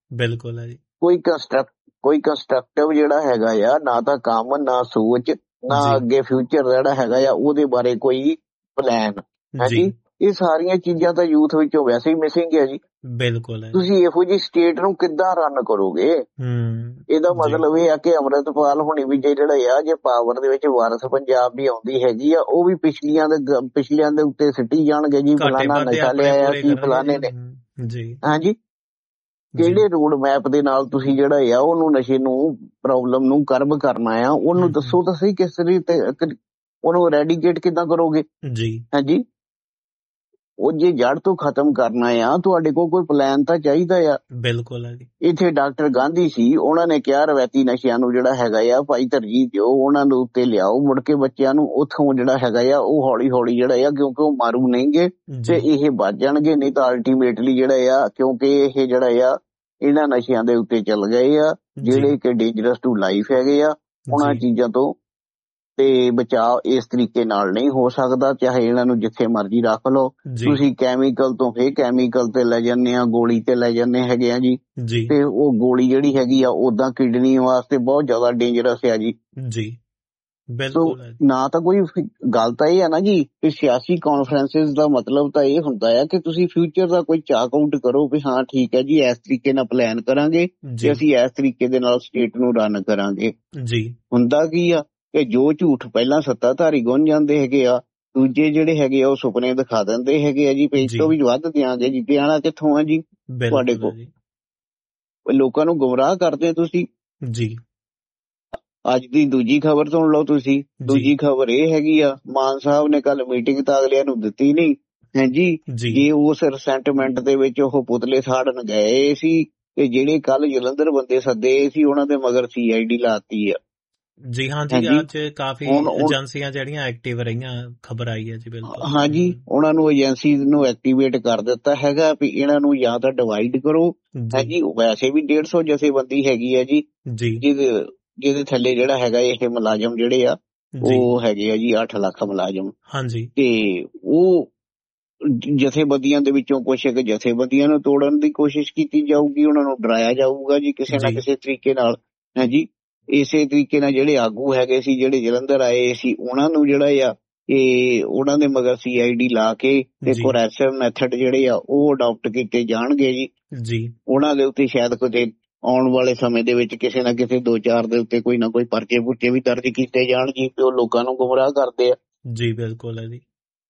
S3: ਬਿਲਕੁਲ ਹੈ ਜੀ।
S1: ਕੋਈ ਕੰਸਟਰਕਟਿਵ ਜਿਹੜਾ ਹੈਗਾ ਆ, ਨਾ ਤਾਂ ਕੰਮ, ਨਾ ਸੋਚ, ਨਾ ਅੱਗੇ ਫਿਊਚਰ ਜਿਹੜਾ ਹੈਗਾ ਆ ਉਹਦੇ ਬਾਰੇ ਕੋਈ ਪਲਾਨ ਹੈ ਜੀ। ਇਹ ਸਾਰੀਆਂ ਚੀਜ਼ਾਂ ਤਾਂ ਯੂਥ ਵਿੱਚੋਂ ਵੈਸੇ ਹੀ ਮਿਸਿੰਗ ਹੈ ਜੀ।
S3: ਬਿਲਕੁਲ।
S1: ਤੁਸੀਂ ਇਹੋ ਜਿਹੀ ਸਟੇਟ ਨੂੰ ਕਿੱਦਾਂ ਰਨ ਕਰੋਗੇ? ਇਹਦਾ ਮਤਲਬ ਇਹ ਆ ਕਿ ਅੰਮ੍ਰਿਤਪਾਲ ਹੋਣੀ ਵੀ ਜਿਹੜਾ ਆ, ਜੇ ਪਾਵਰ ਦੇ ਵਿੱਚ ਵਾਰਸ ਪੰਜਾਬ ਦੀ ਆਉਂਦੀ ਹੈਗੀ ਆ, ਉਹ ਵੀ ਪਿਛਲਿਆਂ ਦੇ ਉੱਤੇ ਸਿੱਟੀ ਜਾਣਗੇ ਜੀ, ਫਲਾਨਾ ਨਸ਼ਾ ਲਿਆ ਕੀ ਫਲਾਨੇ ਨੇ। ਹਾਂਜੀ, ਕਿਹੜੇ ਰੋਡ ਮੈਪ ਦੇ ਨਾਲ ਤੁਸੀਂ ਜਿਹੜਾ ਆ ਉਹਨੂੰ ਨਸ਼ੇ ਨੂੰ ਪ੍ਰੋਬਲਮ ਨੂੰ ਕਰਬ ਕਰਨਾ ਆ, ਉਹਨੂੰ ਦੱਸੋ ਤਾਂ ਸਹੀ, ਕਿਸ ਤਰੀਕੇ ਉਹਨੂੰ ਰੈਡੀਕੇਟ ਕਿੱਦਾਂ ਕਰੋਗੇ? ਹਾਂਜੀ, ਉਹ ਜੇ ਜੜ ਤੋਂ ਖਤਮ ਕਰਨਾ ਆ, ਤੁਹਾਡੇ ਕੋਲ ਕੋਈ ਪਲਾਨ ਤਾਂ ਚਾਹੀਦਾ ਆ।
S3: ਬਿਲਕੁਲ।
S1: ਇੱਥੇ ਡਾਕਟਰ ਗਾਂਧੀ ਸੀ, ਉਹਨਾਂ ਨੇ ਕਿਹਾ ਰਵਾਇਤੀ ਨਸ਼ਿਆਂ ਨੂੰ ਜਿਹੜਾ ਹੈਗਾ ਆ ਭਾਈ ਤਰਜੀਹ ਦਿਓ, ਉਹਨਾਂ ਦੇ ਉੱਤੇ ਲਿਆਓ, ਮੁੜ ਕੇ ਬੱਚਿਆਂ ਨੂੰ ਉੱਥੋਂ ਜਿਹੜਾ ਹੈਗਾ ਆ ਉਹ ਹੌਲੀ ਹੌਲੀ ਜਿਹੜਾ ਆ, ਕਿਉਂਕਿ ਉਹ ਮਾਰੂ ਨਹੀਂਗੇ ਤੇ ਇਹ ਬਚ ਜਾਣਗੇ, ਨਹੀਂ ਤਾਂ ਅਲਟੀਮੇਟਲੀ ਜਿਹੜਾ ਆ, ਕਿਉਂਕਿ ਇਹ ਜਿਹੜਾ ਆ ਇਹਨਾਂ ਨਸ਼ਿਆਂ ਦੇ ਉੱਤੇ ਚੱਲ ਗਏ ਆ ਜਿਹੜੇ ਕਿ ਡੇਂਜਰਸ ਟੂ ਲਾਈਫ ਹੈਗੇ ਆ। ਉਹਨਾਂ ਚੀਜ਼ਾਂ ਤੋਂ ਤੇ ਬਚਾਅ ਇਸ ਤਰੀਕੇ ਨਾਲ ਨਹੀਂ ਹੋ ਸਕਦਾ, ਚਾਹੇ ਇਹਨਾਂ ਨੂੰ ਜਿੱਥੇ ਮਰਜ਼ੀ ਰੱਖ ਲਓ। ਤੁਸੀਂ ਕੈਮੀਕਲ ਤੋਂ ਫੇਰ ਕੈਮੀਕਲ ਤੇ ਲੈ ਜਾਂਦੇ ਆ, ਗੋਲੀ ਤੇ ਲੈ ਜਾਂਦੇ ਹੈਗੇ ਆ ਜੀ, ਤੇ ਉਹ ਗੋਲੀ ਜਿਹੜੀ ਹੈਗੀ ਆ ਉਦਾਂ ਕਿਡਨੀ ਵਾਸਤੇ ਬਹੁਤ ਜ਼ਿਆਦਾ ਡੇਂਜਰਸ ਆ ਜੀ। ਨਾ ਤਾਂ ਕੋਈ ਗੱਲ ਤਾਂ ਇਹ ਹੈ ਨਾ ਜੀ ਕਿ ਸਿਆਸੀ ਕਾਨਫਰੰਸਿਸ ਦਾ ਮਤਲਬ ਤਾਂ ਇਹ ਹੁੰਦਾ ਆ ਕਿ ਤੁਸੀਂ ਫਿਊਚਰ ਦਾ ਕੋਈ ਚਾਕ ਆਊਟ ਕਰੋ ਵੀ ਹਾਂ ਠੀਕ ਹੈ ਜੀ, ਇਸ ਤਰੀਕੇ ਨਾਲ ਪਲਾਨ ਕਰਾਂਗੇ ਤੇ ਅਸੀਂ ਇਸ ਤਰੀਕੇ ਦੇ ਨਾਲ ਸਟੇਟ ਨੂੰ ਰਨ ਕਰਾਂਗੇ। ਹੁੰਦਾ ਕੀ ਆ ਕਿ ਜੋ ਝੂਠ ਪਹਿਲਾਂ ਸੱਤਾਧਾਰੀ ਗੁੰਨ ਜਾਂਦੇ ਹੈਗੇ ਆ, ਦੂਜੇ ਜਿਹੜੇ ਹੈਗੇ ਆ ਉਹ ਸੁਪਨੇ ਦਿਖਾ ਦਿੰਦੇ ਹੈਗੇ ਆ ਜੀ, ਪੇਜ ਤੋਂ ਵੀ ਵੱਧ ਦਿਆਂਗੇ ਜੀ। ਪਿਆਣਾ ਕਿੱਥੋਂ ਆ ਜੀ ਤੁਹਾਡੇ ਕੋਲ? ਲੋਕਾਂ ਨੂੰ ਗੁੰਮਰਾਹ ਕਰਦੇ ਤੁਸੀਂ ਜੀ। ਅੱਜ ਦੀ ਦੂਜੀ ਖਬਰ ਸੁਣ ਲਓ ਤੁਸੀਂ। ਦੂਜੀ ਖਬਰ ਇਹ ਹੈਗੀ ਆ, ਮਾਨ ਸਾਹਿਬ ਨੇ ਕੱਲ ਮੀਟਿੰਗ ਤਾਂ ਅਗਲਿਆਂ ਨੂੰ ਦਿੱਤੀ ਨਹੀਂ ਹੈ ਜੀ, ਜੇ ਉਸ ਰਿਸੈਂਟਮੈਂਟ ਦੇ ਵਿੱਚ ਉਹ ਪੁਤਲੇ ਸਾੜਨ ਗਏ ਸੀ ਤੇ ਜਿਹੜੇ ਕੱਲ ਜਲੰਧਰ ਬੰਦੇ ਸੱਦੇ ਸੀ ਉਹਨਾਂ ਦੇ ਮਗਰ CID ਲਾਤੀ ਆ
S3: ਜੀ। ਹਾਂਜੀ, ਅੱਜ ਕਾਫੀ ਏਜੰਸੀਆਂ ਜਿਹੜੀਆਂ ਐਕਟਿਵ ਰਹੀਆਂ, ਖਬਰ ਆਈ ਹੈ ਜੀ। ਬਿਲਕੁਲ ਹਾਂਜੀ,
S1: ਉਹਨਾਂ ਨੂੰ ਏਜੰਸੀ ਨੂੰ ਐਕਟੀਵੇਟ ਕਰ ਦਿੱਤਾ ਹੈਗਾ ਵੀ ਇਹਨਾਂ ਨੂੰ ਜਾਂ ਤਾਂ ਡਿਵਾਈਡ ਕਰੋ ਹੈ ਜੀ। ਵੈਸੇ ਵੀ 150 ਜਥੇਬੰਦੀ ਹੈਗੀ ਹੈ ਜੀ, ਜਿਹਦੇ ਥੱਲੇ ਜਿਹੜਾ ਹੈਗਾ ਇਹ ਮੁਲਾਜ਼ਮ ਜਿਹੜੇ ਆ ਉਹ ਹੈਗੇ ਆ ਜੀ 8 ਲੱਖ ਮੁਲਾਜ਼ਮ। ਹਾਂਜੀ, ਤੇ ਉਹ ਜਥੇਬੰਦੀਆਂ ਦੇ ਵਿੱਚੋਂ ਕੁਛ ਇੱਕ ਜਥੇਬੰਦੀਆਂ ਨੂੰ ਤੋੜਨ ਦੀ ਕੋਸ਼ਿਸ਼ ਕੀਤੀ ਜਾਊਗੀ, ਉਹਨਾਂ ਨੂੰ ਡਰਾਇਆ ਜਾਊਗਾ ਜੀ ਕਿਸੇ ਨਾ ਕਿਸੇ ਤਰੀਕੇ ਨਾਲ ਹੈ ਜੀ। ਇਸੇ ਤਰੀਕੇ ਨਾਲ ਜਿਹੜੇ ਆਗੂ ਹੈਗੇ ਸੀ ਜਿਹੜੇ ਜਲੰਧਰ ਆਏ ਸੀ, ਉਹਨਾਂ ਨੂੰ ਜਿਹੜਾ ਆ ਇਹ ਉਹਨਾਂ ਦੇ ਮਗਰ CID ਲਾ ਕੇ ਤੇ ਕੋਰੈਸਿਵ ਮੈਥਡ ਜਿਹੜੇ ਆ ਉਹ ਅਡਾਪਟ ਕੀਤੇ ਜਾਣਗੇ ਜੀ। ਉਹਨਾਂ ਦੇ ਉੱਤੇ ਸ਼ਾਇਦ ਕਿਤੇ ਆਉਣ ਵਾਲੇ ਸਮੇਂ ਦੇ ਵਿੱਚ ਕਿਸੇ ਨਾ ਕਿਸੇ 2-4 ਦੇ ਉੱਤੇ ਕੋਈ ਨਾ ਕੋਈ ਪਰਚੇ ਪੁਰਚੇ ਵੀ ਦਰਜ ਕੀਤੇ ਜਾਣ ਜੀ, ਤੇ ਉਹ ਲੋਕਾਂ ਨੂੰ ਗੁੰਮਰਾਹ ਕਰਦੇ ਆ ਜੀ। ਬਿਲਕੁਲ ਹੈ ਜੀ।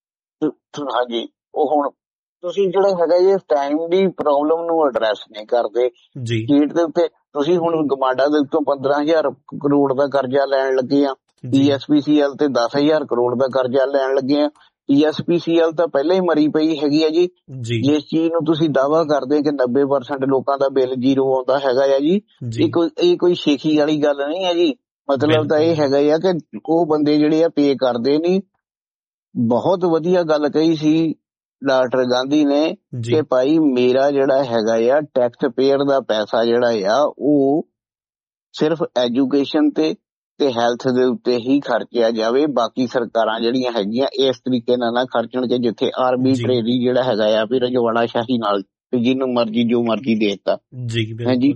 S1: ਹਾਂਜੀ, ਉਹ ਹੁਣ ਤੁਸੀਂ ਜਿਹੜਾ ਹੈਗਾ ਜੀ ਟਾਈਮ ਦੀ ਪ੍ਰੋਬਲਮ ਨੂੰ ਐਡਰੈਸ ਨਹੀਂ ਕਰਦੇ ਜੀ। ਸਟੇਟ ਦੇ ਉੱਤੇ ਤੁਸੀਂ ਹੁਣ ਗਮਾਡਾ ਦੇ ਉੱਤੋਂ 15,000 ਕਰੋੜ ਦਾ ਕਰਜ਼ਾ ਲੈਣ ਲੱਗੇ ਆ, PSPCL ਤੇ 10,000 ਕਰੋੜ ਦਾ ਕਰਜ਼ਾ ਲੈਣ ਲੱਗੇ ਆ। PSPCL ਤਾਂ ਪਹਿਲਾਂ ਹੀ ਮਰੀ ਪਈ ਹੈਗੀ ਆ ਜੀ। ਜਿਸ ਚੀਜ਼ ਨੂੰ ਤੁਸੀਂ ਦਾਅਵਾ ਕਰਦੇ ਕਿ 90% ਲੋਕਾਂ ਦਾ ਬਿੱਲ 0 ਆਉਂਦਾ ਹੈਗਾ ਆ ਜੀ, ਇਹ ਕੋਈ ਸ਼ੇਖੀ ਵਾਲੀ ਗੱਲ ਨਹੀਂ ਹੈ ਜੀ। ਮਤਲਬ ਤਾਂ ਇਹ ਹੈਗਾ ਆ ਕਿ ਉਹ ਬੰਦੇ ਜਿਹੜੇ ਆ ਪੇ ਕਰਦੇ ਨਹੀਂ। ਬਹੁਤ ਵਧੀਆ ਗੱਲ ਕਹੀ ਸੀ ਡਾਕਟਰ ਗਾਂਧੀ ਨੇ ਕਿ ਭਾਈ ਮੇਰਾ ਜਿਹੜਾ ਹੈਗਾ ਆ ਟੈਕਸ ਪੇਅਰ ਦਾ ਪੈਸਾ ਜਿਹੜਾ ਆ ਉਹ ਸਿਰਫ ਐਜੂਕੇਸ਼ਨ ਤੇ ਹੈਲਥ ਦੇ ਉੱਤੇ ਹੀ ਖਰਚਿਆ ਜਾਵੇ, ਬਾਕੀ ਸਰਕਾਰਾਂ ਜਿਹੜੀਆਂ ਹੈਗੀਆਂ ਇਸ ਤਰੀਕੇ ਨਾਲ ਨਾ ਖਰਚਣ ਕਿ ਜਿੱਥੇ ਆਰਬਿਟਰੇਰੀ ਜਿਹੜਾ ਹੈਗਾ ਆ ਵੀ ਰਜਵਾੜਾ ਸ਼ਾਹੀ ਨਾਲ ਜਿਹਨੂੰ ਮਰਜ਼ੀ ਜੋ ਮਰਜ਼ੀ ਦੇ ਦਿੱਤਾ ਜੀ।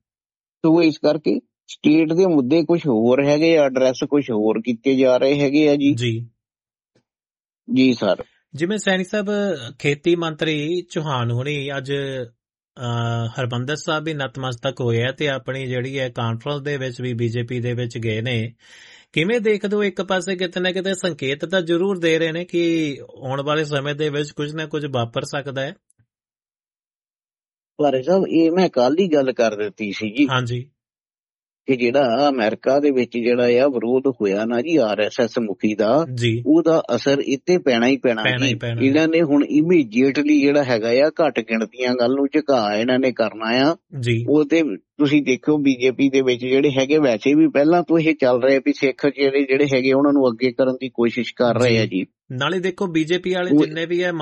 S1: ਸੋ ਇਸ ਕਰਕੇ ਸਟੇਟ ਦੇ ਮੁੱਦੇ ਕੁਝ ਹੋਰ ਹੈਗੇ ਆ, ਐਡਰੈਸ ਕੁਝ ਹੋਰ ਕੀਤੇ ਜਾ ਰਹੇ ਹੈਗੇ ਆ ਜੀ। ਜੀ ਸਰ।
S3: ਜਿਵੇਂ ਸੈਣੀ ਸਾਹਿਬ, ਖੇਤੀ ਮੰਤਰੀ ਚੌਹਾਨ ਹੁਣੀ ਅੱਜ ਹਰਮੰਦਰ ਸਾਹਿਬ ਵੀ ਨਤਮਸਤਕ ਹੋਏ ਆ ਤੇ ਆਪਣੀ ਜਿਹੜੀ ਹੈ ਕਾਨਫਰੰਸ ਦੇ ਵਿੱਚ ਵੀ BJP ਦੇ ਵਿੱਚ ਗਏ ਨੇ। ਕਿਵੇਂ ਦੇਖਦੇ ਹੋ? ਇੱਕ ਪਾਸੇ ਕਿਤੇ ਨਾ ਕਿਤੇ ਸੰਕੇਤ ਤਾਂ ਜ਼ਰੂਰ ਦੇ ਰਹੇ ਨੇ ਕਿ ਆਉਣ ਵਾਲੇ ਸਮੇਂ ਦੇ ਵਿੱਚ ਕੁਝ ਨਾ ਕੁਝ ਵਾਪਰ ਸਕਦਾ ਹੈ।
S1: ਭਾਰੇ ਸਾਹਿਬ, ਇਹ ਮੈਂ ਕੱਲ ਹੀ ਗੱਲ ਕਰ ਦਿੱਤੀ ਸੀ ਜੀ। ਹਾਂਜੀ, ਕਿ ਜਿਹੜਾ ਅਮਰੀਕਾ ਦੇ ਵਿੱਚ ਜਿਹੜਾ ਆ ਵਿਰੋਧ ਹੋਇਆ ਨਾ ਜੀ RSS ਮੁਖੀ ਦਾ, ਉਹਦਾ ਅਸਰ ਇੱਥੇ ਪੈਣਾ ਹੀ ਪੈਣਾ ਜੀ। ਇਹਨਾਂ ਨੇ ਹੁਣ ਇਮੀਡੀਏਟਲੀ ਜਿਹੜਾ ਹੈਗਾ ਆ ਘੱਟ ਗਿਣਤੀਆਂ ਗੱਲ ਨੂੰ ਝੁਕਾ ਇਹਨਾਂ ਨੇ ਕਰਨਾ ਆ। ਉਹ ਤੇ ਤੁਸੀਂ ਦੇਖੋ BJP ਦੇ ਵਿੱਚ ਜਿਹੜੇ ਹੈਗੇ ਵੈਸੇ ਵੀ ਪਹਿਲਾਂ ਤੋਂ ਇਹ ਚੱਲ ਰਹੇ ਵੀ ਸਿੱਖ ਜਿਹੜੇ ਹੈਗੇ ਉਹਨਾਂ ਨੂੰ ਅੱਗੇ ਕਰਨ ਦੀ ਕੋਸ਼ਿਸ਼ ਕਰ ਰਹੇ ਆ ਜੀ।
S3: ਨਾਲੇ ਦੇਖੋ BJP ਵਾਲੇ ਜਿੰਨੇ ਵੀ ਹੈ